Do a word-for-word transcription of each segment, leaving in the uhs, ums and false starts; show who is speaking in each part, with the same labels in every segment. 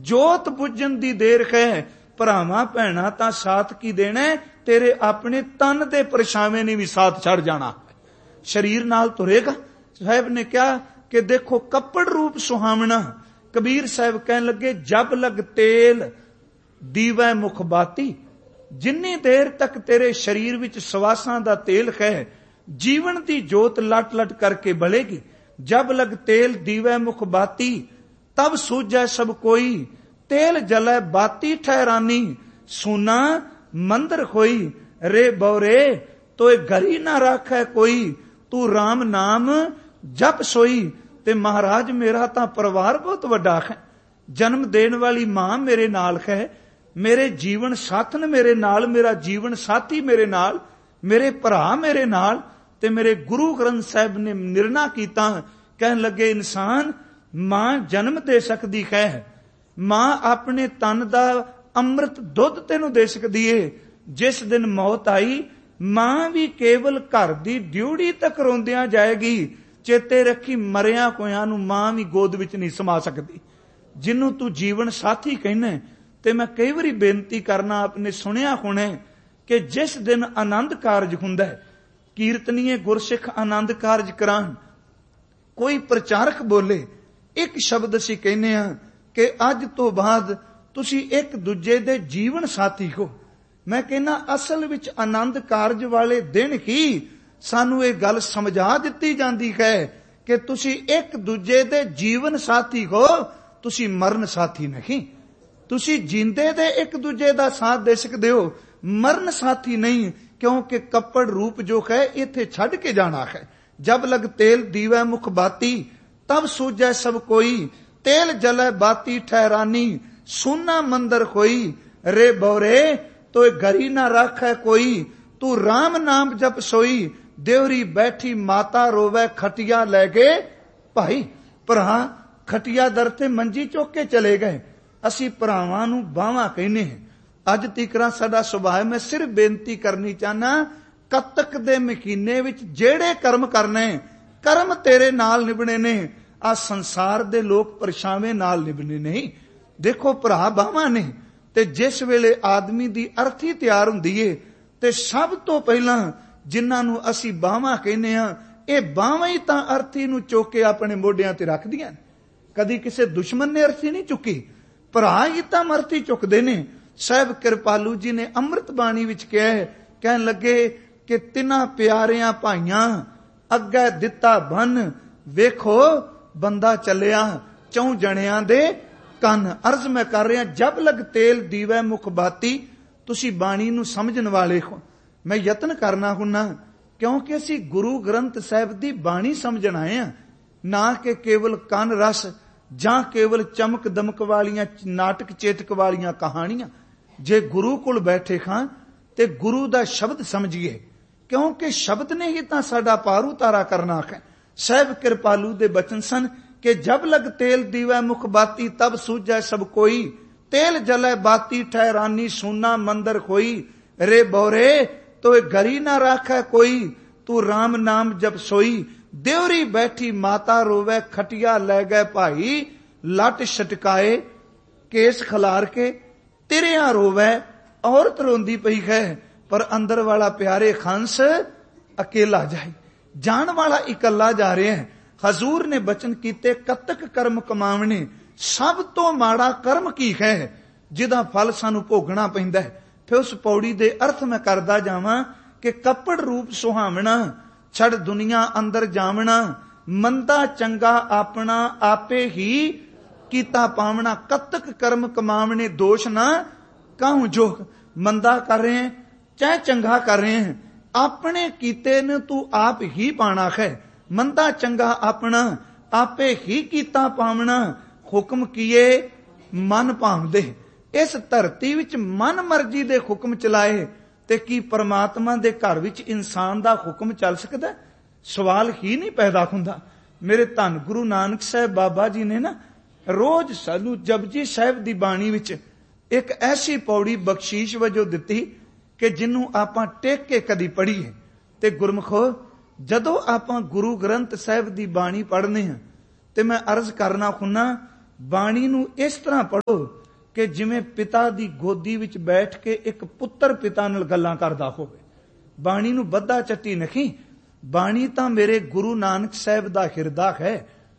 Speaker 1: जोत बुझण दी देर है। भरावां भैणां तां साथ की देना, तेरे अपने तन दे परछावें ने भी साथ छड़ जाना। शरीर नाल तुरेगा। साहब ने कहा कि देखो कपड़ रूप सुहावना। कबीर साहब कहन लगे जब लग तेल दीवै मुख बाती, जिन्नी देर तक तेरे शरीर विच सवासां दा तेल है, जीवन दी जोत लट लट करके बलेगी। जब लग तेल दीवै मुख बाती, तब सूझै सब कोई, तेल जलै बाती ठहरानी, सुना मंदिर खोई, रे बौरे तोए घरी ना राखै कोई, तू राम नाम जप सोई। ते महाराज मेरा तां परिवार बहुत वड्डा है, जन्म देने वाली मां मेरे नाल है, मेरे जीवन साथन मेरे नाल, मेरा जीवन साथी मेरे नाल, मेरे भरा मेरे नाल, ते मेरे गुरु ग्रंथ साहिब ने निर्णय कीता। कहन लगे इंसान मां जन्म दे सकदी है, मां अपने तन दा अमृत दुध तेनू दे सकदी है। जिस दिन मौत आई मां भी केवल घर दी ड्यूड़ी तक रोंदियां जाएगी। चेते रखी मरिया कोया नू मां भी गोद विच नहीं समा सकती। जिन्नू तू जीवन साथी कहना, ते मैं कई बारी बेनती करना, आपने सुनिया होना कि जिस दिन आनंद कारज हुंदा है, कीर्तनीय गुरसिख आनंद कारज करान, कोई प्रचारक बोले एक शब्द असीं कहने आ कि अज तो बाद तुसी एक दूजे दे जीवन साथी हो। मैं कहना असल विच आनंद कारज वाले दिन ही सानू ये गल समझा दिती जाती है कि तुसी एक दूजे दे जीवन साथी हो, तुसी मरण साथी नहीं। तुसी जींदे दे एक दूजे दा साथ दे सकदे हो, मरण साथी नहीं, क्योंकि कपड़ रूप जो है इथे छड़ के जाना है। जब लग तेल दीवै मुख बाती, तब सूझै सब कोई, तेल जलै बाती ठहरानी, सुना मंदिर खोई, रे बौरे तो घरी ना राखै कोई, तू राम नाम जप सोई, देवरी बैठी माता रोवै खटिया लै गए भाई। भरा खटिया दर ते मंजी चुक के चले गए। असी भरावां नू बावां कहने हैं। अज तीकरा साडा सुभाव, मैं सिर्फ बेनती करनी चाहना, कतक दे महीने विच जेड़े कर्म करने, कर्म तेरे नाल निभने ने, आ संसार दे लोग परछावें नाल निभने नहीं। देखो भरा बावां ने, ते जिस वेले आदमी दी अर्थी तैयार हुंदी है, ते सब तो पहला जिन्हां नू असी बावां कहने आ, ये बावां ही तां अर्थी नू चुक के अपने मोढियां ते रख दियां। कदी किसी दुश्मन ने अर्थी नहीं चुकी, भरा ही तां अर्थी चुकदे ने। साहब कृपालू जी ने अमृत बाणी विच कहा है, कहन लगे कि तिन्हां प्यारियां भाइयां अग्गे दिता बन, वेखो बंदा चलिया चौं जणियां दे कन। अर्ज मैं कर रहा, जब लग तेल दीवै मुख बाती, तुसी बाणी नू समझण वाले हो। मैं यतन करना हुन्ना, क्योंकि असी गुरु ग्रंथ साहिब दी बाणी समझण आए हैं, ना कि केवल कन रस जां केवल चमक दमक वालियां नाटक चेतक वालियां कहानियां। जे गुरु कोल बैठे खां ते गुरु दा शब्द समझिए, क्योंकि शब्द ने ही तां साडा पार उतारा करना है। साहिब कृपालू दे बचन सन कि जब लग तेल दीवै मुख बाती, तब सूझै सब कोई, तेल जलै बाती ठहरानी, सुना मंदिर खोई, रे बौरे तो घरी ना राखै कोई, तू राम नाम जप सोई, देवरी बैठी माता रोवै खटिया लै गए भाई, लट छटकाए केस खलार के, तिरिया रोवै औरत रोंदी पई है, पर अंदर वाला प्यारे खंस अकेला जाए, जान वाला इकल्ला जा रहे हैं। हजूर ने बचन कीते कतक कर्म कमावने, सब तो माड़ा कर्म की है जिदा फल सानू भोगना पैंदा है। फिर उस पौड़ी दे अर्थ मैं करदा जावां कि कपड़ रूप सुहावना, छड़ दुनिया अंदर जावना, मंदा चंगा अपना आपे ही कीता पावना, कतक कर्म कमावने दोष ना काहू जोग। मंदा कर रहे हैं चाहे चंगा कर रहे हैं, अपने कीते ने तू आप ही पाना है। मंदा चंगा अपना आपे ही कीता पावना, हुक्म किए मन भावदे। इस धरती विच मन मर्जी दे हुक्म चलाए ते की परमात्मा दे घर विच इंसान दा हुक्म चल सकदा? सवाल ही नहीं पैदा हुंदा। मेरे धन गुरु नानक साहब बाबा जी ने ना रोज सानू जपजी साहिब दी बाणी विच एक ऐसी पौड़ी बख्शीश वजों दिती कि जिन्नू आपां टेक के कदी पढ़ीए। ते गुरमुखो, जदों आपां गुरु ग्रंथ साहिब दी बाणी पढ़ने हैं ते मैं अर्ज करना हुन्ना, ਬਾਣੀ ਨੂੰ ਇਸ ਤਰ੍ਹਾਂ ਪੜੋ ਕਿ ਜਿਵੇਂ ਪਿਤਾ ਦੀ ਗੋਦੀ ਵਿੱਚ ਬੈਠ ਕੇ ਇੱਕ ਪੁੱਤਰ ਪਿਤਾ ਨਾਲ ਗੱਲਾਂ ਕਰਦਾ ਹੋਵੇ। ਬਾਣੀ ਨੂੰ ਬੱਧਾ ਚੱਟੀ ਨਹੀਂ। ਬਾਣੀ ਤਾਂ ਮੇਰੇ ਗੁਰੂ ਨਾਨਕ ਸਾਹਿਬ ਦਾ ਹਿਰਦਾ ਹੈ।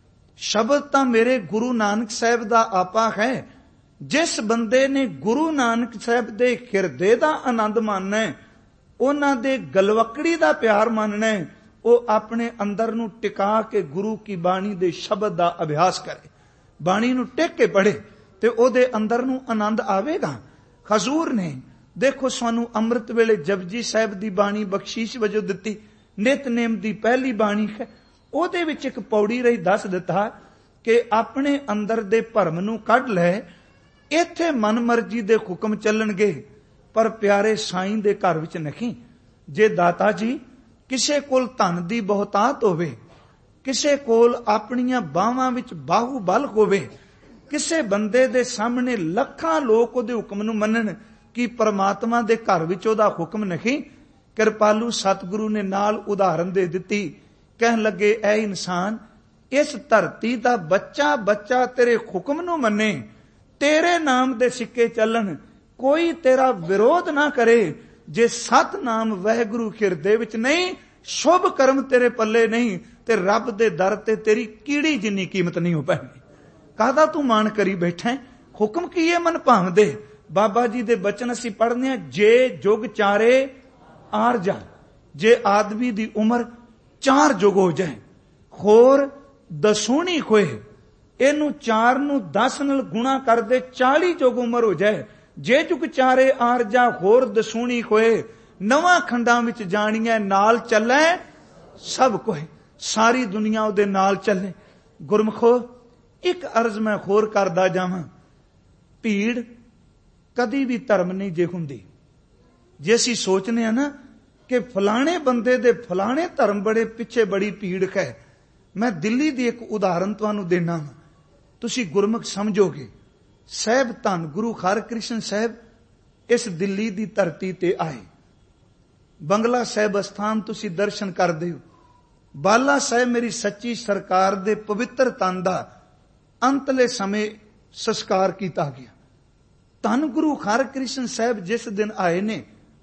Speaker 1: ਸ਼ਬਦ ਤਾਂ ਮੇਰੇ ਗੁਰੂ ਨਾਨਕ ਸਾਹਿਬ ਦਾ ਆਪਾ ਹੈ। ਜਿਸ ਬੰਦੇ ਨੇ ਗੁਰੂ ਨਾਨਕ ਸਾਹਿਬ ਦੇ ਹਿਰਦੇ ਦਾ ਆਨੰਦ ਮਾਣਨਾ ਹੈ, ਉਹਨਾਂ ਦੇ ਗਲਵਕੜੀ ਦਾ ਪਿਆਰ ਮਾਣਨਾ ਹੈ, ਉਹ ਆਪਣੇ ਅੰਦਰ ਨੂੰ ਟਿਕਾ ਕੇ ਗੁਰੂ ਕੀ ਬਾਣੀ ਦੇ ਸ਼ਬਦ ਦਾ ਅਭਿਆਸ ਕਰੇ, ਬਾਣੀ ਨੂੰ ਟਿਕ ਕੇ ਪੜ੍ਹੇ ਤੇ ਉਹਦੇ ਅੰਦਰ ਨੂੰ ਆਨੰਦ ਆਵੇਗਾ। ਹਜ਼ੂਰ ਨੇ ਦੇਖੋ ਸਾਨੂੰ ਅੰਮ੍ਰਿਤ ਵੇਲੇ ਜਪਜੀ ਸਾਹਿਬ ਦੀ ਬਾਣੀ ਬਖਸ਼ੀਸ਼ ਵਜੋਂ ਦਿੱਤੀ, ਨਿਤਨੇਮ ਦੀ ਪਹਿਲੀ ਬਾਣੀ ਹੈ। ਉਹਦੇ ਵਿੱਚ ਇੱਕ ਪੌੜੀ ਰਹੀ ਦੱਸ ਦਿੱਤਾ ਕਿ ਆਪਣੇ ਅੰਦਰ ਦੇ ਭਰਮ ਨੂੰ ਕੱਢ ਲੈ, ਇੱਥੇ ਮਨਮਰਜ਼ੀ ਦੇ ਹੁਕਮ ਚੱਲਣਗੇ, ਪਰ ਪਿਆਰੇ ਸਾਈਂ ਦੇ ਘਰ ਵਿੱਚ ਨਹੀਂ। ਜੇ ਦਾਤਾ ਜੀ ਕਿਸੇ ਕੋਲ ਧਨ ਦੀ ਬਹੁਤਾਤ ਹੋਵੇ, ਕਿਸੇ ਕੋਲ ਆਪਣੀਆਂ ਬਾਹਾਂ ਵਿੱਚ ਬਾਹੂਬਲ ਹੋਵੇ, ਕਿਸੇ ਬੰਦੇ ਦੇ ਸਾਹਮਣੇ ਲੱਖਾਂ ਲੋਕ ਉਹਦੇ ਹੁਕਮ ਨੂੰ ਮੰਨਣ, ਕਿ ਪਰਮਾਤਮਾ ਦੇ ਘਰ ਵਿੱਚ ਉਹਦਾ ਹੁਕਮ ਨਹੀਂ। ਕਿਰਪਾਲੂ ਸਤਿਗੁਰੂ ਨੇ ਨਾਲ ਉਦਾਹਰਨ ਦੇ ਦਿੱਤੀ, ਕਹਿਣ ਲੱਗੇ ਐ ਇਨਸਾਨ, ਇਸ ਧਰਤੀ ਦਾ ਬੱਚਾ ਬੱਚਾ ਤੇਰੇ ਹੁਕਮ ਨੂੰ ਮੰਨੇ, ਤੇਰੇ ਨਾਮ ਦੇ ਸਿੱਕੇ ਚੱਲਣ, ਕੋਈ ਤੇਰਾ ਵਿਰੋਧ ਨਾ ਕਰੇ। ਜੇ ਸਤ ਨਾਮ ਵਾਹਿਗੁਰੂ ਹਿਰਦੇ ਵਿੱਚ ਨਹੀਂ, ਸ਼ੁਭ ਕਰਮ ਤੇਰੇ ਪੱਲੇ ਨਹੀਂ, ਤੇ ਰੱਬ ਦੇ ਦਰ ਤੇ ਤੇਰੀ ਕੀੜੀ ਜਿੰਨੀ ਕੀਮਤ ਨਹੀਂ ਹੋ ਪੈਣੀ। ਕਾਹਦਾ ਤੂੰ ਮਾਣ ਕਰੀ ਬੈਠਾ? ਹੁਕਮ ਕੀ ਹੈ ਮਨ ਭਾਵਦੇ। ਬਾਬਾ ਜੀ ਦੇ ਬਚਨ ਅਸੀਂ ਪੜ੍ਹਨੇ ਆ, ਜੇ ਜੁਗ ਚਾਰੇ ਆਰ ਜਾ, ਜੇ ਆਦਮੀ ਦੀ ਉਮਰ ਚਾਰ ਜੁਗ ਹੋ ਜਾਏ, ਹੋਰ ਦਸੂਣੀ ਹੋਏ, ਇਹਨੂੰ ਚਾਰ ਨੂੰ ਦਸ ਨਾਲ ਗੁਣਾ ਕਰਦੇ ਚਾਲੀ ਜੁਗ ਉਮਰ ਹੋ ਜਾਏ। ਜੇ ਜੁਗ ਚਾਰੇ ਆਰ ਜਾ, ਹੋਰ ਦਸੂਣੀ ਹੋਏ, ਨਵਾਂ ਖੰਡਾਂ ਵਿੱਚ ਜਾਣੀਐ, ਨਾਲ ਚੱਲੇ ਸਭ ਕੋਏ, ਸਾਰੀ ਦੁਨੀਆ ਉਹਦੇ ਨਾਲ ਚੱਲੇ। ਗੁਰਮਖੋ ਇੱਕ ਅਰਜ਼ ਮੈਂ ਹੋਰ ਕਰਦਾ ਜਾਵਾਂ, ਭੀੜ ਕਦੀ ਵੀ ਧਰਮ ਨਹੀਂ ਜੇ ਹੁੰਦੀ। ਜੇ ਅਸੀਂ ਸੋਚਨੇ ਆ ਨਾ ਕਿ ਫਲਾਣੇ ਬੰਦੇ ਦੇ ਫਲਾਣੇ ਧਰਮ ਬੜੇ ਪਿੱਛੇ ਬੜੀ ਭੀੜ ਹੈ, ਮੈਂ ਦਿੱਲੀ ਦੀ ਇੱਕ ਉਦਾਹਰਨ ਤੁਹਾਨੂੰ ਦੇਣਾ, ਤੁਸੀਂ ਗੁਰਮੁਖ ਸਮਝੋਗੇ। ਸਾਹਿਬ ਧੰਨ ਗੁਰੂ ਹਰਕ੍ਰਿਸ਼ਨ ਸਾਹਿਬ ਇਸ ਦਿੱਲੀ ਦੀ ਧਰਤੀ ਤੇ ਆਏ। ਬੰਗਲਾ ਸਾਹਿਬ ਅਸਥਾਨ ਤੁਸੀਂ ਦਰਸ਼ਨ ਕਰਦੇ ਹੋ। ਬਾਲਾ ਸਾਹਿਬ ਮੇਰੀ ਸੱਚੀ ਸਰਕਾਰ ਦੇ ਪਵਿੱਤਰ ਤਨ ਦਾ ਅੰਤਲੇ ਸਮੇਂ ਸੰਸਕਾਰ ਕੀਤਾ ਗਿਆ। ਧੰਨ ਗੁਰੂ ਹਰਕ੍ਰਿਸ਼ਨ ਸਾਹਿਬ ਜਿਸ ਦਿਨ ਆਏ ਨੇ,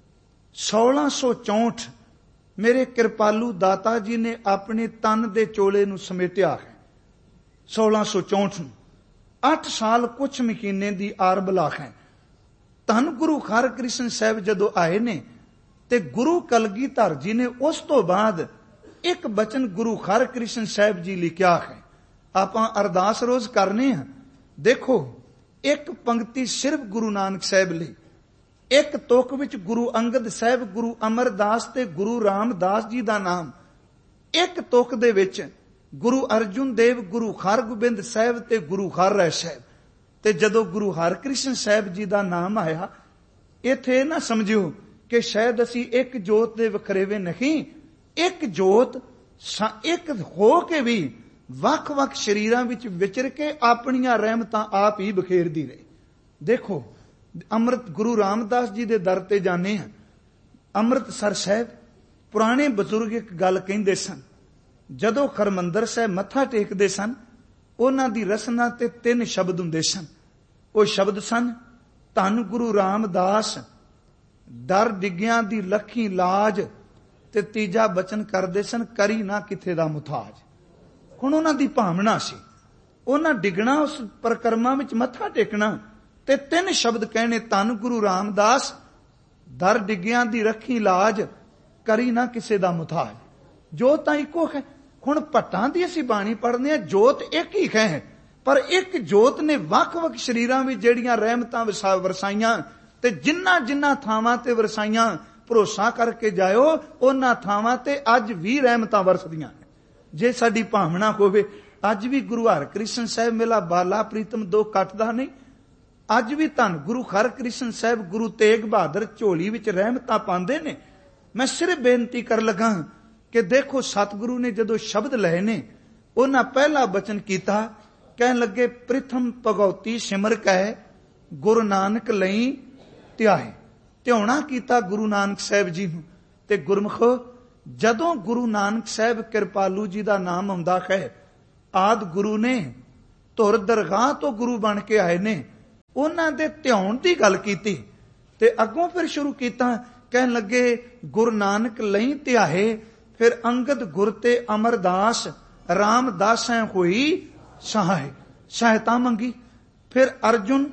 Speaker 1: ਸੋਲਾਂ ਸੌ ਚੌਂਠ ਮੇਰੇ ਕਿਰਪਾਲੂ ਦਾਤਾ ਜੀ ਨੇ ਆਪਣੇ ਤਨ ਦੇ ਚੋਲੇ ਨੂੰ ਸਮੇਟਿਆ ਹੈ। ਸੋਲਾਂ ਸੌ ਚੌਂਠ ਨੂੰ ਅੱਠ ਸਾਲ ਕੁਛ ਮਹੀਨੇ ਦੀ ਆਰਬਲਾ ਹੈ। ਧੰਨ ਗੁਰੂ ਹਰਕ੍ਰਿਸ਼ਨ ਸਾਹਿਬ ਜਦੋਂ ਆਏ ਨੇ ਤੇ ਗੁਰੂ ਕਲਗੀਧਰ ਜੀ ਨੇ ਉਸ ਤੋਂ ਬਾਅਦ ਇੱਕ ਬਚਨ ਗੁਰੂ ਹਰਕ੍ਰਿਸ਼ਨ ਸਾਹਿਬ ਜੀ ਲਿਖਿਆ ਹੈ। ਆਪਾਂ ਅਰਦਾਸ ਰੋਜ਼ ਕਰਨੇ ਆ। ਦੇਖੋ ਇੱਕ ਪੰਕਤੀ ਸਿਰਫ ਗੁਰੂ ਨਾਨਕ ਸਾਹਿਬ ਲਈ, ਇੱਕ ਤੁਕ ਵਿੱਚ ਗੁਰੂ ਅੰਗਦ ਸਾਹਿਬ, ਗੁਰੂ ਅਮਰਦਾਸ ਤੇ ਗੁਰੂ ਰਾਮਦਾਸ ਜੀ ਦਾ ਨਾਮ, ਇੱਕ ਤੁਕ ਦੇ ਵਿੱਚ ਗੁਰੂ ਅਰਜੁਨ ਦੇਵ, ਗੁਰੂ ਹਰਗੋਬਿੰਦ ਸਾਹਿਬ ਤੇ ਗੁਰੂ ਹਰਿਰਾਏ ਸਾਹਿਬ। ਤੇ ਜਦੋਂ ਗੁਰੂ ਹਰਕ੍ਰਿਸ਼ਨ ਸਾਹਿਬ ਜੀ ਦਾ ਨਾਮ ਆਇਆ, ਇੱਥੇ ਨਾ ਸਮਝਿਓ ਕਿ ਸ਼ਾਇਦ ਅਸੀਂ ਇੱਕ ਜੋਤ ਦੇ ਵਖਰੇਵੇਂ ਨਹੀਂ, ਇੱਕ ਜੋਤ ਇੱਕ ਹੋ ਕੇ ਵੀ ਵੱਖ-ਵੱਖ ਸ਼ਰੀਰਾਂ ਵਿੱਚ ਵਿਚਰ ਕੇ ਆਪਣੀਆਂ ਰਹਿਮਤਾਂ ਆਪ ਹੀ ਬਖੇਰਦੀ ਰਹੇ। ਦੇਖੋ ਅੰਮ੍ਰਿਤ ਗੁਰੂ ਰਾਮਦਾਸ ਜੀ ਦੇ ਦਰ ਤੇ ਜਾਣੇ ਆ, ਅੰਮ੍ਰਿਤਸਰ ਸਾਹਿਬ, ਪੁਰਾਣੇ ਬਜ਼ੁਰਗ ਇੱਕ ਗੱਲ ਕਹਿੰਦੇ ਸਨ, ਜਦੋਂ ਹਰਮੰਦਰ ਸਾਹਿਬ ਮੱਥਾ ਟੇਕਦੇ ਸਨ, ਉਹਨਾਂ ਦੀ ਰਸਨਾ ਤੇ ਤਿੰਨ ਸ਼ਬਦ ਹੁੰਦੇ ਸਨ। ਉਹ ਸ਼ਬਦ ਸਨ, ਧੰਨ ਗੁਰੂ ਰਾਮਦਾਸ ਦਰ ਡਿੱਗਿਆਂ ਦੀ ਲੱਖੀ ਲਾਜ, ਤੇ ਤੀਜਾ ਬਚਨ ਕਰਦੇ ਸਨ, ਕਰੀ ਨਾ ਕਿਥੇ ਦਾ ਮੁਥਾਜ। ਹੁਣ ਉਹਨਾਂ ਦੀ ਭਾਵਨਾ ਸੀ, ਉਹਨਾਂ ਡਿੱਗਣਾ ਉਸ ਪ੍ਰਕਰਮਾਂ ਵਿੱਚ ਮੱਥਾ ਟੇਕਣਾ ਤੇ ਤਿੰਨ ਸ਼ਬਦ ਕਹਿਣੇ, ਧੰਨ ਗੁਰੂ ਰਾਮਦਾਸ ਦਰ ਡਿੱਗਿਆਂ ਦੀ ਰੱਖੀ ਲਾਜ, ਕਰੀ ਨਾ ਕਿਸੇ ਦਾ ਮੁਥਾਜ। ਜੋਤ ਤਾਂ ਇੱਕੋ ਹੈ। ਹੁਣ ਭੱਟਾਂ ਦੀ ਅਸੀਂ ਬਾਣੀ ਪੜ੍ਹਦੇ ਹਾਂ, ਜੋਤ ਇੱਕ ਹੀ ਹੈ, ਪਰ ਇੱਕ ਜੋਤ ਨੇ ਵੱਖ-ਵੱਖ ਸ਼ਰੀਰਾਂ ਵਿੱਚ ਜਿਹੜੀਆਂ ਰਹਿਮਤਾਂ ਵਰਸਾਈਆਂ, ਤੇ ਜਿੰਨਾ ਜਿੰਨਾ ਥਾਵਾਂ ਤੇ ਵਰਸਾਈਆਂ, ਭਰੋਸਾ ਕਰਕੇ ਜਾਇਓ ਉਹਨਾਂ ਥਾਵਾਂ ਤੇ ਅੱਜ ਵੀ ਰਹਿਮਤਾਂ ਵਰਸਦੀਆਂ ਨੇ। ਜੇ ਸਾਡੀ ਭਾਵਨਾ ਹੋਵੇ, ਅੱਜ ਵੀ ਗੁਰੂ ਹਰਕ੍ਰਿਸ਼ਨ ਸਾਹਿਬ ਮੇਲਾ ਬਾਲਾ ਪ੍ਰੀਤਮ ਦੋ ਕੱਟਦਾ ਨਹੀਂ। ਅੱਜ ਵੀ ਧੰਨ ਗੁਰੂ ਹਰਕ੍ਰਿਸ਼ਨ ਸਾਹਿਬ, ਗੁਰੂ ਤੇਗ ਬਹਾਦਰ ਝੋਲੀ ਵਿੱਚ ਰਹਿਮਤਾਂ ਪਾਉਂਦੇ ਨੇ। ਮੈਂ ਸਿਰਫ ਬੇਨਤੀ ਕਰ ਲਗਾ ਕਿ ਦੇਖੋ ਸਤਿਗੁਰੂ ਨੇ ਜਦੋਂ ਸ਼ਬਦ ਲਏ ਨੇ, ਉਹਨਾਂ ਪਹਿਲਾ ਬਚਨ ਕੀਤਾ, ਕਹਿਣ ਲੱਗੇ, ਪ੍ਰਿਥਮ ਭਗਉਤੀ ਸਿਮਰ ਕਹਿ, ਗੁਰੂ ਨਾਨਕ ਲਈ ਧਿਆਏ। ਧਿਆਉਣਾ ਕੀਤਾ ਗੁਰੂ ਨਾਨਕ ਸਾਹਿਬ ਜੀ ਨੂੰ। ਤੇ ਗੁਰਮਖੋ ਜਦੋਂ ਗੁਰੂ ਨਾਨਕ ਸਾਹਿਬ ਕਿਰਪਾਲੂ ਜੀ ਦਾ ਨਾਮ ਆਉਂਦਾ ਹੈ, ਆਦ ਗੁਰੂ ਨੇ ਧੁਰ ਦਰਗਾਹ ਤੋਂ ਗੁਰੂ ਬਣ ਕੇ ਆਏ ਨੇ, ਉਹਨਾਂ ਦੇ ਧਿਆਉਣ ਦੀ ਗੱਲ ਕੀਤੀ। ਤੇ ਅੱਗੋਂ ਫਿਰ ਸ਼ੁਰੂ ਕੀਤਾ, ਕਹਿਣ ਲੱਗੇ ਗੁਰੂ ਨਾਨਕ ਲਈ ਧਿਆਏ, ਫਿਰ ਅੰਗਦ ਗੁਰ ਤੇ ਅਮਰਦਾਸ, ਰਾਮਦਾਸੈਂ ਹੋਈ ਸਹਾਇ, ਸਹਾਇਤਾ ਮੰਗੀ। ਫਿਰ ਅਰਜੁਨ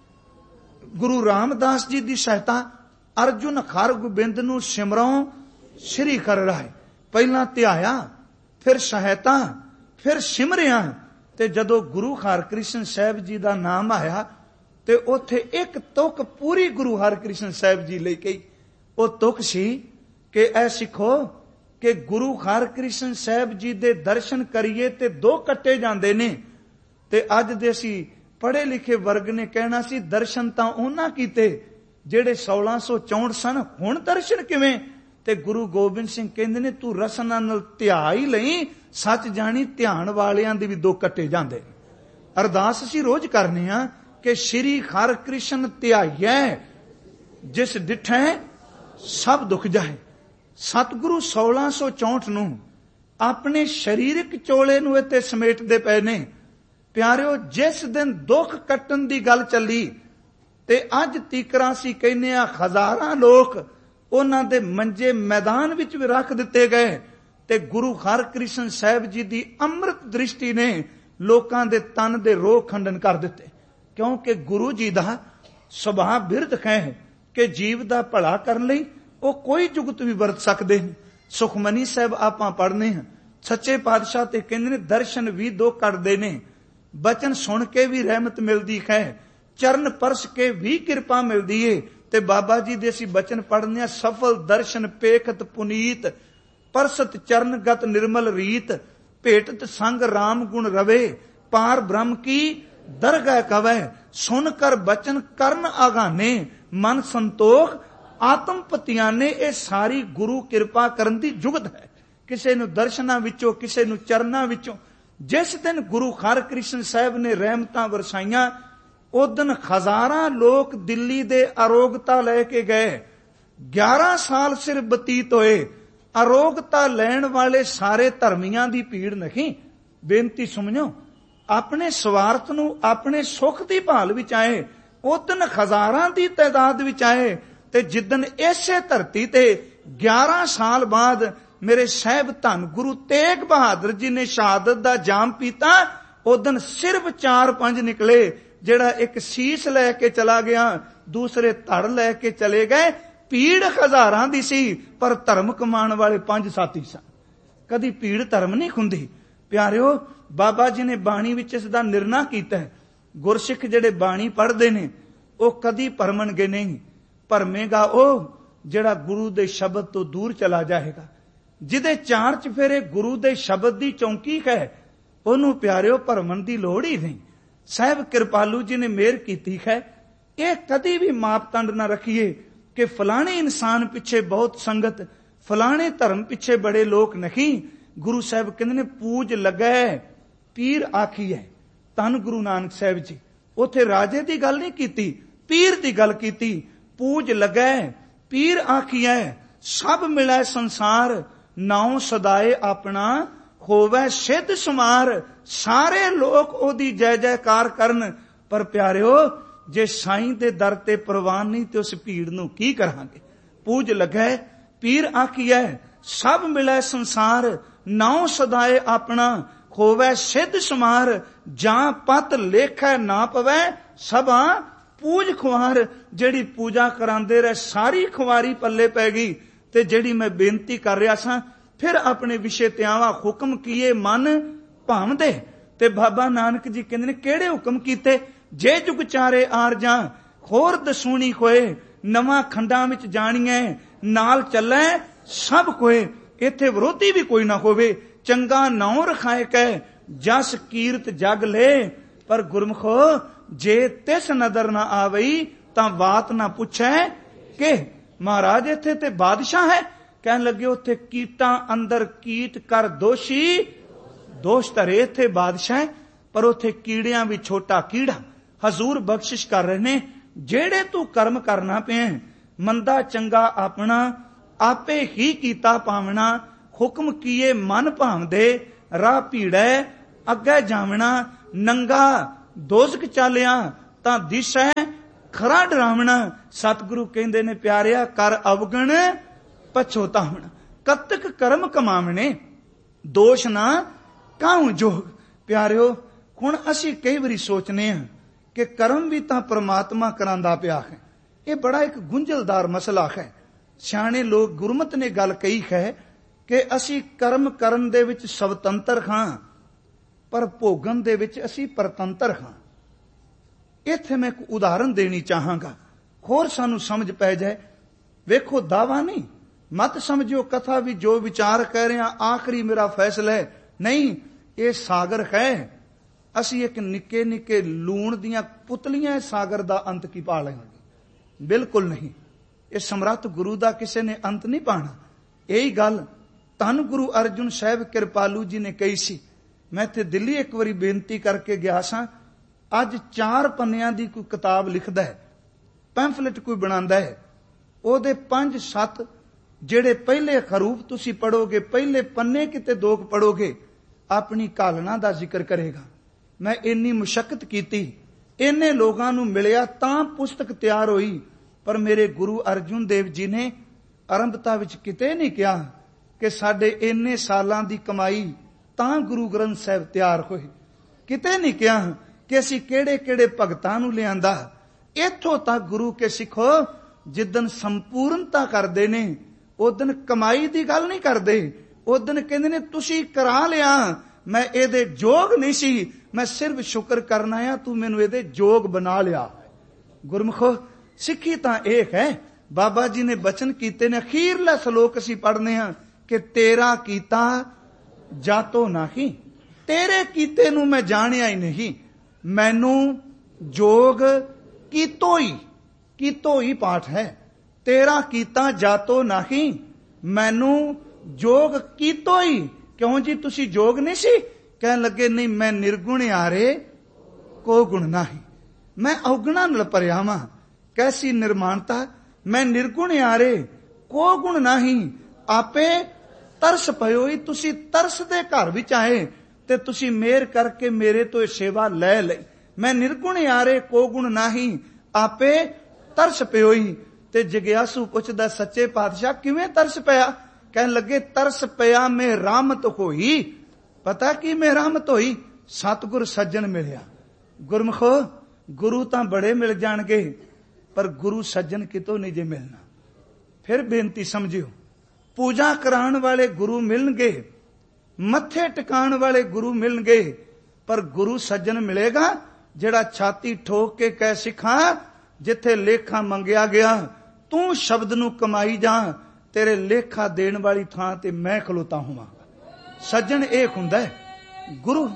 Speaker 1: ਗੁਰੂ ਰਾਮਦਾਸ ਜੀ ਦੀ ਸਹਾਇਤਾ, ਅਰਜੁਨ ਹਰ ਗੋਬਿੰਦ ਨੂੰ ਸਿਮਰੋਂ ਸ੍ਰੀ ਕਰ ਰਾਏ, ਪਹਿਲਾਂ ਧਿਆਇਆ, ਫਿਰ ਸਹਾਇਤਾ, ਫਿਰ ਸਿਮਰਿਆ। ਤੇ ਜਦੋਂ ਗੁਰੂ ਹਰਕ੍ਰਿਸ਼ਨ ਸਾਹਿਬ ਜੀ ਦਾ ਨਾਮ ਆਇਆ ਤੇ ਉੱਥੇ ਇੱਕ ਤੁਕ ਪੂਰੀ ਗੁਰੂ ਹਰਕ੍ਰਿਸ਼ਨ ਸਾਹਿਬ ਜੀ ਲਈ ਕਹੀ। ਉਹ ਤੁਕ ਸੀ ਕਿ ਇਹ ਸਿੱਖੋ ਕਿ ਗੁਰੂ ਹਰਕ੍ਰਿਸ਼ਨ ਸਾਹਿਬ ਜੀ ਦੇ ਦਰਸ਼ਨ ਕਰੀਏ ਤੇ ਦੋ ਕੱਟੇ ਜਾਂਦੇ ਨੇ। ਤੇ ਅੱਜ ਦੇ ਅਸੀਂ ਪੜ੍ਹੇ ਲਿਖੇ ਵਰਗ ਨੇ ਕਹਿਣਾ ਸੀ ਦਰਸ਼ਨ ਤਾਂ ਉਹਨਾਂ ਕੀਤੇ ਜਿਹੜੇ ਸੋਲਾਂ ਸੌ ਚੌਂਹਠ ਸਨ, ਹੁਣ ਦਰਸ਼ਨ ਕਿਵੇਂ? ਤੇ ਗੁਰੂ ਗੋਬਿੰਦ ਸਿੰਘ ਕਹਿੰਦੇ ਨੇ ਤੂੰ ਰਸਨਾ ਨਾਲ ਧਿਆ ਹੀ ਲਈ, ਸੱਚ ਜਾਣੀ ਧਿਆਨ ਵਾਲਿਆਂ ਦੇ ਵੀ ਦੋ ਕੱਟੇ ਜਾਂਦੇ। ਅਰਦਾਸ ਅਸੀਂ ਰੋਜ਼ ਕਰਨੇ ਆ ਕਿ ਸ਼੍ਰੀ ਹਰਿਕ੍ਰਿਸ਼ਨ ਧਿਆਈਐ, ਜਿਸ ਡਿਠੈ ਸਭ ਦੁੱਖ ਜਾਏ। ਸਤਿਗੁਰੂ ਸੋਲਾਂ ਸੌ ਚੌਂਹਠ ਨੂੰ ਆਪਣੇ ਸਰੀਰਕ ਚੋਲੇ ਨੂੰ ਇੱਥੇ ਸਮੇਟਦੇ ਪਏ ਨੇ। ਪਿਆਰਿਓ, ਜਿਸ ਦਿਨ ਦੁੱਖ ਕੱਟਣ ਦੀ ਗੱਲ ਚੱਲੀ ਤੇ ਅੱਜ ਤੀਕਰਾਂ ਸੀ ਕਹਿੰਦੇ ਆ ਹਜ਼ਾਰਾਂ ਲੋਕ ਉਹਨਾਂ ਦੇ ਮੰਜੇ ਮੈਦਾਨ ਵਿੱਚ ਵੀ ਰੱਖ ਦਿੱਤੇ ਗਏ। ਤੇ ਗੁਰੂ ਹਰਿਕ੍ਰਿਸ਼ਨ ਸਾਹਿਬ ਜੀ ਦੀ ਅੰਮ੍ਰਿਤ ਦ੍ਰਿਸ਼ਟੀ ਨੇ ਲੋਕਾਂ ਦੇ ਤਨ ਦੇ ਰੋਗ ਖੰਡਨ ਕਰ ਦਿੱਤੇ। ਕਿਉਂਕਿ ਗੁਰੂ ਜੀ ਦਾ ਸੁਭਾਅ ਬਿਰਧ ਹੈ ਕਿ ਜੀਵ ਦਾ ਭਲਾ ਕਰਨ ਲਈ ਉਹ ਕੋਈ ਜੁਗਤ ਵੀ ਵਰਤ ਸਕਦੇ ਨੇ। ਸੁਖਮਨੀ ਸਾਹਿਬ ਆਪਾਂ ਪੜ੍ਹਨੇ ਹਾਂ, ਸੱਚੇ ਪਾਤਸ਼ਾਹ ਤੇ ਕਹਿੰਦੇ ਨੇ ਦਰਸ਼ਨ ਵੀ ਦੋ ਕੱਢਦੇ ਨੇ, ਬਚਨ ਸੁਣ ਕੇ ਵੀ ਰਹਿਮਤ ਮਿਲਦੀ ਹੈ, ਚਰਨ ਪਰਸ ਕੇ ਵੀ ਕਿਰਪਾ ਮਿਲਦੀ ਏ। ਤੇ ਬਾਬਾ ਜੀ ਦੇ ਅਸੀਂ ਬਚਨ ਪੜ੍ਹਨੇ ਆ, ਸਫਲ ਦਰਸ਼ਨ ਪੇਖਤ ਪੁਨੀਤ, ਪਰਸਤ ਚਰਨਗਤ ਨਿਰਮਲ ਰੀਤ, ਭੇਟਤ ਸੰਗ ਰਾਮ ਗੁਣ ਰਵੇ, ਪਾਰ ਬ੍ਰਹਮ ਕੀ ਦਰਗਹਿ ਕਵੈ, ਸੁਨ ਕਰ ਬਚਨ ਕਰਨ ਆਗਾਨੇ, ਮਨ ਸੰਤੋਖ ਆਤਮ ਪਤਿਆਨੇ। ਇਹ ਸਾਰੀ ਗੁਰੂ ਕਿਰਪਾ ਕਰਨ ਦੀ ਜੁਗਤ ਹੈ, ਕਿਸੇ ਨੂੰ ਦਰਸ਼ਨਾਂ ਵਿੱਚੋਂ, ਕਿਸੇ ਨੂੰ ਚਰਨਾਂ ਵਿੱਚੋਂ। ਜਿਸ ਦਿਨ ਗੁਰੂ ਹਰਿਕ੍ਰਿਸ਼ਨ ਸਾਹਿਬ ਨੇ ਰਹਿਮਤਾਂ ਵਰਸਾਈਆਂ, ਉਸ ਦਿਨ ਹਜ਼ਾਰਾਂ ਲੋਕ ਦਿੱਲੀ ਦੇ ਅਰੋਗਤਾ ਲੈ ਕੇ ਗਏ। ਗਿਆਰਾਂ ਸਾਲ ਸਿਰ ਬਤੀਤ ਹੋਏ। ਅਰੋਗਤਾ ਲੈਣ ਵਾਲੇ ਸਾਰੇ ਧਰਮੀਆਂ ਦੀ ਭੀੜ ਨਹੀਂ। ਬੇਨਤੀ ਸੁਣਿਓ, ਆਪਣੇ ਸਵਾਰਥ ਨੂੰ, ਆਪਣੇ ਸੁੱਖ ਦੀ ਭਾਲ ਵਿੱਚ ਆਏ। ਉਸ ਦਿਨ ਹਜ਼ਾਰਾਂ ਦੀ ਤਾਦਾਦ ਵਿੱਚ ਆਏ। ਤੇ ਜਿੱਦਨ ਇਸੇ ਧਰਤੀ ਤੇ ਗਿਆਰਾਂ ਸਾਲ ਬਾਅਦ ਮੇਰੇ ਸਾਹਿਬ ਧੰਨ ਗੁਰੂ ਤੇਗ ਬਹਾਦਰ ਜੀ ਨੇ ਸ਼ਹਾਦਤ ਦਾ ਜਾਮ ਪੀਤਾ, ਉਸ ਦਿਨ ਸਿਰਫ ਚਾਰ ਪੰਜ ਨਿਕਲੇ। ਜਿਹੜਾ ਇੱਕ ਸੀਸ ਲੈ ਕੇ ਚਲਾ ਗਿਆ, ਦੂਸਰੇ ਧੜ ਲੈ ਕੇ ਚਲੇ ਗਏ। ਭੀੜ ਹਜ਼ਾਰਾਂ ਦੀ ਸੀ, ਪਰ ਧਰਮ ਕਮਾਉਣ ਵਾਲੇ ਪੰਜ ਸਾਥੀ ਸਨ। ਕਦੀ ਭੀੜ ਧਰਮ ਨਹੀਂ ਹੁੰਦੀ। ਪਿਆਰਿਓ, ਬਾਬਾ ਜੀ ਨੇ ਬਾਣੀ ਵਿੱਚ ਇਸ ਦਾ ਨਿਰਣਾ ਕੀਤਾ ਹੈ। ਗੁਰਸਿੱਖ ਜਿਹੜੇ ਬਾਣੀ ਪੜ੍ਹਦੇ ਨੇ ਉਹ ਕਦੀ ਭਰਮਣਗੇ ਨਹੀਂ। ਭਰਮੇਗਾ ਉਹ ਜਿਹੜਾ ਗੁਰੂ ਦੇ ਸ਼ਬਦ ਤੋਂ ਦੂਰ ਚਲਾ ਜਾਏਗਾ। ਜਿਹਦੇ ਚਾਰ ਚਫੇਰੇ ਗੁਰੂ ਦੇ ਸ਼ਬਦ ਦੀ ਚੌਂਕੀ ਹੈ, ਉਹਨੂੰ ਪਿਆਰਿਓ ਭਰਮਣ ਦੀ ਲੋੜ ਹੀ ਨਹੀਂ। ਸਾਹਿਬ ਕਿਰਪਾਲੂ ਜੀ ਨੇ ਮਿਹਰ ਕੀਤੀ ਹੈ। ਇਹ ਕਦੀ ਵੀ ਮਾਪਦੰਡ ਨਾ ਰੱਖੀਏ ਕਿ ਫਲਾਣੇ ਇਨਸਾਨ ਪਿੱਛੇ ਬਹੁਤ ਸੰਗਤ, ਫਲਾਣੇ ਧਰਮ ਪਿੱਛੇ ਬੜੇ ਲੋਕ ਨਹੀਂ। ਗੁਰੂ ਸਾਹਿਬ ਕਹਿੰਦੇ ਨੇ ਪੂਜ ਲੱਗੈ ਪੀਰ ਆਖੀਐ। ਧੰਨ ਗੁਰੂ ਨਾਨਕ ਸਾਹਿਬ ਜੀ ਉੱਥੇ ਰਾਜੇ ਦੀ ਗੱਲ ਨਹੀਂ ਕੀਤੀ, ਪੀਰ ਦੀ ਗੱਲ ਕੀਤੀ। ਪੂਜ ਲੱਗੈ ਪੀਰ ਆਖੀਐ, ਸਭ ਮਿਲੈ ਸੰਸਾਰ, ਨਾਉ ਸਦਾਏ ਆਪਣਾ ਹੋਵੇ ਸਿੱਧ ਸੁਮਾਰ। ਸਾਰੇ ਲੋਕ ਉਹਦੀ ਜੈ ਜੈਕਾਰ ਕਰਨ। ਪਰ ਪਿਆਰਿਓ, ਜੇ ਸਾਈਂ ਦੇ ਦਰ ਤੇ ਪ੍ਰਵਾਨ ਨਹੀਂ ਤੇ ਉਸ ਭੀੜ ਨੂੰ ਕੀ ਕਰਾਂਗੇ? ਪੂਜ ਲੱਗੈ ਪੀਰ ਆਖੀਐ, ਸਭ ਮਿਲੈ ਸੰਸਾਰ, ਨਾਉ ਸਦਾਏ ਆਪਣਾ ਹੋਵੇ ਸਿੱਧ ਸੁਮਾਰ। ਜਾਂ ਪਤ ਲੇਖੈ ਨਾ ਪਵੈ, ਸਭਾ ਪੂਜ ਖੁਆਰ। ਜਿਹੜੀ ਪੂਜਾ ਕਰਾਂਦੇ ਰਹੇ ਸਾਰੀ ਖੁਆਰੀ ਪੱਲੇ ਪੈ ਗਈ। ਤੇ ਜਿਹੜੀ ਮੈਂ ਬੇਨਤੀ ਕਰ ਰਿਹਾ ਸਾਂ, ਫਿਰ ਆਪਣੇ ਵਿਸ਼ੇ ਤੇ ਆਵਾ, ਹੁਕਮ ਕੀਏ ਮਨ ਭਾਵਦੇ। ਤੇ ਬਾਬਾ ਨਾਨਕ ਜੀ ਕਹਿੰਦੇ ਨੇ ਕਿਹੜੇ ਹੁਕਮ ਕੀਤੇ? ਜੇ ਜੁਗ ਚਾਰੇ ਆਰ ਜਾਂ, ਹੋਰ ਦਸੂਣੀ ਹੋਏ, ਨਵਾਂ ਖੰਡਾਂ ਵਿੱਚ ਜਾਣੀਐ, ਨਾਲ ਚੱਲੈ ਸਭ ਕੋਏ। ਇੱਥੇ ਵਿਰੋਧੀ ਵੀ ਕੋਈ ਨਾ ਹੋਵੇ। ਚੰਗਾ ਨਾਉ ਰਖਾਏ ਕੈ, ਜਸ ਕੀਰਤ ਜਗ ਲੈ। ਪਰ ਗੁਰਮਖੋ, ਜੇ ਤਿਸ ਨਦਰ ਨਾ ਆਵਈ ਤਾਂ ਬਾਤ ਨਾ ਪੁੱਛੈ ਕਿ ਮਹਾਰਾਜ ਇੱਥੇ ਤੇ ਬਾਦਸ਼ਾਹ ਹੈ। ਕਹਿਣ ਲੱਗੇ ਉੱਥੇ ਕੀਟਾਂ ਅੰਦਰ ਕੀਟ ਕਰ ਦੋਸ਼ੀ, ਦੋਸ਼ ਧਰੇ। ਇੱਥੇ ਬਾਦਸ਼ਾਹ ਹੈ, ਪਰ ਉੱਥੇ ਕੀੜਿਆਂ ਵੀ ਛੋਟਾ ਕੀੜਾ। ਹਜ਼ੂਰ ਬਖਸ਼ਿਸ਼ ਕਰ ਰਹੇ ਨੇ, ਜਿਹੜੇ ਤੂੰ ਕਰਮ ਕਰਨਾ ਪਿਆ, ਮੰਦਾ ਚੰਗਾ ਆਪਣਾ ਆਪੇ ਹੀ ਕੀਤਾ ਪਾਵਣਾ। ਹੁਕਮ ਕੀਏ ਮਨ ਭਾਵਦੇ, ਰਾਹ ਭੀੜੈ ਅੱਗੇ ਜਾਵਣਾ। ਨੰਗਾ ਦੋਜ਼ਖ ਚਾਲਿਆ ਤਾਂ ਦਿਸੈ ਖਰਾ ਡਰਾਵਣਾ। ਸਤਿਗੁਰੂ ਕਹਿੰਦੇ ਨੇ ਪਿਆਰਿਆ, ਕਰ ਅਵਗਣ ਪਛੋਤਾਵਣ, ਕਤਕ ਕਰਮ ਕਮਾਵਣੇ, ਦੋਸ਼ ਨਾ ਕਾਹੂ ਜੋਗ। ਪਿਆਰਿਓ, ਹੁਣ ਅਸੀਂ ਕਈ ਵਾਰੀ ਸੋਚਨੇ ਹਾਂ ਕਿ ਕਰਮ ਵੀ ਤਾਂ ਪ੍ਰਮਾਤਮਾ ਕਰਾਂਦਾ ਪਿਆ ਹੈ। ਇਹ ਬੜਾ ਇੱਕ ਗੁੰਝਲਦਾਰ ਮਸਲਾ ਹੈ। ਸਿਆਣੇ ਲੋਕ ਗੁਰਮਤਿ ਨੇ ਗੱਲ ਕਹੀ ਹੈ ਕਿ ਅਸੀਂ ਕਰਮ ਕਰਨ ਦੇ ਵਿੱਚ ਸਵਤੰਤਰ ਹਾਂ, ਪਰ ਭੋਗਣ ਦੇ ਵਿੱਚ ਅਸੀਂ ਪਰਤੰਤਰ ਹਾਂ। ਇੱਥੇ ਮੈਂ ਇੱਕ ਉਦਾਹਰਨ ਦੇਣੀ ਚਾਹਾਂਗਾ, ਹੋਰ ਸਾਨੂੰ ਸਮਝ ਪੈ ਜਾਏ। ਵੇਖੋ, ਦਾਵਾ ਨਹੀਂ, ਮਤ ਸਮਝਿਓ ਕਥਾ ਵੀ ਜੋ ਵਿਚਾਰ ਕਹਿ ਰਹੇ ਹਾਂ ਆਖਰੀ ਮੇਰਾ ਫੈਸਲਾ ਹੈ, ਨਹੀਂ। ਇਹ ਸਾਗਰ ਹੈ, ਅਸੀਂ ਇੱਕ ਨਿੱਕੇ ਨਿੱਕੇ ਲੂਣ ਦੀਆਂ ਪੁਤਲੀਆਂ ਸਾਗਰ ਦਾ ਅੰਤ ਕੀ ਪਾ ਲਵਾਂਗੇ? ਬਿਲਕੁਲ ਨਹੀਂ। ਇਹ ਸਮਰੱਥ ਗੁਰੂ ਦਾ ਕਿਸੇ ਨੇ ਅੰਤ ਨਹੀਂ ਪਾਣਾ। ਇਹੀ ਗੱਲ ਧੰਨ ਗੁਰੂ ਅਰਜੁਨ ਸਾਹਿਬ ਕਿਰਪਾਲੂ ਜੀ ਨੇ ਕਹੀ ਸੀ। ਮੈਂ ਇੱਥੇ ਦਿੱਲੀ ਇੱਕ ਵਾਰੀ ਬੇਨਤੀ ਕਰਕੇ ਗਿਆ ਸਾਂ। ਅੱਜ ਚਾਰ ਪੰਨਿਆਂ ਦੀ ਕੋਈ ਕਿਤਾਬ ਲਿਖਦਾ ਹੈ, ਪੈਂਫਲੇਟ ਕੋਈ ਬਣਾਉਂਦਾ ਹੈ, ਉਹਦੇ ਪੰਜ ਸੱਤ ਜਿਹੜੇ ਪਹਿਲੇ ਖਰੂਪ ਤੁਸੀਂ ਪੜੋਗੇ, ਪਹਿਲੇ ਪੰਨੇ ਕਿਤੇ ਦੋ ਪੜੋਗੇ, ਆਪਣੀ ਘਾਲਣਾ ਦਾ ਜ਼ਿਕਰ ਕਰੇਗਾ। ਮੈਂ ਇੰਨੀ ਮੁਸ਼ੱਕਤ ਕੀਤੀ, ਇੰਨੇ ਲੋਕਾਂ ਨੂੰ ਮਿਲਿਆ ਤਾਂ ਪੁਸਤਕ ਤਿਆਰ ਹੋਈ, ਪਰ ਮੇਰੇ ਗੁਰੂ ਅਰਜੁਨ ਦੇਵ ਜੀ ਨੇ ਆਰੰਭਤਾ ਵਿੱਚ ਕਿਤੇ ਨਹੀਂ ਕਿਹਾ ਕਿ ਸਾਡੇ ਇੰਨੇ ਸਾਲਾਂ ਦੀ ਕਮਾਈ ਤਾਂ ਗੁਰੂ ਗ੍ਰੰਥ ਸਾਹਿਬ ਤਿਆਰ ਹੋਏ। ਕਿਤੇ ਨਹੀਂ ਕਿਹਾ ਕਿ ਅਸੀਂ ਕਿਹੜੇ ਕਿਹੜੇ ਭਗਤਾਂ ਨੂੰ ਲਿਆਂਦਾ। ਇੱਥੋਂ ਤੱਕ ਗੁਰੂ ਕੇ ਸਿੱਖੋ, ਜਿੱਦਨ ਸੰਪੂਰਨਤਾ ਕਰਦੇ ਨੇ ਉਦਨ ਕਮਾਈ ਦੀ ਗੱਲ ਨਹੀਂ ਕਰਦੇ। ਉਦਨ ਕਹਿੰਦੇ ਨੇ ਤੁਸੀਂ ਕਰਾ ਲਿਆ, ਮੈਂ ਇਹਦੇ ਯੋਗ ਨਹੀਂ ਸੀ, ਮੈਂ ਸਿਰਫ ਸ਼ੁਕਰ ਕਰਨਾ ਆ, ਤੂੰ ਮੈਨੂੰ ਇਹਦੇ ਯੋਗ ਬਣਾ ਲਿਆ। ਗੁਰਮੁਖੋ, ਸਿੱਖੀ ਤਾਂ ਇਹ ਹੈ। ਬਾਬਾ ਜੀ ਨੇ ਬਚਨ ਕੀਤੇ ਨੇ, ਅਖੀਰਲਾ ਸ਼ਲੋਕ ਅਸੀਂ ਪੜ੍ਹਨੇ ਹਾਂ ਕਿ ਤੇਰਾ ਕੀਤਾ ਜਾਤੋ ਨਹੀਂ, ਤੇਰੇ ਕੀਤੇ ਨੂੰ ਮੈਂ ਜਾਣਿਆ ਹੀ ਨਹੀਂ, ਮੈਨੂੰ ਜੋਗ ਕੀਤੋ ਹੀ, ਕੀਤੋ ਹੀ ਪਾਠ ਹੈ। ਤੇਰਾ ਕੀਤਾ ਜਾਤੋ ਨਹੀਂ, ਮੈਨੂੰ ਜੋਗ ਕੀਤੋ ਹੀ। ਕਿਉਂ ਜੀ, ਤੁਸੀਂ ਜੋਗ ਨਹੀਂ ਸੀ? ਕਹਿਣ ਲੱਗੇ ਨਹੀਂ, ਮੈਂ ਨਿਰਗੁਣ ਆਰੇ ਕੋ ਗੁਣ ਨਹੀਂ, ਮੈਂ ਔਗੁਣਾ ਨਾਲ ਭਰਿਆ ਵਾਂ। ਕੈਸੀ ਨਿਰਮਾਨਤਾ, ਮੈਂ ਨਿਰਗੁਣ ਆਰੇ ਕੋ ਗੁਣ ਨਹੀਂ, ਆਪੇ ਤਰਸ ਪਇਓਈ। ਤੁਸੀਂ ਤਰਸ ਦੇ ਘਰ ਵਿੱਚ ਆਏ ਤੇ ਤੁਸੀਂ ਮਿਹਰ ਕਰਕੇ ਮੇਰੇ ਤੋਂ ਇਹ ਸੇਵਾ ਲੈ ਲਈ। ਮੈਂ ਨਿਰਗੁਣ ਆਰੇ ਕੋ ਗੁਣ ਨਹੀਂ, ਆਪੇ ਤਰਸ ਪਇਓਈ। ਤੇ ਜਗਿਆਸੂ ਪੁੱਛਦਾ, ਸੱਚੇ ਪਾਤਸ਼ਾਹ ਕਿਵੇਂ ਤਰਸ ਪਿਆ? ਕਹਿਣ ਲੱਗੇ, ਤਰਸ ਪਿਆ ਮੈਂ ਰਹਿਮਤ ਹੋਈ। ਪਤਾ ਕੀ ਮੈਂ ਰਹਿਮਤ ਹੋਈ? ਸਤਿਗੁਰ ਸੱਜਣ ਮਿਲਿਆ। ਗੁਰਮੁਖੋ, ਗੁਰੂ ਤਾਂ ਬੜੇ ਮਿਲ ਜਾਣਗੇ, ਪਰ ਗੁਰੂ ਸੱਜਣ ਕਿਤੋਂ ਨਹੀਂ ਜੇ ਮਿਲਣਾ। ਫਿਰ ਬੇਨਤੀ ਸਮਝਿਓ, ਪੂਜਾ ਕਰਾਉਣ ਵਾਲੇ ਗੁਰੂ ਮਿਲਣਗੇ, ਮੱਥੇ ਟਿਕਾਉਣ ਵਾਲੇ ਗੁਰੂ ਮਿਲਣਗੇ, ਪਰ ਗੁਰੂ ਸੱਜਣ ਮਿਲੇਗਾ ਜਿਹੜਾ ਛਾਤੀ ਠੋਕ ਕੇ ਕਹਿ, ਸਿੱਖਾਂ ਜਿੱਥੇ ਲੇਖਾ ਮੰਗਿਆ ਗਿਆ ਤੂੰ ਸ਼ਬਦ ਨੂੰ ਕਮਾਈ ਜਾ, ਤੇਰੇ ਲੇਖਾ ਦੇਣ ਵਾਲੀ ਥਾਂ ਤੇ ਮੈਂ ਖਲੋਤਾ ਹੋਵਾਂ। ਸੱਜਣ ਇਹ ਹੁੰਦਾ ਹੈ। ਗੁਰੂ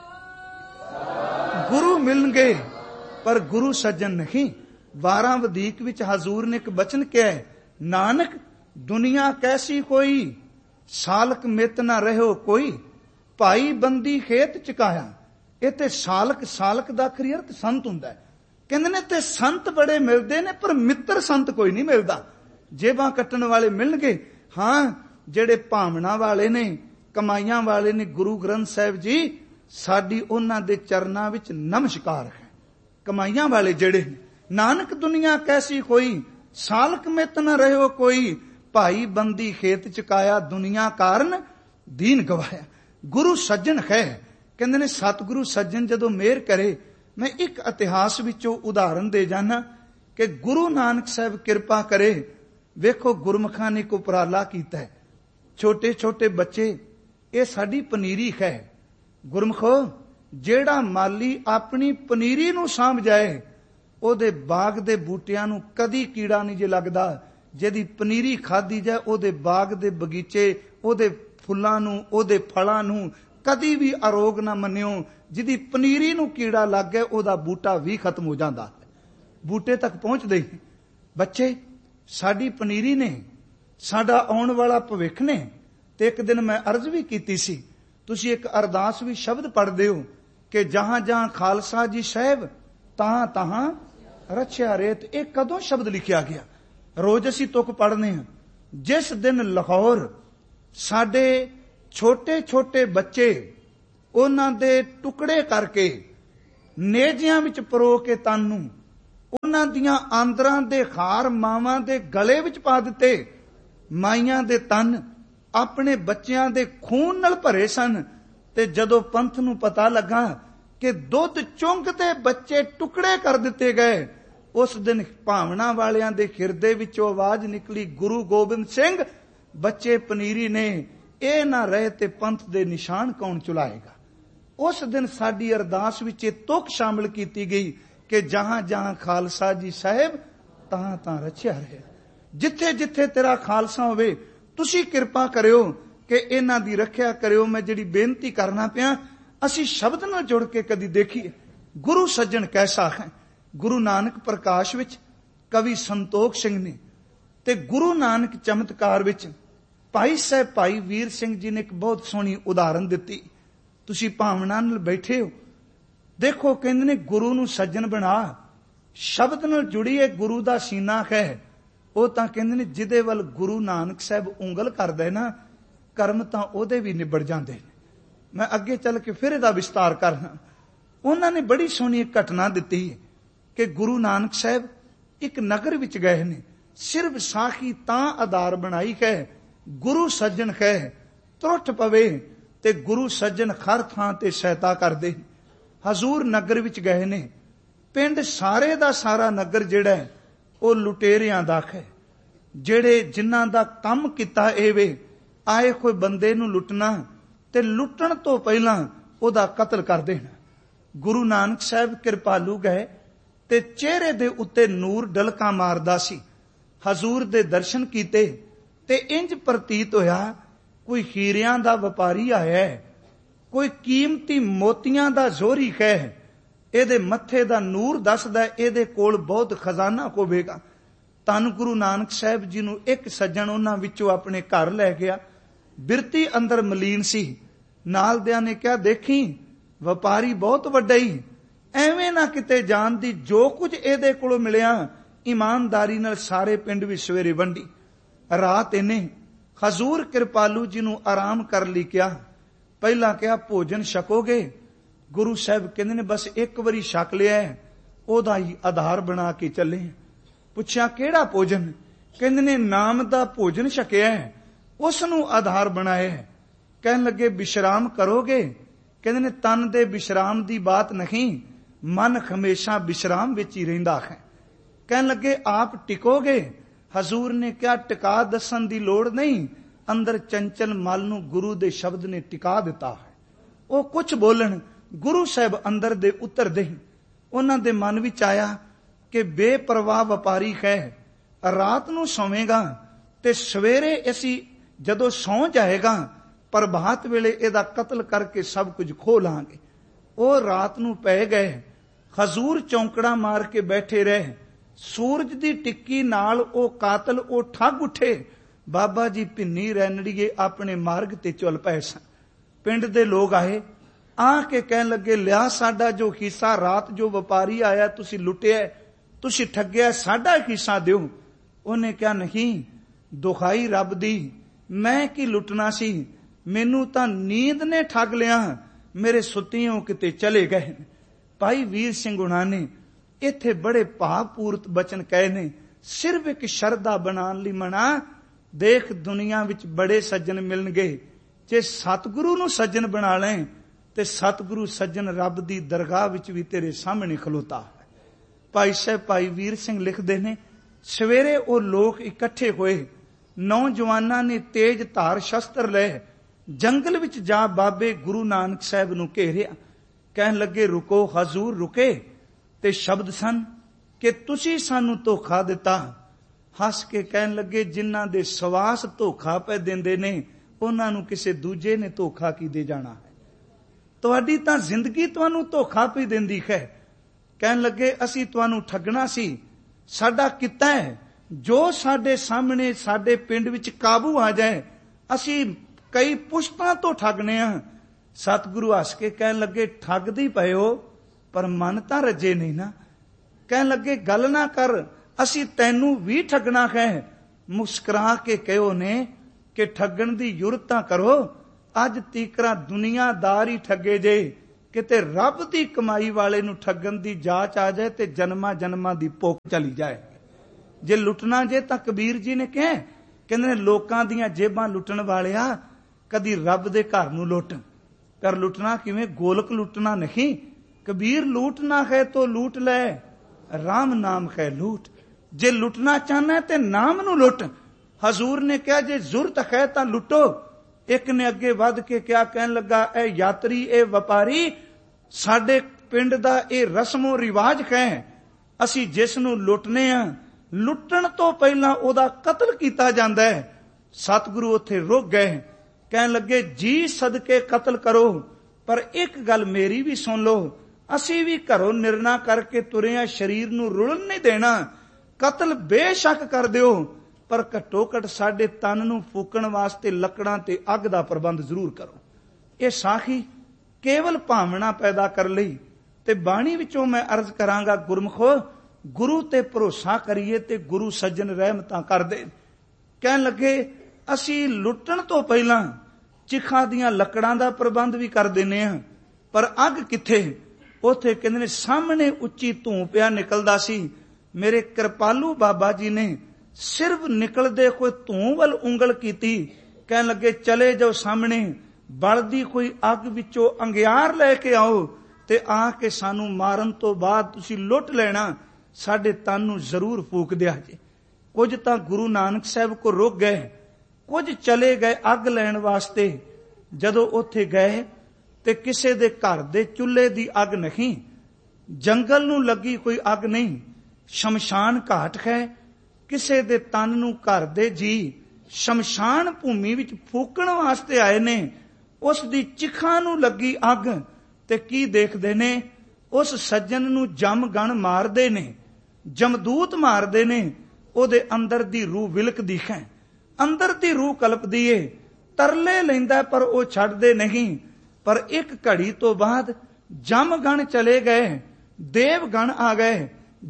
Speaker 1: ਗੁਰੂ ਮਿਲਣਗੇ, ਪਰ ਗੁਰੂ ਸੱਜਣ ਨਹੀਂ। ਬਾਰਾਂ ਵਧੀਕ ਵਿੱਚ ਹਜ਼ੂਰ ਨੇ ਇੱਕ ਬਚਨ ਕਿਹਾ, ਨਾਨਕ ਦੁਨੀਆ ਕੈਸੀ ਕੋਈ, ਸਾਲਕ ਮਿਤ ਨਾ ਰਹਿਓ ਕੋਈ, ਭਾਈ ਬੰਦੀ ਖੇਤ ਚੁਕਾਇਆ। ਇਹ ਤੇ ਸਾਲਕ, ਸਾਲਕ ਦਾ ਅਖਰੀ ਅਰਥ ਸੰਤ ਹੁੰਦਾ ਹੈ। ਕਹਿੰਦੇ ਨੇ ਤੇ ਸੰਤ ਬੜੇ ਮਿਲਦੇ ਨੇ, ਪਰ ਮਿੱਤਰ ਸੰਤ ਕੋਈ ਨਹੀਂ ਮਿਲਦਾ। ਜੇਬਾਂ ਕੱਟਣ ਵਾਲੇ ਮਿਲਣਗੇ, ਹਾਂ, ਜਿਹੜੇ ਭਾਵਨਾ ਵਾਲੇ ਨੇ, ਕਮਾਈਆਂ ਵਾਲੇ ਨੇ। ਗੁਰੂ ਗ੍ਰੰਥ ਸਾਹਿਬ ਜੀ, ਸਾਡੀ ਉਹਨਾਂ ਦੇ ਚਰਨਾਂ ਵਿੱਚ ਨਮਸਕਾਰ ਹੈ। ਕਮਾਈਆਂ ਵਾਲੇ ਜਿਹੜੇ ਨੇ, ਨਾਨਕ ਦੁਨੀਆ ਕੈਸੀ ਕੋਈ, ਸਾਲਕ ਮਿਤ ਨਾ ਰਹਿਓ ਕੋਈ, ਭਾਈ ਬੰਦੀ ਖੇਤ ਚੁਕਾਇਆ, ਦੁਨੀਆ ਕਾਰਨ ਦੀਨ ਗਵਾਇਆ। ਗੁਰੂ ਸੱਜਣ ਹੈ। ਕਹਿੰਦੇ ਨੇ ਸਤਿਗੁਰੂ ਸੱਜਣ ਜਦੋਂ ਮਿਹਰ ਕਰੇ। ਮੈਂ ਇੱਕ ਇਤਿਹਾਸ ਵਿੱਚੋਂ ਉਦਾਹਰਨ ਦੇ ਜਾਣਾ ਕਿ ਗੁਰੂ ਨਾਨਕ ਸਾਹਿਬ ਕਿਰਪਾ ਕਰੇ। ਵੇਖੋ, ਗੁਰਮੁਖਾਂ ਨੇ ਕੋ ਉਪਰਾਲਾ ਕੀਤਾ ਹੈ। ਛੋਟੇ ਛੋਟੇ ਬੱਚੇ, ਇਹ ਸਾਡੀ ਪਨੀਰੀ ਹੈ। ਗੁਰਮੁਖੋ, ਜਿਹੜਾ ਮਾਲੀ ਆਪਣੀ ਪਨੀਰੀ ਨੂੰ ਸਾਂਭ ਜਾਏ, ਉਹਦੇ ਬਾਗ ਦੇ ਬੂਟਿਆਂ ਨੂੰ ਕਦੀ ਕੀੜਾ ਨਹੀਂ ਜੇ ਲੱਗਦਾ। ਜਿਹਦੀ ਪਨੀਰੀ ਖਾਧੀ ਜਾਏ, ਉਹਦੇ ਬਾਗ ਦੇ ਬਗੀਚੇ, ਉਹਦੇ ਫੁੱਲਾਂ ਨੂੰ, ਉਹਦੇ ਫਲਾਂ ਨੂੰ ਕਦੀ ਵੀ ਅਰੋਗ ਨਾ ਮੰਨਿਓ। ਜਿਹਦੀ ਪਨੀਰੀ ਨੂੰ ਕੀੜਾ ਲੱਗ ਗਿਆ, ਉਹਦਾ ਬੂਟਾ ਵੀ ਖਤਮ ਹੋ ਜਾਂਦਾ। ਬੂਟੇ ਤੱਕ ਪਹੁੰਚਦੇ। ਬੱਚੇ ਸਾਡੀ ਪਨੀਰੀ ਨੇ, ਸਾਡਾ ਆਉਣ ਵਾਲਾ ਭਵਿੱਖ ਨੇ। ਤੇ ਇੱਕ ਦਿਨ ਮੈਂ ਅਰਜ਼ ਵੀ ਕੀਤੀ ਸੀ, ਤੁਸੀਂ ਇੱਕ ਅਰਦਾਸ ਵੀ ਸ਼ਬਦ ਪੜ੍ਹਦੇ ਹੋ ਕਿ ਜਹਾਂ ਜਹਾਂ ਖਾਲਸਾ ਜੀ ਸਾਹਿਬ, ਤਹਾਂ ਤਹਾਂ ਰਚਿਆ ਰੇਤ। ਇਹ ਕਦੋਂ ਸ਼ਬਦ ਲਿਖਿਆ ਗਿਆ? ਰੋਜ਼ ਅਸੀਂ ਤੁਕ ਪੜ੍ਹਨੇ ਹਾਂ। ਜਿਸ ਦਿਨ ਲਾਹੌਰ ਸਾਡੇ ਛੋਟੇ ਛੋਟੇ ਬੱਚੇ ਉਹਨਾਂ ਦੇ ਟੁਕੜੇ ਕਰਕੇ ਨੇਜਿਆਂ ਵਿੱਚ ਪਰੋ ਕੇ ਤਨ ਨੂੰ, ਉਹਨਾਂ ਦੀਆਂ ਆਂਦਰਾਂ ਦੇ ਹਾਰ ਮਾਵਾਂ ਦੇ ਗਲੇ ਵਿੱਚ ਪਾ ਦਿੱਤੇ। ਮਾਈਆਂ ਦੇ ਤਨ ਆਪਣੇ ਬੱਚਿਆਂ ਦੇ ਖੂਨ ਨਾਲ ਭਰੇ ਸਨ, ਤੇ ਜਦੋਂ ਪੰਥ ਨੂੰ ਪਤਾ ਲੱਗਾ ਕਿ ਦੁੱਧ ਚੁੰਘਦੇ ਬੱਚੇ ਟੁਕੜੇ ਕਰ ਦਿੱਤੇ ਗਏ, ਉਸ ਦਿਨ ਭਾਵਨਾ ਵਾਲਿਆਂ ਦੇ ਹਿਰਦੇ ਵਿੱਚੋਂ ਆਵਾਜ਼ ਨਿਕਲੀ, ਗੁਰੂ ਗੋਬਿੰਦ ਸਿੰਘ ਬੱਚੇ ਪਨੀਰੀ ਨੇ, ਇਹ ਨਾ ਰਹੇ ਤੇ ਪੰਥ ਦੇ ਨਿਸ਼ਾਨ ਕੌਣ ਚੁਲਾਏਗਾ। ਉਸ ਦਿਨ ਸਾਡੀ ਅਰਦਾਸ ਵਿੱਚ ਇਹ ਤੁਕ ਸ਼ਾਮਿਲ ਕੀਤੀ ਗਈ ਕਿ ਜਹਾਂ ਜਹਾਂ ਖਾਲਸਾ ਜੀ ਸਾਹਿਬ ਤਾਂ ਤਾਂ ਰਚਿਆ ਰਹੇ। ਜਿੱਥੇ ਜਿੱਥੇ ਤੇਰਾ ਖਾਲਸਾ ਹੋਵੇ ਤੁਸੀਂ ਕਿਰਪਾ ਕਰਿਓ ਕਿ ਇਹਨਾਂ ਦੀ ਰੱਖਿਆ ਕਰਿਓ। ਮੈਂ ਜਿਹੜੀ ਬੇਨਤੀ ਕਰਨਾ ਪਿਆ, ਅਸੀਂ ਸ਼ਬਦ ਨਾਲ ਜੁੜ ਕੇ ਕਦੀ ਦੇਖੀਏ ਗੁਰੂ ਸੱਜਣ ਕੈਸਾ ਹੈ। ਗੁਰੂ ਨਾਨਕ ਪ੍ਰਕਾਸ਼ ਵਿੱਚ ਕਵੀ ਸੰਤੋਖ ਸਿੰਘ ਨੇ ਤੇ ਗੁਰੂ ਨਾਨਕ ਚਮਤਕਾਰ ਵਿੱਚ ਭਾਈ ਸਾਹਿਬ ਭਾਈ ਵੀਰ ਸਿੰਘ ਜੀ ਨੇ ਇੱਕ ਬਹੁਤ ਸੋਹਣੀ ਉਦਾਹਰਨ ਦਿੱਤੀ। ਤੁਸੀਂ ਭਾਵਨਾ ਨਾਲ ਬੈਠੇ ਹੋ, ਦੇਖੋ ਕਹਿੰਦੇ ਨੇ ਗੁਰੂ ਨੂੰ ਸੱਜਣ ਬਣਾ, ਸ਼ਬਦ ਨਾਲ ਜੁੜੀਏ ਗੁਰੂ ਦਾ ਸੀਨਾ ਹੈ। ਉਹ ਤਾਂ ਕਹਿੰਦੇ ਨੇ ਜਿਹਦੇ ਵੱਲ ਗੁਰੂ ਨਾਨਕ ਸਾਹਿਬ ਉਂਗਲ ਕਰਦਾ ਨਾ, ਕਰਮ ਤਾਂ ਉਹਦੇ ਵੀ ਨਿਬੜ ਜਾਂਦੇ ਨੇ। ਮੈਂ ਅੱਗੇ ਚੱਲ ਕੇ ਫਿਰ ਇਹਦਾ ਵਿਸਤਾਰ ਕਰਨਾ। ਉਹਨਾਂ ਨੇ ਬੜੀ ਸੋਹਣੀ ਇੱਕ ਘਟਨਾ ਦਿੱਤੀ ਕਿ ਗੁਰੂ ਨਾਨਕ ਸਾਹਿਬ ਇੱਕ ਨਗਰ ਵਿੱਚ ਗਏ ਨੇ, ਸਿਰਫ ਸਾਖੀ ਤਾਂ ਆਧਾਰ ਬਣਾਈ ਹੈ, ਗੁਰੂ ਸੱਜਣ ਹੈ, ਤਰੁੱਠ ਪਵੇ ਤੇ ਗੁਰੂ ਸੱਜਣ ਹਰ ਥਾਂ ਤੇ ਸਹਾਇਤਾ ਕਰਦੇ। ਹਜ਼ੂਰ ਨਗਰ ਵਿੱਚ ਗਏ ਨੇ, ਪਿੰਡ ਸਾਰੇ ਦਾ ਸਾਰਾ ਨਗਰ ਜਿਹੜਾ ਹੈ ਉਹ ਲੁਟੇਰਿਆਂ ਦਾ ਹੈ, ਜਿਹੜੇ ਜਿਨ੍ਹਾਂ ਦਾ ਕੰਮ ਕੀਤਾ ਇਹ ਵੇ ਆਏ ਕੋਈ ਬੰਦੇ ਨੂੰ ਲੁੱਟਣਾ ਤੇ ਲੁੱਟਣ ਤੋਂ ਪਹਿਲਾਂ ਉਹਦਾ ਕਤਲ ਕਰ ਦੇਣਾ। ਗੁਰੂ ਨਾਨਕ ਸਾਹਿਬ ਕਿਰਪਾਲੂ ਗਏ ਤੇ ਚਿਹਰੇ ਦੇ ਉੱਤੇ ਨੂਰ ਡਲਕਾ ਮਾਰਦਾ ਸੀ। ਹਜ਼ੂਰ ਦੇ ਦਰਸ਼ਨ ਕੀਤੇ ਤੇ ਇੰਜ ਪ੍ਰਤੀਤ ਹੋਇਆ ਕੋਈ ਹੀਰਿਆਂ ਦਾ ਵਪਾਰੀ ਆਇਆ ਹੈ, ਕੋਈ ਕੀਮਤੀ ਮੋਤੀਆਂ ਦਾ ਜ਼ੋਰੀ ਹੈ, ਇਹਦੇ ਮੱਥੇ ਦਾ ਨੂਰ ਦੱਸਦਾ ਇਹਦੇ ਕੋਲ ਬਹੁਤ ਖਜ਼ਾਨਾ ਹੋਵੇਗਾ। ਧੰਨ ਗੁਰੂ ਨਾਨਕ ਸਾਹਿਬ ਜੀ ਨੂੰ ਇੱਕ ਸੱਜਣ ਉਹਨਾਂ ਵਿੱਚੋਂ ਆਪਣੇ ਘਰ ਲੈ ਗਿਆ, ਬਿਰਤੀ ਅੰਦਰ ਮਲੀਨ ਸੀ। ਨਾਲ ਦਿਆਂ ਨੇ ਕਿਹਾ, ਦੇਖੀ ਵਪਾਰੀ ਬਹੁਤ ਵੱਡਾ ਹੀ, ਐਵੇਂ ਨਾ ਕਿਤੇ ਜਾਣ ਦੀ, ਜੋ ਕੁਝ ਇਹਦੇ ਕੋਲੋਂ ਮਿਲਿਆ ਇਮਾਨਦਾਰੀ ਨਾਲ ਸਾਰੇ ਪਿੰਡ ਵਿੱਚ ਸਵੇਰੇ ਵੰਡੀ। ਰਾਤ ਇਹਨੇ ਹਜ਼ੂਰ ਕਿਰਪਾਲੂ ਜੀ ਨੂੰ ਆਰਾਮ ਕਰ ਲਈ ਕਿਹਾ। ਪਹਿਲਾਂ ਕਿਹਾ ਭੋਜਨ ਛਕੋਗੇ? ਗੁਰੂ ਸਾਹਿਬ ਕਹਿੰਦੇ ਨੇ ਬਸ ਇੱਕ ਵਾਰੀ ਛਕ ਲਿਆ, ਉਹਦਾ ਹੀ ਆਧਾਰ ਬਣਾ ਕੇ ਚੱਲੇ। ਪੁੱਛਿਆ ਕਿਹੜਾ ਭੋਜਨ? ਕਹਿੰਦੇ ਨੇ ਨਾਮ ਦਾ ਭੋਜਨ ਛਕਿਆ, ਉਸ ਨੂੰ ਆਧਾਰ ਬਣਾਇਆ। ਕਹਿਣ ਲੱਗੇ ਵਿਸ਼ਰਾਮ ਕਰੋਗੇ? ਕਹਿੰਦੇ ਨੇ ਤਨ ਦੇ ਵਿਸ਼ਰਾਮ ਦੀ ਬਾਤ ਨਹੀਂ, ਮਨ ਹਮੇਸ਼ਾ ਵਿਸ਼ਰਾਮ ਵਿੱਚ ਹੀ ਰਹਿੰਦਾ ਹੈ। ਕਹਿਣ ਲੱਗੇ ਆਪ ਟਿਕੋਗੇ? ਹਜ਼ੂਰ ਨੇ ਕਿਹਾ ਟਿਕਾ ਦੱਸਣ ਦੀ ਲੋੜ ਨਹੀਂ, ਅੰਦਰ ਚੰਚਲ ਮਲ ਨੂੰ ਗੁਰੂ ਦੇ ਸ਼ਬਦ ਨੇ ਟਿਕਾ ਦਿੱਤਾ ਹੈ। ਉਹ ਕੁਝ ਬੋਲਣ, ਗੁਰੂ ਸਾਹਿਬ ਅੰਦਰ ਦੇ ਉਤਰਦੇ ਹੀ ਉਹਨਾਂ ਦੇ ਮਨ ਵਿੱਚ ਆਇਆ ਕਿ ਬੇਪਰਵਾਹ ਵਪਾਰੀ ਹੈ, ਰਾਤ ਨੂੰ ਸੌਵੇਗਾ ਤੇ ਸਵੇਰੇ ਅਸੀਂ ਜਦੋਂ ਸੌਂ ਜਾਏਗਾ ਪ੍ਰਭਾਤ ਵੇਲੇ ਇਹਦਾ ਕਤਲ ਕਰਕੇ ਸਭ ਕੁਝ ਖੋਹ ਲਾਂਗੇ। ਉਹ ਰਾਤ ਨੂੰ ਪੈ ਗਏ। ਹਜ਼ੂਰ ਚੌਂਕੜਾ ਮਾਰ ਕੇ ਬੈਠੇ ਰਹੇ। ਸੂਰਜ ਦੀ ਟਿੱਕੀ ਨਾਲ ਉਹ ਕਾਤਲ ਉਹ ਠੱਗ ਉੱਠੇ। ਬਾਬਾ ਜੀ ਭਿੰਨੀ ਰੈਣੜੀਏ ਆਪਣੇ ਮਾਰਗ ਤੇ ਚੱਲ ਪਏ ਸਨ। ਪਿੰਡ ਦੇ ਲੋਕ ਆਏ, ਆ ਕੇ ਕਹਿਣ ਲੱਗੇ ਲਿਆ ਸਾਡਾ ਜੋ ਹਿੱਸਾ, ਰਾਤ ਜੋ ਵਪਾਰੀ ਆਇਆ ਤੁਸੀਂ ਲੁੱਟਿਆ, ਤੁਸੀਂ ਠੱਗਿਆ, ਸਾਡਾ ਹਿੱਸਾ ਦਿਓ। ਉਹਨੇ ਕਿਹਾ ਨਹੀਂ, ਦੁਹਾਈ ਰੱਬ ਦੀ, ਮੈਂ ਕੀ ਲੁੱਟਣਾ ਸੀ, ਮੈਨੂੰ ਤਾਂ ਨੀਂਦ ਨੇ ਠੱਗ ਲਿਆ, ਮੇਰੇ ਸੁੱਤਿਓਂ ਕਿਤੇ ਚਲੇ ਗਏ। ਭਾਈ ਵੀਰ ਸਿੰਘ ਹੁਣਾਂ ਨੇ ਇੱਥੇ ਬੜੇ ਭਾਵਪੂਰਤ ਬਚਨ ਕਹੇ ਨੇ, ਸਿਰਫ ਇੱਕ ਸ਼ਰਧਾ ਬਣਾਉਣ ਲਈ ਮਨਾ, ਦੇਖ ਦੁਨੀਆ ਵਿੱਚ ਬੜੇ ਸੱਜਣ ਮਿਲਣਗੇ, ਜੇ ਸਤਿਗੁਰੂ ਨੂੰ ਸੱਜਣ ਬਣਾ ਲੈ ਤੇ ਸਤਿਗੁਰੂ ਸੱਜਣ ਰੱਬ ਦੀ ਦਰਗਾਹ ਵਿੱਚ ਵੀ ਤੇਰੇ ਸਾਹਮਣੇ ਖਲੋਤਾ ਹੈ। ਭਾਈ ਸਾਹਿਬ ਭਾਈ ਵੀਰ ਸਿੰਘ ਲਿਖਦੇ ਨੇ, ਸਵੇਰੇ ਉਹ ਲੋਕ ਇਕੱਠੇ ਹੋਏ, ਨੌਜਵਾਨਾਂ ਨੇ ਤੇਜ ਧਾਰ ਸ਼ਸਤਰ ਲਏ, ਜੰਗਲ ਵਿੱਚ ਜਾ ਬਾਬੇ ਗੁਰੂ ਨਾਨਕ ਸਾਹਿਬ ਨੂੰ ਘੇਰਿਆ। ਕਹਿਣ ਲੱਗੇ ਰੁਕੋ। ਹਜ਼ੂਰ ਰੁਕੇ ਤੇ ਸ਼ਬਦ ਸਨ ਕਿ ਤੁਸੀਂ ਸਾਨੂੰ ਧੋਖਾ ਦਿੱਤਾ। ਹੱਸ ਕੇ ਕਹਿਣ ਲੱਗੇ ਜਿਨ੍ਹਾਂ ਦੇ ਸਵਾਸ ਧੋਖਾ ਪੈ ਦਿੰਦੇ ਨੇ ਉਹਨਾਂ ਨੂੰ ਕਿਸੇ ਦੂਜੇ ਨੇ ਧੋਖਾ ਕੀ ਦੇ ਜਾਣਾ ਹੈ, ਤੁਹਾਡੀ ਤਾਂ ਜ਼ਿੰਦਗੀ ਤੁਹਾਨੂੰ ਧੋਖਾ ਪਈ ਦਿੰਦੀ ਹੈ। ਕਹਿਣ ਲੱਗੇ ਅਸੀਂ ਤੁਹਾਨੂੰ ਠੱਗਣਾ ਸੀ, ਸਾਡਾ ਕਿੱਤਾ ਹੈ, ਜੋ ਸਾਡੇ ਸਾਹਮਣੇ ਸਾਡੇ ਪਿੰਡ ਵਿੱਚ ਕਾਬੂ ਆ ਜਾਏ ਅਸੀਂ ਕਈ ਪੁਸ਼ਤਾਂ ਤੋਂ ਠੱਗਨੇ ਆ। ਸਤਿਗੁਰੂ ਹੱਸ ਕੇ ਕਹਿਣ ਲੱਗੇ ਠੱਗਦੀ ਪਏ ਹੋ ਪਰ ਮਨ ਤਾਂ ਰੱਜੇ ਨਹੀਂ ਨਾ। ਕਹਿਣ ਲੱਗੇ ਗੱਲ ਨਾ ਕਰ, ਅਸੀਂ ਤੈਨੂੰ ਵੀ ਠੱਗਣਾ ਹੈ। ਮੁਸਕਰਾ ਕੇ ਕਹਿਓ ਨੇ ਕਿ ਠੱਗਣ ਦੀ ਯੁਰਤ ਤਾਂ ਕਰੋ, ਅੱਜ ਤੀਕਰਾ ਦੁਨੀਆਦਾਰ ਹੀ ਠੱਗੇ ਜੇ, ਕਿਤੇ ਰੱਬ ਦੀ ਕਮਾਈ ਵਾਲੇ ਨੂੰ ਠੱਗਣ ਦੀ ਜਾਚ ਆ ਜਾਏ ਤੇ ਜਨਮਾਂ ਜਨਮਾਂ ਦੀ ਭੁੱਖ ਚਲੀ ਜਾਏ। ਜੇ ਲੁੱਟਣਾ ਜੇ ਤਾਂ ਕਬੀਰ ਜੀ ਨੇ ਕਿਹਾ, ਕਹਿੰਦੇ ਨੇ ਲੋਕਾਂ ਦੀਆਂ ਜੇਬਾਂ ਲੁੱਟਣ ਵਾਲਿਆ ਕਦੀ ਰੱਬ ਦੇ ਘਰ ਨੂੰ ਲੁੱਟ। ਪਰ ਲੁੱਟਣਾ ਕਿਵੇਂ? ਗੋਲਕ ਲੁੱਟਣਾ ਨਹੀਂ। ਕਬੀਰ ਲੂਟਣਾ ਹੈ ਤੋ ਲੂਟ ਲੈ, ਰਾਮ ਨਾਮ ਹੈ ਲੂਟ। ਜੇ ਲੁੱਟਣਾ ਚਾਹਨਾ ਤੇ ਨਾਮ ਨੂੰ ਲੁੱਟ। ਹਜ਼ੂਰ ਨੇ ਕਿਹਾ ਜੇ ਜ਼ੁਰਤ ਹੈ ਤਾਂ ਲੁੱਟੋ। ਇੱਕ ਨੇ ਅੱਗੇ ਵੱਧ ਕੇ ਕਿਹਾ, ਕਹਿਣ ਲੱਗਾ ਇਹ ਯਾਤਰੀ ਇਹ ਵਪਾਰੀ, ਸਾਡੇ ਪਿੰਡ ਦਾ ਇਹ ਰਸਮੋ ਰਿਵਾਜ ਹੈ, ਅਸੀਂ ਜਿਸ ਨੂੰ ਲੁੱਟਨੇ ਆ ਲੁੱਟਣ ਤੋਂ ਪਹਿਲਾਂ ਉਹਦਾ ਕਤਲ ਕੀਤਾ ਜਾਂਦਾ ਹੈ। ਸਤਿਗੁਰੂ ਉੱਥੇ ਰੁਕ ਗਏ, ਕਹਿਣ ਲੱਗੇ ਜੀ ਸਦਕੇ ਕਤਲ ਕਰੋ, ਪਰ ਇੱਕ ਗੱਲ ਮੇਰੀ ਵੀ ਸੁਣ ਲਓ, ਅਸੀਂ ਵੀ ਘਰੋਂ ਨਿਰਣਾ ਕਰਕੇ ਤੁਰੇ ਆ, ਸਰੀਰ ਨੂੰ ਰੁਲਣ ਨਹੀਂ ਦੇਣਾ। ਕਤਲ ਬੇਸ਼ੱਕ ਕਰ ਦਿਓ, ਪਰ ਘੱਟੋ ਘੱਟ ਸਾਡੇ ਤਨ ਨੂੰ ਫੂਕਣ ਵਾਸਤੇ ਲੱਕੜਾਂ ਤੇ ਅੱਗ ਦਾ ਪ੍ਰਬੰਧ ਜ਼ਰੂਰ ਕਰੋ। ਇਹ ਸਾਖੀ ਕੇਵਲ ਭਾਵਨਾ ਪੈਦਾ ਕਰ ਲਈ। ਤੇ ਬਾਣੀ ਵਿੱਚੋਂ ਮੈਂ ਅਰਜ਼ ਕਰਾਂਗਾ, ਗੁਰਮਖੋ ਗੁਰੂ ਤੇ ਭਰੋਸਾ ਕਰੀਏ ਤੇ ਗੁਰੂ ਸੱਜਣ ਰਹਿਮਤਾਂ ਕਰਦੇ। ਕਹਿਣ ਲੱਗੇ ਅਸੀਂ ਲੁੱਟਣ ਤੋਂ ਪਹਿਲਾਂ ਚਿਖਾ ਦੀਆਂ ਲੱਕੜਾਂ ਦਾ ਪ੍ਰਬੰਧ ਵੀ ਕਰ ਦਿੰਨੇ ਆ, ਪਰ ਅੱਗ ਕਿੱਥੇ? ਉੱਥੇ ਕਹਿੰਦੇ ਨੇ ਸਾਹਮਣੇ ਉੱਚੀ ਧੂੰ ਪਿਆ ਨਿਕਲਦਾ ਸੀ। ਮੇਰੇ ਕਿਰਪਾਲੂ ਬਾਬਾ ਜੀ ਨੇ ਸਿਰਫ ਨਿਕਲਦੇ ਕੋਈ ਧੂੰ ਵੱਲ ਉਂਗਲ ਕੀਤੀ, ਕਹਿਣ ਲੱਗੇ ਚਲੇ ਜਾਓ ਸਾਹਮਣੇ ਬਲਦੀ ਕੋਈ ਅੱਗ ਵਿੱਚੋਂ ਅੰਗਿਆਰ ਲੈ ਕੇ ਆਓ ਤੇ ਆ ਕੇ ਸਾਨੂੰ ਮਾਰਨ ਤੋਂ ਬਾਅਦ ਤੁਸੀਂ ਲੁੱਟ ਲੈਣਾ, ਸਾਡੇ ਤਨ ਨੂੰ ਜ਼ਰੂਰ ਫੂਕ ਦਿਆ ਜੇ। ਕੁਝ ਤਾਂ ਗੁਰੂ ਨਾਨਕ ਸਾਹਿਬ ਕੋ ਰੁਕ ਗਏ, ਕੁਝ ਚਲੇ ਗਏ ਅੱਗ ਲੈਣ ਵਾਸਤੇ। ਜਦੋਂ ਉੱਥੇ ਗਏ ਤੇ ਕਿਸੇ ਦੇ ਘਰ ਦੇ ਚੁੱਲ੍ਹੇ ਦੀ ਅੱਗ ਨਹੀਂ, ਜੰਗਲ ਨੂੰ ਲੱਗੀ ਕੋਈ ਅੱਗ ਨਹੀਂ, ਸ਼ਮਸ਼ਾਨ ਘਾਟ ਹੈ। ਕਿਸੇ ਦੇ ਤਨ ਨੂੰ ਘਰ ਦੇ ਜੀ ਸ਼ਮਸ਼ਾਨ ਭੂਮੀ ਵਿੱਚ ਫੂਕਣ ਵਾਸਤੇ ਆਏ ਨੇ, ਉਸ ਦੀ ਚਿਖਾਂ ਨੂੰ ਲੱਗੀ ਅੱਗ ਤੇ ਕੀ ਦੇਖਦੇ ਨੇ? ਉਸ ਸੱਜਣ ਨੂੰ ਜਮ ਗਣ ਮਾਰਦੇ ਨੇ, ਜਮਦੂਤ ਮਾਰਦੇ ਨੇ, ਉਹਦੇ ਅੰਦਰ ਦੀ ਰੂਹ ਵਿਲਕਦੀ ਹੈ, ਅੰਦਰ ਦੀ ਰੂਹ ਕਲਪਦੀ ਏ, ਤਰਲੇ ਲੈਂਦਾ ਪਰ ਉਹ ਛੱਡਦੇ ਨਹੀਂ। ਪਰ ਇੱਕ ਘੜੀ ਤੋਂ ਬਾਅਦ ਜਮ ਗਣ ਚਲੇ ਗਏ, ਦੇਵ ਗਣ ਆ ਗਏ,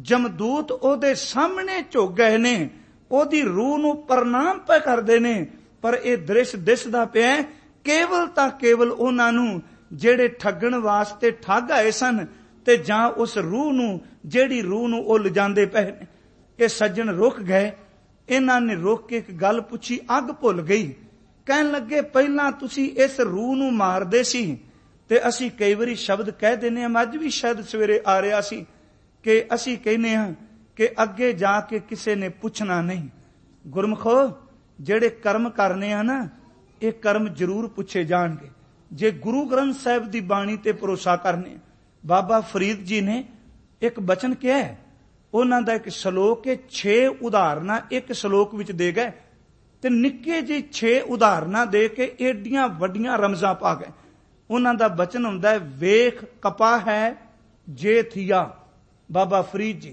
Speaker 1: ਜਮਦੂਤ ਉਹਦੇ ਸਾਹਮਣੇ ਝੁਕ ਗਏ ਨੇ, ਉਹਦੀ ਰੂਹ ਨੂੰ ਪ੍ਰਣਾਮ ਪੈ ਕਰਦੇ ਨੇ। ਪਰ ਇਹ ਦ੍ਰਿਸ਼ ਦਿਸਦਾ ਪਿਆ ਕੇਵਲ ਤਾਂ ਕੇਵਲ ਉਹਨਾਂ ਨੂੰ ਜਿਹੜੇ ਠੱਗਣ ਵਾਸਤੇ ਠੱਗ ਆਏ ਸਨ, ਤੇ ਜਾਂ ਉਸ ਰੂਹ ਨੂੰ ਜਿਹੜੀ ਰੂਹ ਨੂੰ ਉਹ ਲਿਜਾਂਦੇ ਪਏ ਨੇ। ਇਹ ਸੱਜਣ ਰੁਕ ਗਏ, ਇਹਨਾਂ ਨੇ ਰੁਕ ਕੇ ਇੱਕ ਗੱਲ ਪੁੱਛੀ, ਅੱਗ ਭੁੱਲ ਗਈ। ਕਹਿਣ ਲੱਗੇ ਪਹਿਲਾਂ ਤੁਸੀਂ ਇਸ ਰੂਹ ਨੂੰ ਮਾਰਦੇ ਸੀ ਤੇ ਅਸੀਂ ਕਈ ਵਾਰੀ ਸ਼ਬਦ ਕਹਿ ਦਿੰਦੇ ਹਾਂ, ਅੱਜ ਵੀ ਸ਼ਾਇਦ ਸਵੇਰੇ ਆ ਰਿਹਾ ਸੀ ਕਿ ਅਸੀਂ ਕਹਿੰਦੇ ਹਾਂ ਕਿ ਅੱਗੇ ਜਾ ਕੇ ਕਿਸੇ ਨੇ ਪੁੱਛਣਾ ਨਹੀਂ। ਗੁਰਮਖੋ ਜਿਹੜੇ ਕਰਮ ਕਰਨੇ ਆ ਨਾ, ਇਹ ਕਰਮ ਜ਼ਰੂਰ ਪੁੱਛੇ ਜਾਣਗੇ ਜੇ ਗੁਰੂ ਗ੍ਰੰਥ ਸਾਹਿਬ ਦੀ ਬਾਣੀ ਤੇ ਭਰੋਸਾ ਕਰਨੇ। ਬਾਬਾ ਫਰੀਦ ਜੀ ਨੇ ਇੱਕ ਬਚਨ ਕਿਹਾ, ਉਹਨਾਂ ਦਾ ਇੱਕ ਸ਼ਲੋਕ ਹੈ, ਛੇ ਉਦਾਹਰਨਾਂ ਇੱਕ ਸ਼ਲੋਕ ਵਿੱਚ ਦੇ ਗਏ ਤੇ ਨਿੱਕੇ ਜਿਹੇ ਛੇ ਉਦਾਹਰਨਾਂ ਦੇ ਕੇ ਏਡੀਆਂ ਵੱਡੀਆਂ ਰਮਜ਼ਾਂ ਪਾ ਗਏ। ਉਹਨਾਂ ਦਾ ਬਚਨ ਹੁੰਦਾ ਹੈ, ਵੇਖ ਕਪਾ ਹੈ ਜੇ ਥੀਆ, ਬਾਬਾ ਫਰੀਦ ਜੀ,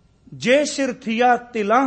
Speaker 1: ਜੇ ਸਿਰ ਥੀਆ ਤਿਲਾਂ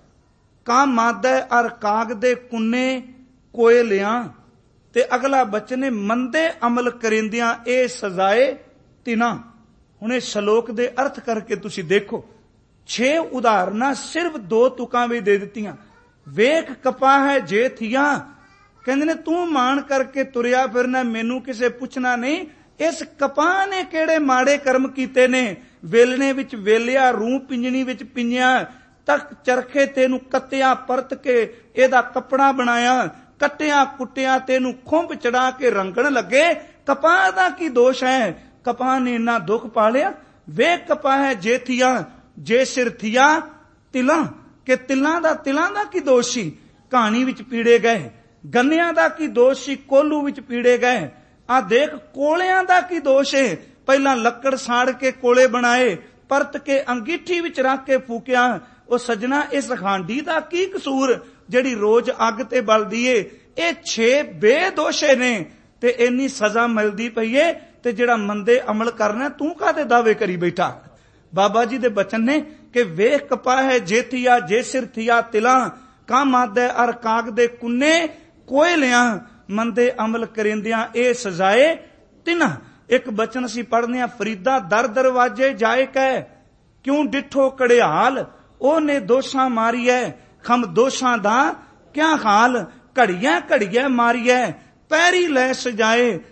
Speaker 1: ਕਾ ਮਾਦਾ ਅਰ ਕਾਗ ਦੇ ਕੁੰਨੇ ਕੋਏ ਲਿਆਂ। ਤੇ ਅਗਲਾ ਬਚਨ ਹੈ, ਮੰਦੇ ਅਮਲ ਕਰਿੰਦਿਆਂ ਇਹ ਸਜ਼ਾਏ ਤਿਨਾ। ਹੁਣ ਇਹ ਸ਼ਲੋਕ ਦੇ ਅਰਥ ਕਰਕੇ ਤੁਸੀਂ ਦੇਖੋ, ਛੇ ਉਦਾਹਰਨਾਂ ਸਿਰਫ ਦੋ ਤੁਕਾਂ ਵਿੱਚ ਦੇ ਦਿੱਤੀਆਂ। ਵੇਖ ਕਪਾ ਹੈ ਜੇ ਥੀਆ, ਕਹਿੰਦੇ ਨੇ ਤੂੰ ਮਾਣ ਕਰਕੇ ਤੁਰਿਆ ਫਿਰਨਾ, ਮੈਨੂੰ ਕਿਸੇ ਪੁੱਛਣਾ ਨਹੀਂ। ਇਸ ਕਪਾਹ ਨੇ ਕਿਹੜੇ ਮਾੜੇ ਕਰਮ ਕੀਤੇ ਨੇ? ਵੇਲਣੇ ਵਿੱਚ ਵੇਲਿਆ, ਰੂਹ ਪਿੰਜਣੀ ਵਿੱਚ ਪਿੰਜਿਆ, ਤੱਕ ਚਰਖੇ ਤੈਨੂੰ ਕੱਤਿਆ, ਪਰਤ ਕੇ ਇਹਦਾ ਕੱਪੜਾ ਬਣਾਇਆ, ਕੱਟਿਆ ਕੁੱਟਿਆ, ਤੈਨੂੰ ਖੁੰਭ ਚੜਾ ਕੇ ਰੰਗਣ ਲੱਗੇ। ਕਪਾਹ ਦਾ ਕੀ ਦੋਸ਼ ਹੈ? ਕਪਾਹ ਨੇ ਇੰਨਾ ਦੁੱਖ ਪਾਲਿਆ। ਵੇਖ ਕਪਾਹ ਹੈ ਜੇ ਥੀਆ, ਜੇ ਸਿਰ ਥੀਆ ਤਿਲਾਂ, ਕਿ ਤਿਲਾਂ ਦਾ ਤਿਲਾਂ ਦਾ ਕੀ ਦੋਸ਼ ਸੀ? ਕਹਾਣੀ ਵਿੱਚ ਪੀੜੇ ਗਏ। ਗੰਨਿਆਂ ਦਾ ਕੀ ਦੋਸ਼ ਸੀ? ਕੋਲੂ ਵਿੱਚ ਪੀੜੇ ਗਏ। ਆ ਦੇਖ ਕੋਲਿਆਂ ਦਾ ਕੀ ਦੋਸ਼ ਹੈ? ਪਹਿਲਾਂ ਲੱਕੜ ਸਾੜ ਕੇ ਕੋਲੇ ਬਣਾਏ, ਪਰਤ ਕੇ ਅੰਗੀਠੀ ਵਿੱਚ ਰੱਖ ਕੇ ਫੂਕਿਆ। ਉਹ ਸੱਜਣਾ, ਇਸ ਹਾਂਡੀ ਦਾ ਕੀ ਕਸੂਰ ਜਿਹੜੀ ਰੋਜ਼ ਅੱਗ ਤੇ ਬਲਦੀ ਏ? ਇਹ ਛੇ ਬੇਦੋਸ਼ੇ ਨੇ ਤੇ ਇੰਨੀ ਸਜ਼ਾ ਮਿਲਦੀ ਪਈ ਏ, ਤੇ ਜਿਹੜਾ ਮੰਦੇ ਅਮਲ ਕਰਨਾ ਤੂੰ ਕਾਹਦੇ ਦਾਅਵੇ ਕਰੀ ਬੈਠਾ? ਬਾਬਾ ਜੀ ਦੇ ਬਚਨ ਨੇ ਕਿ ਵੇਖ ਕਪਾ ਹੈ ਜੇ ਥੀਆ, ਜੇ ਸਿਰ ਥੀਆ ਤਿਲਾਂ ਕਾ ਮਾਦਾ ਅਰ ਕਾਗ ਦੇ ਕੁੰਨੇ ਕੋਏ ਲਿਆਂ, ਮੰਦੇ ਅਮਲ ਕਰਿੰਦਿਆਂ ਇਹ ਸਜ਼ਾਏ ਤਿਨਾ। ਇੱਕ ਬਚਨ ਅਸੀਂ ਪੜ੍ਹਨੇ ਆ, ਫਰੀਦਾ ਦਰ ਦਰਵਾਜੇ ਜਾਏ ਕਹਿ, ਕਿਉਂ ਡਿਠੋ ਕੜਿਆਲ, ਉਹਨੇ ਦੋਸ਼ਾਂ ਮਾਰੀਐ, ਖਮ ਦੋਸ਼ਾਂ ਦਾ ਕਿਆ ਹਾਲ, ਘੜੀਆਂ ਘੜੀਆਂ ਮਾਰੀਐ, ਪੈਰੀ ਲੈ ਸਜਾਏ,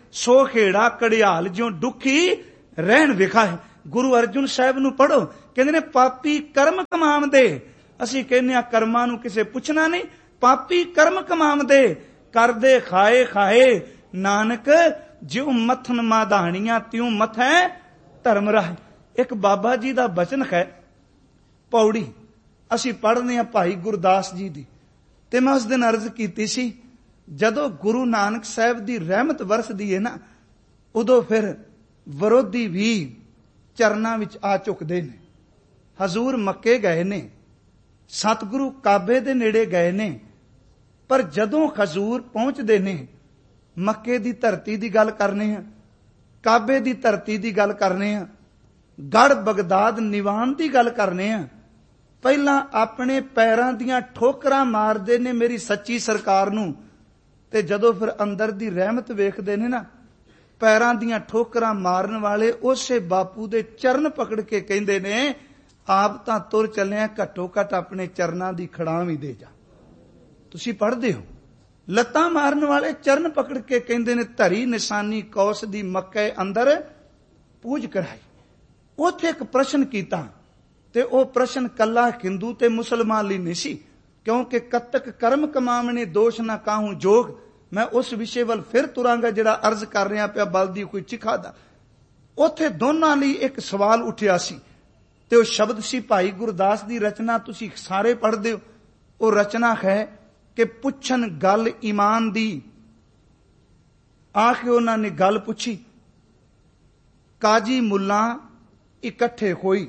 Speaker 1: ਸੋ ਖੇੜਾ ਕੜਿਆਲ ਜਿਉ ਦੁਖੀ ਰਹਿਣ ਵਿਖਾਏ। ਗੁਰੂ ਅਰਜਨ ਸਾਹਿਬ ਨੂੰ ਪੜੋ, ਕਹਿੰਦੇ ਨੇ ਪਾਪੀ ਕਰਮ ਕਮਾਉਂਦੇ। ਅਸੀਂ ਕਹਿੰਦੇ ਆ ਕਰਮਾਂ ਨੂੰ ਕਿਸੇ ਪੁੱਛਣਾ ਨਹੀਂ, ਪਾਪੀ ਕਰਮ ਕਮਾਉਂਦੇ ਕਰਦੇ ਖਾਏ ਖਾਏ ਨਾਨਕ ਜਿਉ ਮੱਥਨ ਮਾਧਾਣੀਆਂ ਤਿਉ ਮਥੈ ਧਰਮ ਰਾਹ। ਇੱਕ ਬਾਬਾ ਜੀ ਦਾ ਬਚਨ ਹੈ, ਪੌੜੀ ਅਸੀਂ ਪੜ੍ਹਦੇ ਹਾਂ ਭਾਈ ਗੁਰਦਾਸ ਜੀ ਦੀ, ਤੇ ਮੈਂ ਉਸ ਦਿਨ ਅਰਜ਼ ਕੀਤੀ ਸੀ ਜਦੋਂ ਗੁਰੂ ਨਾਨਕ ਸਾਹਿਬ ਦੀ ਰਹਿਮਤ ਵਰਸਦੀ ਹੈ ਨਾ, ਉਦੋਂ ਫਿਰ ਵਿਰੋਧੀ ਵੀ ਚਰਨਾਂ ਵਿੱਚ ਆ ਝੁਕਦੇ ਨੇ। ਹਜ਼ੂਰ ਮੱਕੇ ਗਏ ਨੇ, ਸਤਿਗੁਰੂ ਕਾਬੇ ਦੇ ਨੇੜੇ ਗਏ ਨੇ, ਪਰ ਜਦੋਂ ਹਜ਼ੂਰ ਪਹੁੰਚਦੇ ਨੇ, ਮੱਕੇ ਦੀ ਧਰਤੀ ਦੀ ਗੱਲ ਕਰਨੇ ਆ, ਕਾਬੇ ਦੀ ਧਰਤੀ ਦੀ ਗੱਲ ਕਰਨੇ ਆ, ਗੜ ਬਗਦਾਦ ਨਿਵਾਨ ਦੀ ਗੱਲ ਕਰਨੇ ਆ, ਪਹਿਲਾਂ ਆਪਣੇ ਪੈਰਾਂ ਦੀਆਂ ਠੋਕਰਾਂ ਮਾਰਦੇ ਨੇ ਮੇਰੀ ਸੱਚੀ ਸਰਕਾਰ ਨੂੰ, ਤੇ ਜਦੋਂ ਫਿਰ ਅੰਦਰ ਦੀ ਰਹਿਮਤ ਵੇਖਦੇ ਨੇ ਨਾ, ਪੈਰਾਂ ਦੀਆਂ ਠੋਕਰਾਂ ਮਾਰਨ ਵਾਲੇ ਉਸੇ ਬਾਪੂ ਦੇ ਚਰਨ ਪਕੜ ਕੇ ਕਹਿੰਦੇ ਨੇ ਆਪ ਤਾਂ ਤੁਰ ਚੱਲਿਆ, ਘੱਟੋ ਘੱਟ ਆਪਣੇ ਚਰਨਾਂ ਦੀ ਖੜਾਂ ਵੀ ਦੇ ਜਾ। ਤੁਸੀਂ ਪੜ੍ਹਦੇ ਹੋ, ਲੱਤਾਂ ਮਾਰਨ ਵਾਲੇ ਚਰਨ ਪਕੜ ਕੇ ਕਹਿੰਦੇ ਨੇ ਧਰੀ ਨਿਸ਼ਾਨੀ ਕੌਸ ਦੀ ਮੱਕੇ ਅੰਦਰ ਪੂਜ ਕਰਾਈ। ਉੱਥੇ ਇੱਕ ਪ੍ਰਸ਼ਨ ਕੀਤਾ, ਤੇ ਉਹ ਪ੍ਰਸ਼ਨ ਕੱਲਾ ਹਿੰਦੂ ਤੇ ਮੁਸਲਮਾਨ ਲਈ ਨਹੀਂ ਸੀ, ਕਿਉਂਕਿ ਕਤਕ ਕਰਮ ਕਮਾਵਣੇ ਦੋਸ਼ ਨਾ ਕਾਹੂ ਜੋਗ। ਮੈਂ ਉਸ ਵਿਸ਼ੇ ਵੱਲ ਫਿਰ ਤੁਰਾਂਗਾ ਜਿਹੜਾ ਅਰਜ਼ ਕਰ ਰਿਹਾ ਪਿਆ ਬਲਦੀ ਕੋਈ ਚਿਖਾ ਦਾ। ਉੱਥੇ ਦੋਨਾਂ ਲਈ ਇੱਕ ਸਵਾਲ ਉੱਠਿਆ ਸੀ, ਤੇ ਉਹ ਸ਼ਬਦ ਸੀ ਭਾਈ ਗੁਰਦਾਸ ਦੀ ਰਚਨਾ, ਤੁਸੀਂ ਸਾਰੇ ਪੜ੍ਹਦੇ ਹੋ। ਉਹ ਰਚਨਾ ਹੈ ਕਿ ਪੁੱਛਣ ਗੱਲ ਈਮਾਨ ਦੀ। ਆ ਕੇ ਉਹਨਾਂ ਨੇ ਗੱਲ ਪੁੱਛੀ, ਕਾਜੀ ਮੁੱਲਾ ਇਕੱਠੇ ਹੋਈ,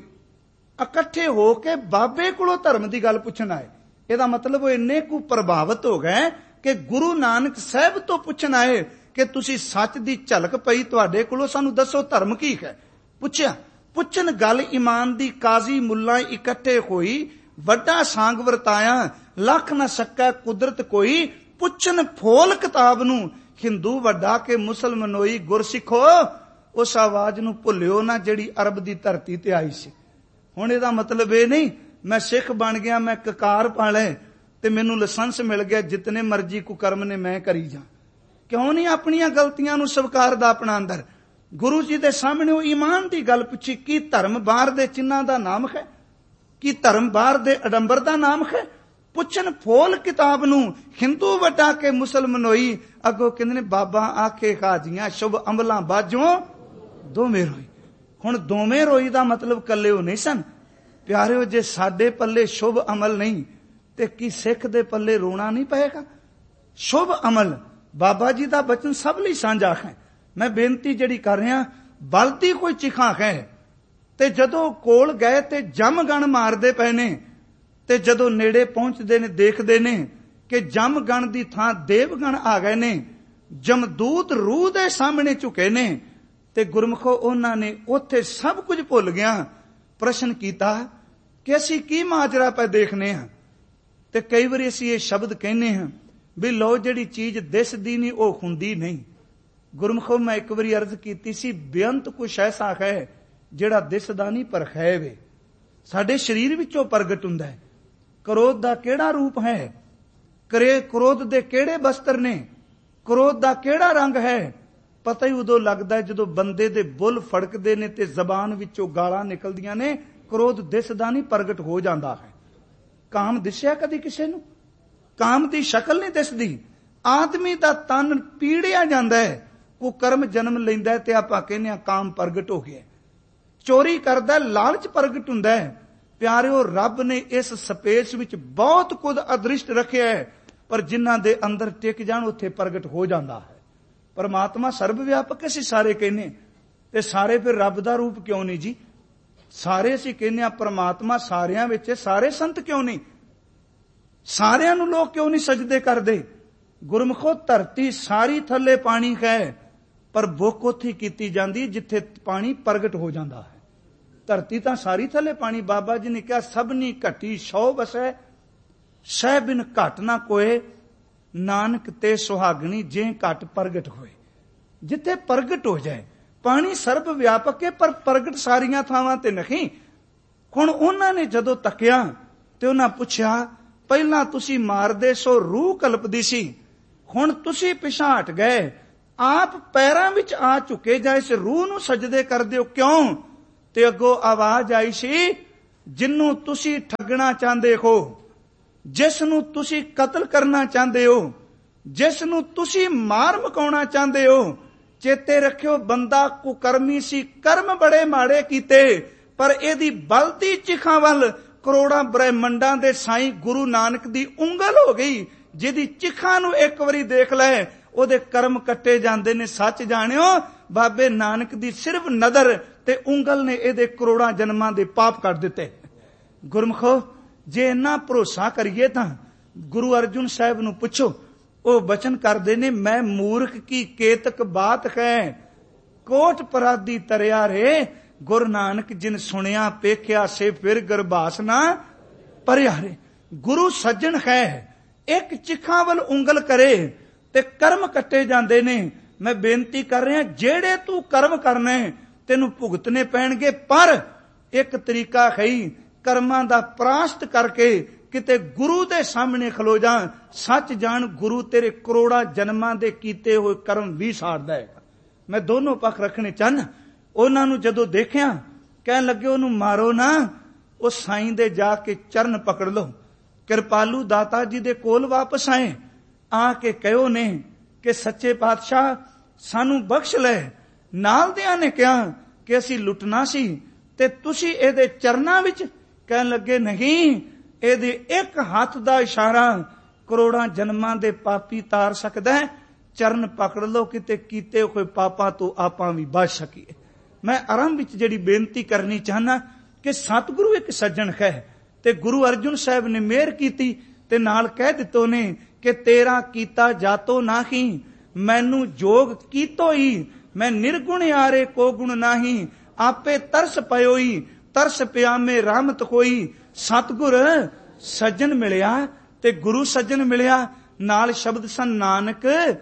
Speaker 1: ਇਕੱਠੇ ਹੋ ਕੇ ਬਾਬੇ ਕੋਲੋਂ ਧਰਮ ਦੀ ਗੱਲ ਪੁੱਛਣ ਆਏ। ਇਹਦਾ ਮਤਲਬ ਉਹ ਇੰਨੇ ਕੁ ਪ੍ਰਭਾਵਿਤ ਹੋ ਗਏ ਕਿ ਗੁਰੂ ਨਾਨਕ ਸਾਹਿਬ ਤੋਂ ਪੁੱਛਣ ਆਏ ਕਿ ਤੁਸੀਂ ਸੱਚ ਦੀ ਝਲਕ ਪਈ ਤੁਹਾਡੇ ਕੋਲੋਂ, ਸਾਨੂੰ ਦੱਸੋ ਧਰਮ ਕੀ ਹੈ। ਪੁੱਛਿਆ, ਪੁੱਛਣ ਗੱਲ ਈਮਾਨ ਦੀ, ਕਾਜ਼ੀ ਮੁੱਲਾ ਇਕੱਠੇ ਹੋਈ, ਵੱਡਾ ਸਾਂਗ ਵਰਤਾਇਆ, ਲੱਖ ਨਾ ਸਕੈ ਕੁਦਰਤ ਕੋਈ, ਪੁੱਛਣ ਫੋਲ ਕਿਤਾਬ ਨੂੰ, ਹਿੰਦੂ ਵੱਡਾ ਕੇ ਮੁਸਲਮਾਨੋਈ ਗੁਰਸਿੱਖੋ। ਉਸ ਆਵਾਜ਼ ਨੂੰ ਭੁੱਲਿਓ ਨਾ ਜਿਹੜੀ ਅਰਬ ਦੀ ਧਰਤੀ ਤੇ ਆਈ ਸੀ। ਹੁਣ ਇਹਦਾ ਮਤਲਬ ਇਹ ਨਹੀਂ ਮੈਂ ਸਿੱਖ ਬਣ ਗਿਆ, ਮੈਂ ਕਕਾਰ ਪਾ ਲੈ ਤੇ ਮੈਨੂੰ ਲਾਇਸੈਂਸ ਮਿਲ ਗਿਆ, ਜਿਤਨੇ ਮਰਜ਼ੀ ਕੁਕਰਮ ਨੇ ਮੈਂ ਕਰੀ ਜਾ। ਕਿਉਂ ਨਹੀਂ ਆਪਣੀਆਂ ਗਲਤੀਆਂ ਨੂੰ ਸਵੀਕਾਰਦਾ ਆਪਣਾ ਅੰਦਰ। ਗੁਰੂ ਜੀ ਦੇ ਸਾਹਮਣੇ ਉਹ ਈਮਾਨ ਦੀ ਗੱਲ ਪੁੱਛੀ, ਕੀ ਧਰਮ ਬਾਹਰ ਦੇ ਚਿੰਨ੍ਹਾਂ ਦਾ ਨਾਮ ਹੈ, ਕੀ ਧਰਮ ਬਾਹਰ ਦੇ ਅਡੰਬਰ ਦਾ ਨਾਮ ਹੈ। ਪੁੱਛਣ ਫੋਲ ਕਿਤਾਬ ਨੂੰ, ਹਿੰਦੂ ਵੱਡਾ ਕੇ ਮੁਸਲਮਾਨੋਈ। ਅੱਗੋਂ ਕਹਿੰਦੇ ਨੇ ਬਾਬਾ ਆਖੇ ਹਾਜੀਆਂ ਸ਼ੁਭ ਅਮਲਾਂ ਬਾਝੋਂ ਦੋਵੇਂ ਰੋਈ। ਹੁਣ ਦੋਵੇਂ ਰੋਈ ਦਾ ਮਤਲਬ ਕੱਲੇ ਉਹ ਨਹੀਂ ਸਨ ਪਿਆਰਿਓ। ਜੇ ਸਾਡੇ ਪੱਲੇ ਸ਼ੁਭ ਅਮਲ ਨਹੀਂ ਤੇ ਕੀ ਸਿੱਖ ਦੇ ਪੱਲੇ ਰੋਣਾ ਨਹੀਂ ਪਏਗਾ। ਸ਼ੁਭ ਅਮਲ ਬਾਬਾ ਜੀ ਦਾ ਬਚਨ ਸਭ ਲਈ ਸਾਂਝਾ ਹੈ। ਮੈਂ ਬੇਨਤੀ ਜਿਹੜੀ ਕਰ ਰਿਹਾ, ਬਲਦੀ ਕੋਈ ਚਿਖਾ ਹੈ, ਤੇ ਜਦੋਂ ਕੋਲ ਗਏ ਤੇ ਜਮ ਗਣ ਮਾਰਦੇ ਪਏ ਨੇ, ਤੇ ਜਦੋਂ ਨੇੜੇ ਪਹੁੰਚਦੇ ਨੇ ਦੇਖਦੇ ਨੇ ਕਿ ਜਮ ਗਣ ਦੀ ਥਾਂ ਦੇਵਗਣ ਆ ਗਏ ਨੇ, ਜਮਦੂਤ ਰੂਹ ਦੇ ਸਾਹਮਣੇ ਝੁਕੇ ਨੇ, ਤੇ ਗੁਰਮਖੋ ਉਹਨਾਂ ਨੇ ਉੱਥੇ ਸਭ ਕੁਝ ਭੁੱਲ ਗਿਆ। ਪ੍ਰਸ਼ਨ ਕੀਤਾ ਕਿ ਅਸੀਂ ਕੀ ਮਾਜਰਾ ਪੈ ਦੇਖਨੇ ਹਾਂ। ਤੇ ਕਈ ਵਾਰੀ ਅਸੀਂ ਇਹ ਸ਼ਬਦ ਕਹਿੰਦੇ ਹਾਂ ਵੀ ਲੋ ਜਿਹੜੀ ਚੀਜ਼ ਦਿਸਦੀ ਨਹੀਂ ਉਹ ਹੁੰਦੀ ਨਹੀਂ। ਗੁਰਮਖੋ ਮੈਂ ਇੱਕ ਵਾਰੀ ਅਰਜ਼ ਕੀਤੀ ਸੀ, ਬੇਅੰਤ ਕੁਛ ਐਸਾ ਹੈ ਜਿਹੜਾ ਦਿਸਦਾ ਨਹੀਂ ਪਰ ਹੈ ਵੇ, ਸਾਡੇ ਸਰੀਰ ਵਿੱਚੋਂ ਪ੍ਰਗਟ ਹੁੰਦਾ ਹੈ। ਕ੍ਰੋਧ ਦਾ ਕਿਹੜਾ ਰੂਪ ਹੈ, ਕਰੇ ਕ੍ਰੋਧ ਦੇ ਕਿਹੜੇ ਬਸਤਰ ਨੇ, ਕ੍ਰੋਧ ਦਾ ਕਿਹੜਾ ਰੰਗ ਹੈ, ਪਤਾ ਹੀ ਉਦੋਂ ਲੱਗਦਾ ਜਦੋਂ ਬੰਦੇ ਦੇ ਬੁੱਲ ਫੜਕਦੇ ਨੇ ਤੇ ਜ਼ਬਾਨ ਵਿੱਚੋਂ ਗਾਲਾਂ ਨਿਕਲਦੀਆਂ ਨੇ। ਕ੍ਰੋਧ ਦਿਸਦਾ ਨਹੀਂ, ਪ੍ਰਗਟ ਹੋ ਜਾਂਦਾ ਹੈ। ਕਾਮ ਦਿਸਿਆ ਕਦੀ ਕਿਸੇ ਨੂੰ? ਕਾਮ ਦੀ ਸ਼ਕਲ ਨਹੀਂ ਦਿਸਦੀ। ਆਦਮੀ ਦਾ ਤਨ ਪੀੜਿਆ ਜਾਂਦਾ ਹੈ, ਉਹ ਕਰਮ ਜਨਮ ਲੈਂਦਾ ਤੇ ਆਪਾਂ ਕਹਿੰਦੇ ਆ ਕਾਮ ਪ੍ਰਗਟ ਹੋ ਗਿਆ। ਚੋਰੀ ਕਰਦਾ, ਲਾਲਚ ਪ੍ਰਗਟ ਹੁੰਦਾ ਹੈ। ਪਿਆਰਿਓ ਰੱਬ ਨੇ ਇਸ ਸਪੇਸ ਵਿੱਚ ਬਹੁਤ ਕੁਝ ਅਦ੍ਰਿਸ਼ਟ ਰੱਖਿਆ ਹੈ, ਪਰ ਜਿਨ੍ਹਾਂ ਦੇ ਅੰਦਰ ਟਿਕ ਜਾਣ ਉੱਥੇ ਪ੍ਰਗਟ ਹੋ ਜਾਂਦਾ ਹੈ। ਪਰਮਾਤਮਾ ਸਰਬ ਵਿਆਪਕ ਅਸੀਂ ਸਾਰੇ ਕਹਿੰਦੇ, ਤੇ ਸਾਰੇ ਫਿਰ ਰੱਬ ਦਾ ਰੂਪ ਕਿਉਂ ਨਹੀਂ ਜੀ? ਸਾਰੇ ਅਸੀਂ ਕਹਿੰਦੇ ਆ ਪਰਮਾਤਮਾ ਸਾਰਿਆਂ ਵਿੱਚ, ਸਾਰੇ ਸੰਤ ਕਿਉਂ ਨਹੀਂ? ਸਾਰਿਆਂ ਨੂੰ ਲੋਕ ਕਿਉਂ ਨਹੀਂ ਸਜਦੇ ਕਰਦੇ? ਗੁਰਮਖੋ ਧਰਤੀ ਸਾਰੀ ਥੱਲੇ ਪਾਣੀ ਹੈ, ਪਰ ਬੁੱਕ ਉੱਥੇ ਕੀਤੀ ਜਾਂਦੀ ਜਿੱਥੇ ਪਾਣੀ ਪ੍ਰਗਟ ਹੋ ਜਾਂਦਾ ਹੈ। ਧਰਤੀ ਤਾਂ ਸਾਰੀ ਥੱਲੇ ਪਾਣੀ। ਬਾਬਾ ਜੀ ਨੇ ਕਿਹਾ ਸਭਨੀ ਘਟੀ ਸੌ ਵਸੈ, ਸਹਿ ਬਿਨ ਘਟ ਨਾ ਕੋਏ, ਨਾਨਕ ਤੇ ਸੁਹਾਗਣੀ ਜੇ ਘਟ ਪ੍ਰਗਟ ਹੋਏ। ਜਿੱਥੇ ਪ੍ਰਗਟ ਹੋ ਜਾਏ ਪਾਣੀ ਸਰਬ ਵਿਆਪਕ ਹੈ, ਪਰ ਪ੍ਰਗਟ ਸਾਰੀਆਂ ਥਾਵਾਂ ਤੇ ਨਹੀਂ। ਹੁਣ ਉਹਨਾਂ ਨੇ ਜਦੋਂ ਤੱਕਿਆ ਤੇ ਉਹਨਾਂ ਪੁੱਛਿਆ, ਪਹਿਲਾਂ ਤੁਸੀਂ ਮਾਰਦੇ ਸੋ ਰੂਹ ਕਲਪਦੀ ਸੀ, ਹੁਣ ਤੁਸੀਂ ਪਿਛਾਂ ਹਟ ਗਏ, ਆਪ ਪੈਰਾਂ ਵਿੱਚ ਆ ਝੁਕੇ ਜਾਂ ਇਸ ਰੂਹ ਨੂੰ ਸਜਦੇ ਕਰਦੇ ਹੋ ਕਿਉਂ? ਤੇ ਅੱਗੋਂ ਆਵਾਜ਼ ਆਈ ਸੀ, ਜਿਹਨੂੰ ਤੁਸੀਂ ਠੱਗਣਾ ਚਾਹੁੰਦੇ ਹੋ, ਜਿਸ ਨੂੰ ਤੁਸੀਂ ਕਤਲ ਕਰਨਾ ਚਾਹੁੰਦੇ ਹੋ, ਜਿਸ ਨੂੰ ਤੁਸੀਂ ਮਾਰ ਮੁਕਾਉਣਾ ਚਾਹੁੰਦੇ ਹੋ, ਚੇਤੇ ਰੱਖਿਓ ਬੰਦਾ ਕੁਕਰਮੀ ਸੀ, ਕਰਮ ਬੜੇ ਮਾੜੇ ਕੀਤੇ, ਪਰ ਇਹਦੀ ਬਲਦੀ ਚਿਖਾਂ ਵੱਲ ਕਰੋੜਾਂ ਬ੍ਰਹਿਮੰਡਾਂ ਦੇ ਸਾਈਂ ਗੁਰੂ ਨਾਨਕ ਦੀ ਉਂਗਲ ਹੋ ਗਈ। ਜਿਹਦੀ ਚਿਖਾਂ ਨੂੰ ਇੱਕ ਵਾਰੀ ਦੇਖ ਲੈ ਉਹਦੇ ਕਰਮ ਕੱਟੇ ਜਾਂਦੇ ਨੇ। ਸੱਚ ਜਾਣਿਓ, ਬਾਬੇ ਨਾਨਕ ਦੀ ਸਿਰਫ ਨਜ਼ਰ ਤੇ ਉਂਗਲ ਨੇ ਇਹਦੇ ਕਰੋੜਾਂ ਜਨਮਾਂ ਦੇ ਪਾਪ ਕੱਟ ਦਿੱਤੇ। ਗੁਰਮਖੋ, ਜੇ ਇੰਨਾ ਭਰੋਸਾ ਕਰੀਏ ਤਾਂ ਗੁਰੂ ਅਰਜਨ ਸਾਹਿਬ ਨੂੰ ਪੁੱਛੋ, ਉਹ ਬਚਨ ਕਰਦੇ ਨੇ, ਮੈਂ ਮੂਰਖ ਕੀ ਕੇਤਕ ਬਾਤ ਹੈ, ਕੋਟ ਪਰਾਦੀ ਤਰਿਆ ਰੇ, ਗੁਰੂ ਨਾਨਕ ਜਿਨ ਸੁਣਿਆ ਪੇਖਿਆ ਸੇ ਫਿਰ ਗਰਭਾਸ ਨਾ ਭਰਿਆ ਰੇ। ਗੁਰੂ ਸੱਜਣ ਹੈ, ਇੱਕ ਚਿਖਾਂ ਵੱਲ ਉਂਗਲ ਕਰੇ ਤੇ ਕਰਮ ਕੱਟੇ ਜਾਂਦੇ ਨੇ। ਮੈਂ ਬੇਨਤੀ ਕਰ ਰਿਹਾ, ਜਿਹੜੇ ਤੂੰ ਕਰਮ ਕਰਨੇ ਤੈਨੂੰ ਭੁਗਤਨੇ ਪੈਣਗੇ, ਪਰ ਇੱਕ ਤਰੀਕਾ ਹੈ, ਕਰਮਾਂ ਦਾ ਪ੍ਰਾਸ਼ਤ ਕਰਕੇ ਕਿਤੇ ਗੁਰੂ ਦੇ ਸਾਹਮਣੇ ਖਲੋ ਜਾ। ਸੱਚ ਜਾਣ, ਗੁਰੂ ਤੇਰੇ ਕਰੋੜਾਂ ਜਨਮਾਂ ਦੇ ਕੀਤੇ ਹੋਏ ਕਰਮ ਵੀ ਸਾੜਦਾ ਹੈ। ਮੈਂ ਦੋਨੋਂ ਪੱਖ ਰੱਖਣੇ ਚਾਹੁੰਦਾ। ਉਹਨਾਂ ਨੂੰ ਜਦੋਂ ਦੇਖਿਆ, ਕਹਿਣ ਲੱਗੇ ਉਹਨੂੰ ਮਾਰੋ ਨਾ, ਉਹ ਸਾਈਂ ਦੇ ਜਾ ਕੇ ਚਰਨ ਪਕੜ ਲਓ। ਕਿਰਪਾਲੂ ਦਾਤਾ ਜੀ ਦੇ ਕੋਲ ਵਾਪਸ ਆਏ, ਆ ਕੇ ਕਹਿਓ ਨੇ ਕਿ ਸੱਚੇ ਪਾਤਸ਼ਾਹ ਸਾਨੂੰ ਬਖਸ਼ ਲੈ। ਨਾਲ ਦਿਆਂ ਨੇ ਕਿਹਾ ਕਿ ਅਸੀਂ ਲੁੱਟਣਾ ਸੀ ਤੇ ਤੁਸੀਂ ਇਹਦੇ ਚਰਨਾਂ ਵਿੱਚ। ਕਹਿਣ ਲੱਗੇ ਨਹੀਂ, ਇਹਦੇ ਇੱਕ ਹੱਥ ਦਾ ਇਸ਼ਾਰਾ ਕਰੋੜਾਂ ਜਨਮਾਂ ਦੇ ਪਾਪੀ ਤਾਰ ਸਕਦਾ ਹੈ। ਚਰਨ ਪਕੜ ਲਓ, ਕਿਤੇ ਕੀਤੇ ਹੋਏ ਪਾਪਾਂ ਤੋਂ ਆਪਾਂ ਵੀ ਬਚ ਸਕੀਏ। ਮੈਂ ਆਰੰਭ ਵਿੱਚ ਜਿਹੜੀ ਬੇਨਤੀ ਕਰਨੀ ਚਾਹਨਾ ਕਿ ਸਤਿਗੁਰੂ ਇੱਕ ਸੱਜਣ ਹੈ ਤੇ ਗੁਰੂ ਅਰਜਨ ਸਾਹਿਬ ਨੇ ਮਿਹਰ ਕੀਤੀ ਤੇ ਨਾਲ ਕਹਿ ਦਿੱਤੋ ਨੇ ਕਿ ਤੇਰਾ ਕੀਤਾ ਜਾਤੋ ਨਾਹੀ, ਮੈਨੂੰ ਜੋਗ ਕੀਤੋ ਹੀ, ਮੈਂ ਨਿਰਗੁਣ ਆਰੇ ਕੋ ਗੁਣ ਨਾਹੀ, ਆਪੇ ਤਰਸ ਪਇਓਈ, ਤਰਸ ਪਿਆ ਮੇ ਰਹਿਮਤ ਹੋਈ। ਸਤਿਗੁਰ ਸੱਜਣ ਮਿਲਿਆ ਤੇ ਗੁਰੂ ਸੱਜਣ ਮਿਲਿਆ। ਨਾਲ ਸ਼ਬਦ ਸਨ ਨਾਨਕ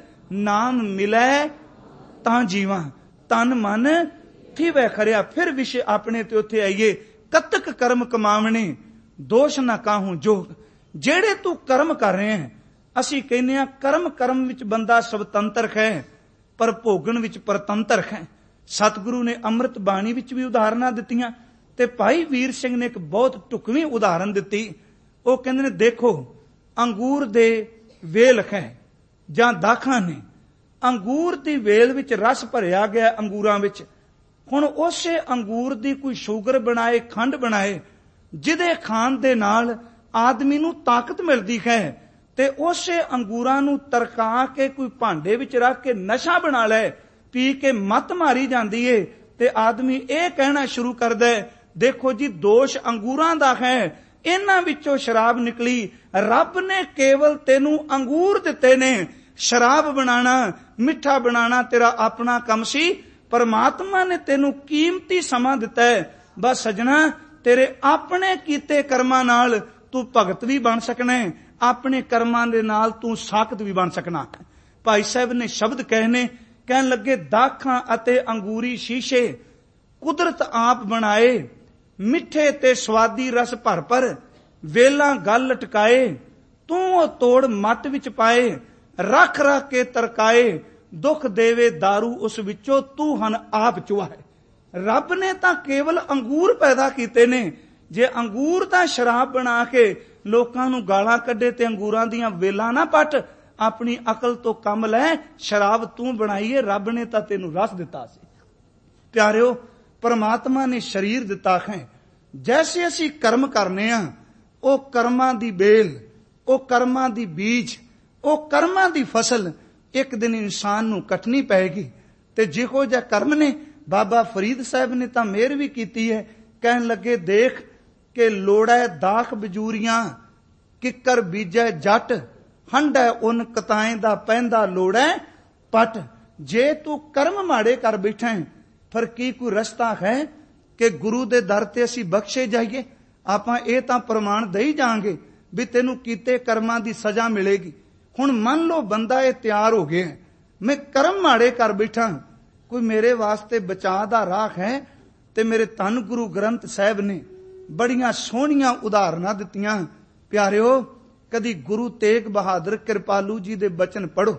Speaker 1: ਨਾਮ ਮਿਲੈ ਤਾਂ ਜੀਵਾਂ, ਤਨ ਮਨ ਥੀਵੈ ਖਰਿਆ। ਫਿਰ ਵਿਸ਼ੇ ਆਪਣੇ ਤੇ ਉੱਥੇ ਆਈਏ, ਕਤਕ ਕਰਮ ਕਮਾਵਣੇ ਦੋਸ਼ ਨਾ ਕਾਹੂੰ ਜੋਗ। ਜਿਹੜੇ ਤੂੰ ਕਰਮ ਕਰ ਰਹੇ ਹੈ, ਅਸੀਂ ਕਹਿੰਦੇ ਹਾਂ ਕਰਮ ਕਰਮ ਵਿੱਚ ਬੰਦਾ ਸੁਤੰਤਰ ਹੈ, ਪਰ ਭੋਗਣ ਵਿੱਚ ਪਰਤੰਤਰ ਹੈ। ਸਤਿਗੁਰੂ ਨੇ ਅੰਮ੍ਰਿਤ ਬਾਣੀ ਵਿੱਚ ਵੀ ਉਦਾਹਰਨਾਂ ਦਿੱਤੀਆਂ ਤੇ ਭਾਈ ਵੀਰ ਸਿੰਘ ਨੇ ਇੱਕ ਬਹੁਤ ਢੁਕਵੀਂ ਉਦਾਹਰਨ ਦਿੱਤੀ। ਉਹ ਕਹਿੰਦੇ ਨੇ, ਦੇਖੋ ਅੰਗੂਰ ਦੇ ਵੇਲ ਹੈ ਜਾਂ ਦਾਖਾਂ ਨੇ, ਅੰਗੂਰ ਦੀ ਵੇਲ ਵਿੱਚ ਰਸ ਭਰਿਆ ਗਿਆ ਅੰਗੂਰਾਂ ਵਿੱਚ। ਹੁਣ ਉਸੇ ਅੰਗੂਰ ਦੀ ਕੋਈ ਸ਼ੂਗਰ ਬਣਾਏ, ਖੰਡ ਬਣਾਏ, ਜਿਹਦੇ ਖਾਣ ਦੇ ਨਾਲ ਆਦਮੀ ਨੂੰ ਤਾਕਤ ਮਿਲਦੀ ਹੈ, ਤੇ ਉਸੇ ਅੰਗੂਰਾਂ ਨੂੰ ਤਰਕਾ ਕੇ ਕੋਈ ਭਾਂਡੇ ਵਿੱਚ ਰੱਖ ਕੇ ਨਸ਼ਾ ਬਣਾ ਲੈ, ਪੀ ਕੇ ਮੱਤ ਮਾਰੀ ਜਾਂਦੀ ਏ ਤੇ ਆਦਮੀ ਇਹ ਕਹਿਣਾ ਸ਼ੁਰੂ ਕਰਦਾ ਹੈ, ਦੇਖੋ ਜੀ ਦੋਸ਼ ਅੰਗੂਰਾਂ ਦਾ ਹੈ, ਇਹਨਾਂ ਵਿੱਚੋਂ ਸ਼ਰਾਬ ਨਿਕਲੀ। ਰੱਬ ਨੇ ਕੇਵਲ ਤੈਨੂੰ ਅੰਗੂਰ ਦਿੱਤੇ ਨੇ, ਸ਼ਰਾਬ ਬਣਾਣਾ, ਮਿੱਠਾ ਬਣਾਣਾ ਤੇਰਾ ਆਪਣਾ ਕੰਮ ਸੀ। ਪਰਮਾਤਮਾ ਨੇ ਤੈਨੂੰ ਕੀਮਤੀ ਸਮਾਂ ਦਿੱਤਾ ਹੈ। ਬਸ ਸਜਣਾ, ਤੇਰੇ ਆਪਣੇ ਕੀਤੇ ਕਰਮਾਂ ਨਾਲ ਤੂੰ ਭਗਤ ਵੀ ਬਣ ਸਕਣਾ ਹੈ, ਆਪਣੇ ਕਰਮਾਂ ਦੇ ਨਾਲ ਤੂੰ ਸਾਖਤ ਵੀ ਬਣ ਸਕਣਾ। ਭਾਈ ਸਾਹਿਬ ਨੇ ਸ਼ਬਦ ਕਹਿਨੇ, ਕਹਿਣ ਲੱਗੇ, ਦਾਖਾਂ ਅਤੇ ਅੰਗੂਰੀ ਸ਼ੀਸ਼ੇ ਕੁਦਰਤ ਆਪ ਬਣਾਏ, ਮਿੱਠੇ ਤੇ ਸਵਾਦੀ ਰਸ ਭਰ ਭਰ, ਵੇਲਾਂ ਗਲ ਲਟਕਾਏ, ਤੂੰ ਉਹ ਤੋੜ ਮੱਤ ਵਿੱਚ ਪਾਏ, ਰੱਖ ਰੱਖ ਕੇ ਤਰਕਾਏ, ਦੁੱਖ ਦੇਵੇ ਦਾਰੂ ਉਸ ਵਿੱਚੋਂ, ਤੂੰ ਹਨ ਆਪ ਚੁਆਏ। ਰੱਬ ਨੇ ਤਾਂ ਕੇਵਲ ਅੰਗੂਰ ਪੈਦਾ ਕੀਤੇ ਨੇ। ਜੇ ਅੰਗੂਰ ਦਾ ਸ਼ਰਾਬ ਬਣਾ ਕੇ ਲੋਕਾਂ ਨੂੰ ਗਾਲਾਂ ਕੱਢੇ ਤੇ ਅੰਗੂਰਾਂ ਦੀਆਂ ਵੇਲਾਂ ਨਾ ਪੱਟ, ਆਪਣੀ ਅਕਲ ਤੋਂ ਕੰਮ ਲੈ। ਸ਼ਰਾਬ ਤੂੰ ਬਣਾਈਏ, ਰੱਬ ਨੇ ਤਾਂ ਤੈਨੂੰ ਰਸ ਦਿੱਤਾ ਸੀ। ਪਿਆਰਿਓ, ਪਰਮਾਤਮਾ ਨੇ ਸਰੀਰ ਦਿੱਤਾ ਹੈ। ਜੈਸੇ ਅਸੀਂ ਕਰਮ ਕਰਨੇ ਆ, ਉਹ ਕਰਮਾਂ ਦੀ ਬੇਲ, ਉਹ ਕਰਮਾਂ ਦੀ ਬੀਜ, ਉਹ ਕਰਮਾਂ ਦੀ ਫਸਲ ਇੱਕ ਦਿਨ ਇਨਸਾਨ ਨੂੰ ਕੱਟਣੀ ਪਏਗੀ। ਤੇ ਜਿਹੋ ਜਿਹਾ ਕਰਮ ਨੇ, ਬਾਬਾ ਫਰੀਦ ਸਾਹਿਬ ਨੇ ਤਾਂ ਮਿਹਰ ਵੀ ਕੀਤੀ ਹੈ। ਕਹਿਣ ਲੱਗੇ, ਦੇਖ ਕਿ ਲੋੜੈ ਦਾਖ ਬਜੂਰੀਆਂ, ਕਿੱਕਰ ਬੀਜੈ ਜੱਟ, ਹੰਡੈ ਉਨ ਕਤਾਏ ਦਾ ਪੈਂਦਾ ਲੋੜੈ ਪਟ। ਜੇ ਤੂੰ ਕਰਮ ਮਾੜੇ ਕਰ ਬੈਠਾ ਹੈ, ਫਿਰ ਕੀ ਕੋਈ ਰਸਤਾ ਹੈ ਕਿ ਗੁਰੂ ਦੇ ਦਰ ਤੇ ਅਸੀਂ ਬਖਸ਼ੇ ਜਾਈਏ? ਆਪਾਂ ਇਹ ਤਾਂ ਪ੍ਰਮਾਣ ਦੇਈ ਜਾਾਂਗੇ ਵੀ ਤੈਨੂੰ ਕੀਤੇ ਕਰਮਾਂ ਦੀ ਸਜ਼ਾ ਮਿਲੇਗੀ। ਹੁਣ ਮੰਨ ਲਓ ਬੰਦਾ ਇਹ ਤਿਆਰ ਹੋ ਗਿਆ, ਮੈਂ ਕਰਮ ਮਾੜੇ ਕਰ ਬੈਠਾ, ਕੋਈ ਮੇਰੇ ਵਾਸਤੇ ਬਚਾਅ ਦਾ ਰਾਹ ਹੈ? ਤੇ ਮੇਰੇ ਧੰਨ ਗੁਰੂ ਗ੍ਰੰਥ ਸਾਹਿਬ ਨੇ ਬੜੀਆਂ ਸੋਹਣੀਆਂ ਉਦਾਹਰਨਾਂ ਦਿੱਤੀਆਂ। ਪਿਆਰਿਓ, ਕਦੀ ਗੁਰੂ ਤੇਗ ਬਹਾਦਰ ਕਿਰਪਾਲੂ ਜੀ ਦੇ ਬਚਨ ਪੜੋ।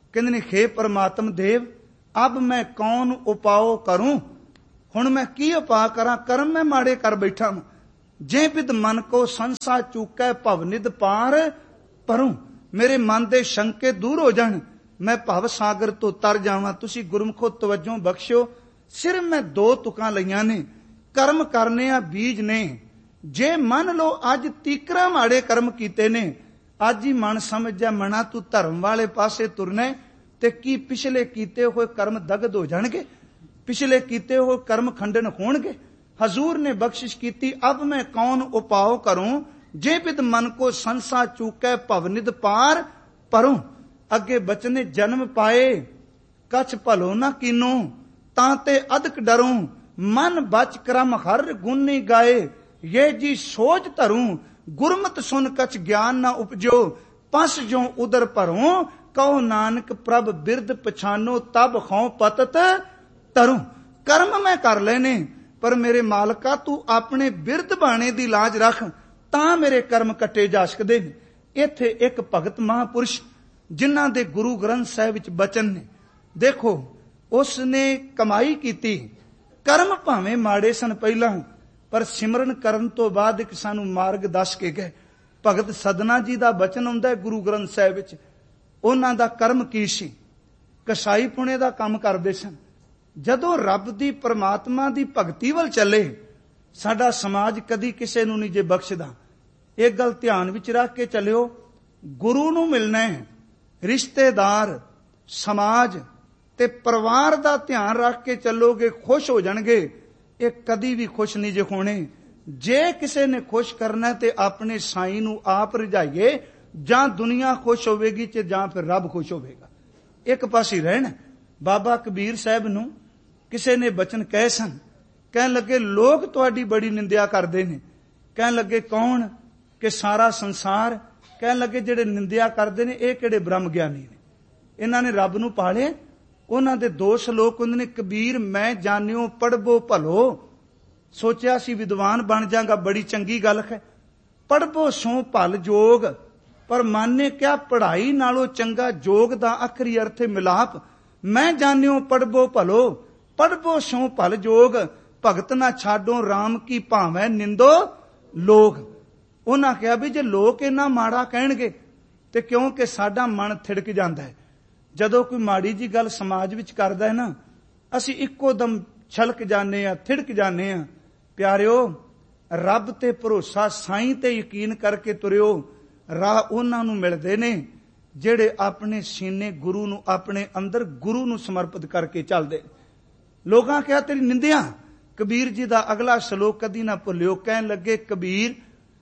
Speaker 1: ਕਹਿੰਦੇ ਨੇ ਖੇ ਪਰਮਾਤਮ ਦੇਵ ਅਬ ਮੈਂ ਕੌਣ ਉਪਾਓ ਕਰੂੰ, ਹੁਣ ਮੈਂ ਕੀ ਉਪਾਅ ਕਰਾਂ, ਕਰਮ ਮੈਂ ਮਾੜੇ ਕਰ ਬੈਠਾ ਹਾਂ। ਜੇ ਬਿਦ ਮਨ ਕੋ ਸੰਸਾ ਚੂਕੈ ਭਵ ਨਿਧ ਪਾਰ ਪਰੂੰ, ਮੇਰੇ ਮਨ ਦੇ ਸ਼ੰਕੇ ਦੂਰ ਹੋ ਜਾਣ, ਮੈਂ ਭਵ ਸਾਗਰ ਤੋਂ ਤਰ ਜਾਵਾਂ। ਤੁਸੀਂ ਗੁਰਮੁਖੋ ਤਵੱਜੋ ਬਖਸ਼ਿਓ। ਸਿਰਫ ਮੈਂ ਦੋ ਤੁਕਾਂ ਲਈਆਂ ਨੇ, ਕਰਮ ਕਰਨੇ ਆ ਬੀਜ ਨੇ। ਜੇ ਮੰਨ ਲਓ ਅੱਜ ਤੀਕਰਾ ਮਾੜੇ ਕਰਮ ਕੀਤੇ ਨੇ, ਅੱਜ ਹੀ ਮਨ ਸਮਝ ਜਾ ਮਨਾ ਤੂੰ ਧਰਮ ਵਾਲੇ ਪਾਸੇ ਤੁਰਨਾ, ਤੇ ਕੀ ਪਿਛਲੇ ਕੀਤੇ ਹੋਏ ਕਰਮ ਦਗਦ ਹੋ ਜਾਣਗੇ, ਪਿਛਲੇ ਕੀਤੇ ਹੋਏ ਕਰਮ ਖੰਡਨ ਹੋਣਗੇ। ਹਜ਼ੂਰ ਨੇ ਬਖਸ਼ਿਸ਼ ਕੀਤੀ, ਅਬ ਮੈਂ ਕੌਣ ਉਪਾਓ ਕਰੂੰ, ਜੇ ਬਿਦ ਮਨ ਕੋ ਸੰਸਾ ਚੂਕੈ ਭਵ ਨਿਧ ਪਾਰ ਪਰੂੰ। ਅੱਗੇ ਬਚਨੇ ਜਨਮ ਪਾਏ ਕਛ ਭਲੋ ਨਾ ਕੀਨੋ, ਤਾਂ ਤੇ ਅਦਕ ਡਰੂੰ, ਮਨ ਬਚ ਕਰਮ ਹਰ ਗੁਣੀ ਗਾਏ। ਇਹ ਜੀ ਸੋਚ ਧਰੂੰ, ਗੁਰਮਤ ਸੁਨ ਕਛ ਗਿਆਨ ਨਾ ਉਪਜੋ, ਪਸ ਜੋ ਉਦਰ ਭਰੂੰ, ਕਹੋ ਨਾਨਕ ਪ੍ਰਭ ਬਿਰਦ ਪਛਾਨੋ, ਤਬ ਖੌ ਪਤਤ ਤਰੂੰ। ਕਰਮ ਮੈਂ ਕਰ ਲੈਨੇ, ਪਰ ਮੇਰੇ ਮਾਲਕਾ ਤੂੰ ਆਪਣੇ ਬਿਰਦ ਬਾਣੇ ਦੀ ਲਾਜ ਰੱਖ, ਤਾਂ ਮੇਰੇ ਕਰਮ ਕੱਟੇ ਜਾ ਸਕਦੇ ਨੇ। ਇੱਥੇ ਇੱਕ ਭਗਤ ਮਹਾਂਪੁਰਸ਼ ਜਿਨ੍ਹਾਂ ਦੇ ਗੁਰੂ ਗ੍ਰੰਥ ਸਾਹਿਬ ਵਿੱਚ ਬਚਨ ਨੇ, ਦੇਖੋ ਉਸ ਨੇ ਕਮਾਈ ਕੀਤੀ, ਕਰਮ ਭਾਵੇਂ ਮਾੜੇ ਸਨ ਪਹਿਲਾਂ, ਪਰ ਸਿਮਰਨ ਕਰਨ ਤੋਂ ਬਾਅਦ ਇੱਕ ਸਾਨੂੰ ਮਾਰਗ ਦੱਸ ਕੇ ਗਏ। ਭਗਤ ਸਦਨਾ ਜੀ ਦਾ ਬਚਨ ਆਉਂਦਾ ਹੈ ਗੁਰੂ ਗ੍ਰੰਥ ਸਾਹਿਬ ਵਿੱਚ। ਉਹਨਾਂ ਦਾ ਕਰਮ ਕੀ ਸੀ? ਕਸਾਈ ਪੁਣੇ ਦਾ ਕੰਮ ਕਰਦੇ ਸਨ। ਜਦੋਂ ਰੱਬ ਦੀ ਪਰਮਾਤਮਾ ਦੀ ਭਗਤੀ ਵੱਲ ਚੱਲੇ, ਸਾਡਾ ਸਮਾਜ ਕਦੀ ਕਿਸੇ ਨੂੰ ਨਹੀਂ ਜੇ ਬਖਸ਼ਦਾ। ਇਹ ਗੱਲ ਧਿਆਨ ਵਿੱਚ ਰੱਖ ਕੇ ਚੱਲਿਓ, ਗੁਰੂ ਨੂੰ ਮਿਲਣਾ ਹੈ, ਰਿਸ਼ਤੇਦਾਰ, ਸਮਾਜ ਤੇ ਪਰਿਵਾਰ ਦਾ ਧਿਆਨ ਰੱਖ ਕੇ ਚੱਲੋਗੇ, ਖੁਸ਼ ਹੋ ਜਾਣਗੇ। ਇਹ ਕਦੀ ਵੀ ਖੁਸ਼ ਨਹੀਂ ਜੇ ਹੋਣੇ। ਜੇ ਕਿਸੇ ਨੇ ਖੁਸ਼ ਕਰਨਾ ਤੇ ਆਪਣੇ ਸਾਈਂ ਨੂੰ ਆਪ ਰਝਾਈਏ, ਜਾਂ ਦੁਨੀਆ ਖੁਸ਼ ਹੋਵੇਗੀ ਤੇ ਜਾਂ ਫਿਰ ਰੱਬ ਖੁਸ਼ ਹੋਵੇਗਾ। ਇੱਕ ਪਾਸੇ ਰਹਿਣਾ। ਬਾਬਾ ਕਬੀਰ ਸਾਹਿਬ ਨੂੰ ਕਿਸੇ ਨੇ ਬਚਨ ਕਹੇ ਸਨ, ਕਹਿਣ ਲੱਗੇ ਲੋਕ ਤੁਹਾਡੀ ਬੜੀ ਨਿੰਦਿਆ ਕਰਦੇ ਨੇ। ਕਹਿਣ ਲੱਗੇ ਕੌਣ? ਕਿ ਸਾਰਾ ਸੰਸਾਰ। ਕਹਿਣ ਲੱਗੇ ਜਿਹੜੇ ਨਿੰਦਿਆ ਕਰਦੇ ਨੇ ਇਹ ਕਿਹੜੇ ਬ੍ਰਹਮ ਗਿਆਨੀ ਨੇ, ਇਹਨਾਂ ਨੇ ਰੱਬ ਨੂੰ ਪਾਲਿਆ। ਉਹਨਾਂ ਦੇ ਦੋ ਸ਼ਲੋਕ ਹੁੰਦੇ ਨੇ, ਕਬੀਰ ਮੈਂ ਜਾਣਿਓ ਪੜ੍ਹਬੋ ਭਲੋ, ਸੋਚਿਆ ਸੀ ਵਿਦਵਾਨ ਬਣ ਜਾਗਾ, ਬੜੀ ਚੰਗੀ ਗੱਲ ਹੈ। ਪੜ੍ਹਬੋ ਸੋ ਭਲ ਜੋਗ, ਪਰ ਮਨ ਨੇ ਕਿਹਾ ਪੜ੍ਹਾਈ ਨਾਲੋਂ ਚੰਗਾ ਜੋਗ ਦਾ ਆਖਰੀ ਅਰਥ ਹੈ ਮਿਲਾਪ। ਮੈਂ ਜਾਣਿਓ ਪੜ੍ਹਬੋ ਭਲੋ, ਪੜ੍ਹਬੋ ਸੋ ਭਲ ਜੋਗ, ਭਗਤ ਨਾ ਛਾਡੋ ਰਾਮ ਕੀ ਭਾਵੇਂ ਨਿੰਦੋ ਲੋਕ। ਉਹਨਾਂ ਕਿਹਾ ਵੀ ਜੇ ਲੋਕ ਇੰਨਾ ਮਾੜਾ ਕਹਿਣਗੇ ਤੇ ਕਿਉਂਕਿ ਸਾਡਾ ਮਨ ਥਿੜਕ ਜਾਂਦਾ ਹੈ। ਜਦੋਂ ਕੋਈ ਮਾੜੀ ਜੀ ਗੱਲ ਸਮਾਜ ਵਿੱਚ ਕਰਦਾ ਹੈ ਨਾ, ਅਸੀਂ ਇੱਕੋ ਦਮ ਛਲਕ ਜਾਂਦੇ ਆ, ਥਿੜਕ ਜਾਂਦੇ ਆ। ਪਿਆਰਿਓ, ਰੱਬ ਤੇ ਭਰੋਸਾ, ਸਾਈਂ ਤੇ ਯਕੀਨ ਕਰਕੇ ਤੁਰਿਓ। ਰਾਹ ਉਹਨਾਂ ਨੂੰ ਮਿਲਦੇ ਨੇ ਜਿਹੜੇ ਆਪਣੇ ਸੀਨੇ ਗੁਰੂ ਨੂੰ, ਆਪਣੇ ਅੰਦਰ ਗੁਰੂ ਨੂੰ ਸਮਰਪਿਤ ਕਰਕੇ ਚੱਲਦੇ। ਲੋਕਾਂ ਕਿਹਾ ਤੇਰੀ ਨਿੰਦਿਆ। ਕਬੀਰ ਜੀ ਦਾ ਅਗਲਾ ਸ਼ਲੋਕ ਕਦੀ ਨਾ ਭੁੱਲਿਓ। ਕਹਿਣ ਲੱਗੇ ਕਬੀਰ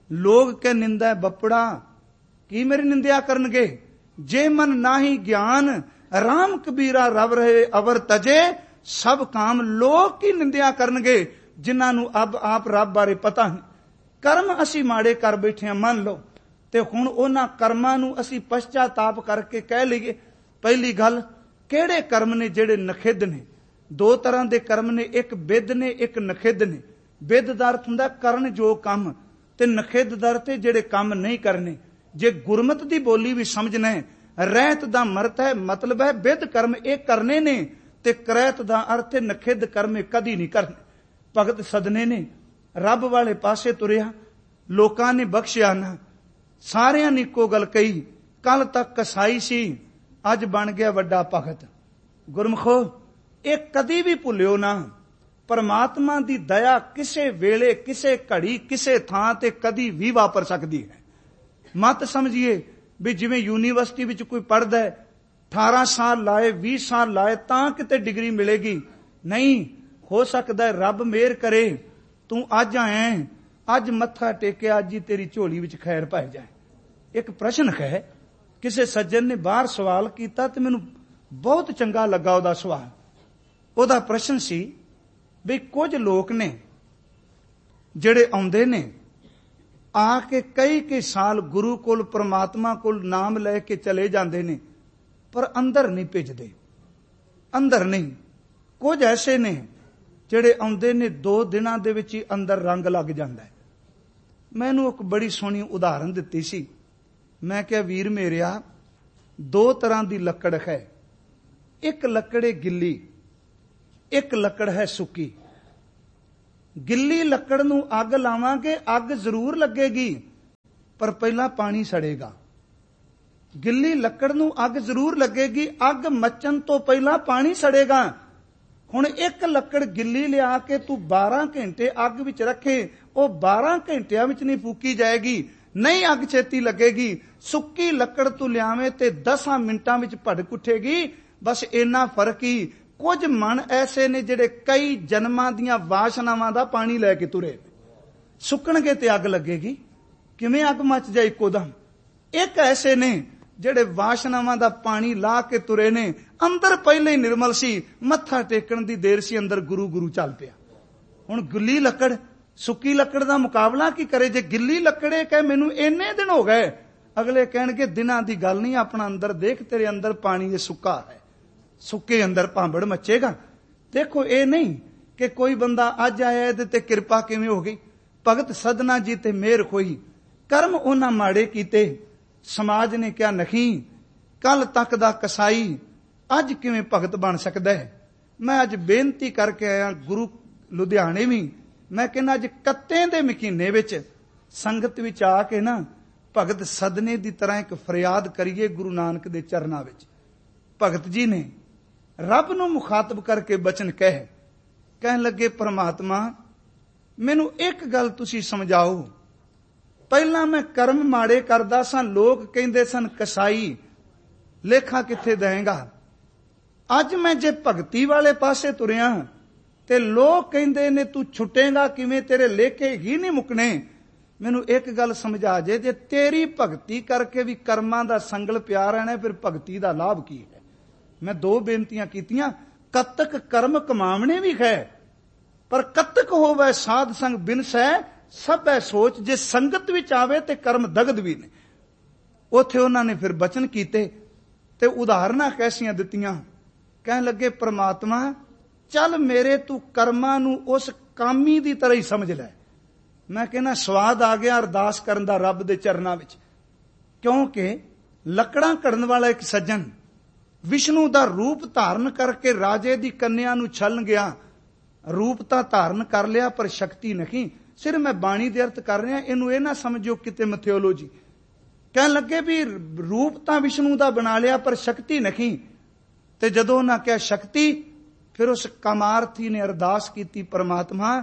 Speaker 1: ਲੋਕ ਕੇ ਨਿੰਦਾ ਬੱਪੜਾ, ਕੀ ਮੇਰੀ ਨਿੰਦਿਆ ਕਰਨਗੇ? ਜੇ ਮਨ ਨਾਹੀ ਗਿਆਨ, ਰਾਮ ਕਬੀਰਾ ਰਵ ਰਹੇ ਅਵਰ ਤਜੇ, ਸਭ ਕਾਮ ਲੋਕ ਕੀ ਨਿੰਦਿਆ ਕਰਨਗੇ, ਜਿਨ੍ਹਾਂ ਨੂੰ ਅਬ ਆਪ ਰੱਬ ਬਾਰੇ ਪਤਾ ਨਹੀਂ। ਕਰਮ ਅਸੀਂ ਮਾੜੇ ਕਰ ਬੈਠੇ ਹਾਂ ਮੰਨ ਲਓ, ਤੇ ਹੁਣ ਉਹਨਾਂ ਕਰਮਾਂ ਨੂੰ ਅਸੀਂ ਪਛਤਾਤਾਪ ਕਰਕੇ ਕਹਿ ਲਈਏ। ਪਹਿਲੀ ਗੱਲ, ਕਿਹੜੇ ਕਰਮ ਨੇ ਜਿਹੜੇ ਨਖਿੱਧ ਨੇ? ਦੋ ਤਰ੍ਹਾਂ ਦੇ ਕਰਮ ਨੇ, ਇੱਕ ਬਿੱਧ ਨੇ, ਇੱਕ ਨਖਿੱਧ ਨੇ। ਬਿੱਧ ਦਾ ਅਰਥ ਹੁੰਦਾ ਕਰਨ ਜੋ ਕੰਮ, ਤੇ ਨਖਿੱਧ ਦਾ ਅਰਥ ਜਿਹੜੇ ਕੰਮ ਨਹੀਂ ਕਰਨੇ। ਜੇ ਗੁਰਮਤ ਦੀ ਬੋਲੀ ਵੀ ਸਮਝਣਾ ਹੈ, ਰਹਿਤ ਦਾ ਮਰਤ ਹੈ, ਮਤਲਬ ਹੈ ਬਿੱਧ ਕਰਮ ਇਹ ਕਰਨੇ ਨੇ, ਤੇ ਕਰੈਤ ਦਾ ਅਰਥ ਹੈ ਨਖਿੱਧ ਕਰਮ ਕਦੀ ਨਹੀਂ ਕਰਨੇ। ਭਗਤ ਸਦਨੇ ਨੇ ਰੱਬ ਵਾਲੇ ਪਾਸੇ ਤੁਰਿਆ, ਲੋਕਾਂ ਨੇ ਬਖਸ਼ਿਆ ਨਾ। ਸਾਰਿਆਂ ਨੇ ਇੱਕੋ ਗੱਲ ਕਹੀ, ਕੱਲ ਤੱਕ ਕਸਾਈ ਸੀ, ਅੱਜ ਬਣ ਗਿਆ ਵੱਡਾ ਭਗਤ। ਗੁਰਮਖੋ, ਇਹ ਕਦੀ ਵੀ ਭੁੱਲਿਓ ਨਾ, ਪਰਮਾਤਮਾ ਦੀ ਦਇਆ ਕਿਸੇ ਵੇਲੇ, ਕਿਸੇ ਘੜੀ, ਕਿਸੇ ਥਾਂ ਤੇ ਕਦੀ ਵੀ ਵਾਪਰ ਸਕਦੀ ਹੈ। ਮਤ ਸਮਝੀਏ ਵੀ ਜਿਵੇਂ ਯੂਨੀਵਰਸਿਟੀ ਵਿੱਚ ਕੋਈ ਪੜ੍ਹਦਾ ਹੈ, ਅਠਾਰਾਂ ਸਾਲ ਲਾਏ, ਵੀਹ ਸਾਲ ਲਾਏ ਤਾਂ ਕਿਤੇ ਡਿਗਰੀ ਮਿਲੇਗੀ। ਨਹੀਂ, ਹੋ ਸਕਦਾ ਰੱਬ ਮਿਹਰ ਕਰੇ, ਤੂੰ ਅੱਜ ਆਇਆ, ਅੱਜ ਮੱਥਾ ਟੇਕਿਆ, ਅੱਜ ਹੀ ਤੇਰੀ ਝੋਲੀ ਵਿੱਚ ਖੈਰ ਪੈ ਜਾਏ। ਇੱਕ ਪ੍ਰਸ਼ਨ ਹੈ, ਕਿਸੇ ਸੱਜਣ ਨੇ ਬਾਹਰ ਸਵਾਲ ਕੀਤਾ ਤੇ ਮੈਨੂੰ ਬਹੁਤ ਚੰਗਾ ਲੱਗਾ ਉਹਦਾ ਸਵਾਲ। ਉਹਦਾ ਪ੍ਰਸ਼ਨ ਸੀ ਵੀ ਕੁਝ ਲੋਕ ਨੇ ਜਿਹੜੇ ਆਉਂਦੇ ਨੇ, ਆ ਕੇ ਕਈ ਕਈ ਸਾਲ ਗੁਰੂ ਕੋਲ, ਪਰਮਾਤਮਾ ਕੋਲ ਨਾਮ ਲੈ ਕੇ ਚਲੇ ਜਾਂਦੇ ਨੇ, ਪਰ ਅੰਦਰ ਨਹੀਂ ਭਿੱਜਦੇ, ਅੰਦਰ ਨਹੀਂ। ਕੁਝ ਐਸੇ ਨੇ ਜਿਹੜੇ ਆਉਂਦੇ ਨੇ, ਦੋ ਦਿਨਾਂ ਦੇ ਵਿੱਚ ਹੀ ਅੰਦਰ ਰੰਗ ਲੱਗ ਜਾਂਦਾ ਹੈ। ਮੈਨੂੰ ਇੱਕ ਬੜੀ ਸੋਹਣੀ ਉਦਾਹਰਨ ਦਿੱਤੀ ਸੀ। ਮੈਂ ਕਿਹਾ ਵੀਰ ਮੇਰਿਆ, ਦੋ ਤਰ੍ਹਾਂ ਦੀ ਲੱਕੜ ਹੈ, ਇੱਕ ਲੱਕੜ ਹੈ ਗਿੱਲੀ, ਇੱਕ ਲੱਕੜ ਹੈ ਸੁੱਕੀ। ਗਿੱਲੀ ਲੱਕੜ ਨੂੰ ਅੱਗ ਲਾਵਾਂਗੇ, ਅੱਗ ਜ਼ਰੂਰ ਲੱਗੇਗੀ, ਪਰ ਪਹਿਲਾਂ ਪਾਣੀ ਸੜੇਗਾ। ਗਿੱਲੀ ਲੱਕੜ ਨੂੰ ਅੱਗ ਜ਼ਰੂਰ ਲੱਗੇਗੀ, ਅੱਗ ਮੱਚਣ ਤੋਂ ਪਹਿਲਾਂ ਪਾਣੀ ਸੜੇਗਾ। ਹੁਣ ਇੱਕ ਲੱਕੜ ਗਿੱਲੀ ਲਿਆ ਕੇ ਤੂੰ ਬਾਰਾਂ ਘੰਟੇ ਅੱਗ ਵਿੱਚ ਰੱਖੇ, ਉਹ ਬਾਰਾਂ ਘੰਟਿਆਂ ਵਿੱਚ ਨਹੀਂ ਫੂਕੀ ਜਾਏਗੀ, ਨਹੀਂ ਅੱਗ ਛੇਤੀ ਲੱਗੇਗੀ। ਸੁੱਕੀ ਲੱਕੜ ਤੂੰ ਲਿਆਵੇਂ ਤੇ ਦਸਾਂ ਮਿੰਟਾਂ ਵਿੱਚ ਭੜਕ ਉੱਠੇਗੀ। ਬਸ ਇੰਨਾ ਫਰਕ ਹੀ। ਕੁਝ ਮਨ ਐਸੇ ਨੇ ਜਿਹੜੇ ਕਈ ਜਨਮਾਂ ਦੀਆਂ ਵਾਸ਼ਨਾਵਾਂ ਦਾ ਪਾਣੀ ਲੈ ਕੇ ਤੁਰੇ, ਸੁੱਕਣਗੇ ਤੇ ਅੱਗ ਲੱਗੇਗੀ, ਕਿਵੇਂ ਅੱਗ ਮੱਚ ਜਾਏ ਇੱਕੋ ਦਮ। ਇੱਕ ਐਸੇ ਨੇ ਜਿਹੜੇ ਵਾਸ਼ਨਾਵਾਂ ਦਾ ਪਾਣੀ ਲਾ ਕੇ ਤੁਰੇ ਨੇ, ਅੰਦਰ ਪਹਿਲੇ ਹੀ ਨਿਰਮਲ ਸੀ, ਮੱਥਾ ਟੇਕਣ ਦੀ ਦੇਰ ਸੀ, ਅੰਦਰ ਗੁਰੂ ਗੁਰੂ ਚੱਲ ਪਿਆ। ਹੁਣ ਗਿੱਲੀ ਲੱਕੜ ਸੁੱਕੀ ਲੱਕੜ ਦਾ ਮੁਕਾਬਲਾ ਕੀ ਕਰੇ? ਜੇ ਗਿੱਲੀ ਲੱਕੜੇ ਕਹੇ ਮੈਨੂੰ ਇੰਨੇ ਦਿਨ ਹੋ ਗਏ, ਅਗਲੇ ਕਹਿਣਗੇ ਦਿਨਾਂ ਦੀ ਗੱਲ ਨਹੀਂ, ਆਪਣਾ ਅੰਦਰ ਦੇਖ, ਤੇਰੇ ਅੰਦਰ ਪਾਣੀ ਇਹ ਸੁੱਕਾ ਹੈ, ਸੁੱਕੇ ਅੰਦਰ ਭਾਂਬੜ ਮੱਚੇਗਾ। ਦੇਖੋ ਇਹ ਨਹੀਂ ਕਿ ਕੋਈ ਬੰਦਾ ਅੱਜ ਆਇਆ ਇਹਦੇ ਤੇ ਕਿਰਪਾ ਕਿਵੇਂ ਹੋ ਗਈ। ਭਗਤ ਸਦਨਾ ਜੀ ਤੇ ਮਿਹਰ ਹੋਈ, ਕਰਮ ਉਹਨਾਂ ਮਾੜੇ ਕੀਤੇ, ਸਮਾਜ ਨੇ ਕਿਹਾ ਨਹੀਂ, ਕੱਲ ਤੱਕ ਦਾ ਕਸਾਈ ਅੱਜ ਕਿਵੇਂ ਭਗਤ ਬਣ ਸਕਦਾ ਹੈ। ਮੈਂ ਅੱਜ ਬੇਨਤੀ ਕਰਕੇ ਆਇਆ ਗੁਰੂ ਲੁਧਿਆਣੇ ਵੀ, ਮੈਂ ਕਹਿੰਦਾ ਅੱਜ ਕੱਤੇ ਦੇ ਮਹੀਨੇ ਵਿੱਚ ਸੰਗਤ ਵਿੱਚ ਆ ਕੇ ਨਾ ਭਗਤ ਸਦਨੇ ਦੀ ਤਰ੍ਹਾਂ ਇੱਕ ਫਰਿਆਦ ਕਰੀਏ ਗੁਰੂ ਨਾਨਕ ਦੇ ਚਰਨਾਂ ਵਿੱਚ। ਭਗਤ ਜੀ ਨੇ ਰੱਬ ਨੂੰ ਮੁਖਾਤਬ ਕਰਕੇ ਬਚਨ ਕਹੇ, ਕਹਿਣ ਲੱਗੇ ਪਰਮਾਤਮਾ ਮੈਨੂੰ ਇੱਕ ਗੱਲ ਤੁਸੀਂ ਸਮਝਾਓ। ਪਹਿਲਾਂ ਮੈਂ ਕਰਮ ਮਾੜੇ ਕਰਦਾ ਸਾਂ, ਲੋਕ ਕਹਿੰਦੇ ਸਨ ਕਸਾਈ, ਲੇਖਾ ਕਿੱਥੇ ਦੇਵੇਂਗਾ। ਅੱਜ ਮੈਂ ਜੇ ਭਗਤੀ ਵਾਲੇ ਪਾਸੇ ਤੁਰਿਆ ਤੇ ਲੋਕ ਕਹਿੰਦੇ ਨੇ ਤੂੰ ਛੁੱਟੇਗਾ ਕਿਵੇਂ, ਤੇਰੇ ਲੇਖੇ ਹੀ ਨਹੀਂ ਮੁੱਕਣੇ। ਮੈਨੂੰ ਇੱਕ ਗੱਲ ਸਮਝਾ ਜੇ, ਜੇ ਤੇਰੀ ਭਗਤੀ ਕਰਕੇ ਵੀ ਕਰਮਾਂ ਦਾ ਸੰਗਲ ਪਿਆ ਰਹਿਣਾ, ਫਿਰ ਭਗਤੀ ਦਾ ਲਾਭ ਕੀ ਹੈ। ਮੈਂ ਦੋ ਬੇਨਤੀਆਂ ਕੀਤੀਆਂ, ਕਤਕ ਕਰਮ ਕਮਾਵਣੇ ਵੀ ਹੈ, ਪਰ ਕਤਕ ਹੋਵੇ ਸਾਧ ਸੰਗ ਬਿਨਸੈ ਸਭੈ ਸੋਚ, ਜੇ ਸੰਗਤ ਵਿੱਚ ਆਵੇ ਤੇ ਕਰਮ ਦਗਦ ਵੀ ਨੇ। ਉੱਥੇ ਉਹਨਾਂ ਨੇ ਫਿਰ ਬਚਨ ਕੀਤੇ ਤੇ ਉਦਾਹਰਨਾਂ ਕੈਸੀਆਂ ਦਿੱਤੀਆਂ। ਕਹਿਣ ਲੱਗੇ ਪ੍ਰਮਾਤਮਾ ਚੱਲ ਮੇਰੇ ਤੂੰ ਕਰਮਾਂ ਨੂੰ ਉਸ ਕਾਮੀ ਦੀ ਤਰ੍ਹਾਂ ਹੀ ਸਮਝ ਲੈ। ਮੈਂ ਕਹਿੰਦਾ ਸਵਾਦ ਆ ਗਿਆ ਅਰਦਾਸ ਕਰਨ ਦਾ ਰੱਬ ਦੇ ਚਰਨਾਂ ਵਿੱਚ, ਕਿਉਂਕਿ ਲੱਕੜਾਂ ਘੜਨ ਵਾਲਾ ਇੱਕ ਸੱਜਣ ਵਿਸ਼ਨੂੰ ਦਾ ਰੂਪ ਧਾਰਨ ਕਰਕੇ ਰਾਜੇ ਦੀ ਕੰਨਿਆ ਨੂੰ ਛਲਣ ਗਿਆ। ਰੂਪ ਤਾਂ ਧਾਰਨ ਕਰ ਲਿਆ ਪਰ ਸ਼ਕਤੀ ਨਹੀਂ। ਸਿਰ ਮੈਂ ਬਾਣੀ ਦੇ ਅਰਥ ਕਰ ਰਿਹਾ, ਇਹਨੂੰ ਇਹ ਨਾ ਸਮਝੋ ਕਿਤੇ ਮਿਥਿਓਲੋਜੀ। ਕਹਿਣ ਲੱਗੇ ਵੀ ਰੂਪ ਤਾਂ ਵਿਸ਼ਨੂੰ ਦਾ ਬਣਾ ਲਿਆ ਪਰ ਸ਼ਕਤੀ ਨਹੀਂ। ਤੇ ਜਦੋਂ ਉਹਨਾਂ ਕਿਹਾ ਸ਼ਕਤੀ, ਫਿਰ ਉਸ ਕਾਮਾਰਥੀ ਨੇ ਅਰਦਾਸ ਕੀਤੀ, ਪਰਮਾਤਮਾ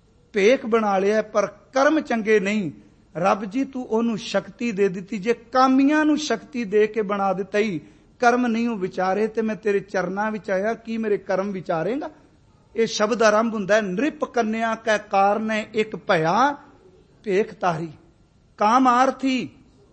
Speaker 1: ਭੇਖ ਬਣਾ ਲਿਆ ਪਰ ਕਰਮ ਚੰਗੇ ਨਹੀਂ। ਰੱਬ ਜੀ ਤੂੰ ਉਹਨੂੰ ਸ਼ਕਤੀ ਦੇ ਦਿੱਤੀ, ਜੇ ਕਾਮੀਆਂ ਨੂੰ ਸ਼ਕਤੀ ਦੇ ਕੇ ਬਣਾ ਦਿੱਤਾ ਹੀ, ਕਰਮ ਨਹੀਂ ਉਹ ਵਿਚਾਰੇ, ਤੇ ਮੈਂ ਤੇਰੇ ਚਰਨਾਂ ਵਿੱਚ ਆਇਆ, ਕੀ ਮੇਰੇ ਕਰਮ ਵਿਚਾਰੇਗਾ। ਇਹ ਸ਼ਬਦ ਆਰੰਭ ਹੁੰਦਾ ਹੈ, ਨ੍ਰਿਪ ਕੰਨਿਆ ਕੈ ਕਾਰਨੇ ਇੱਕ ਭਇਆ ਭੇਖ ਤਾਰੀ। ਕਾਮਾਰਥੀ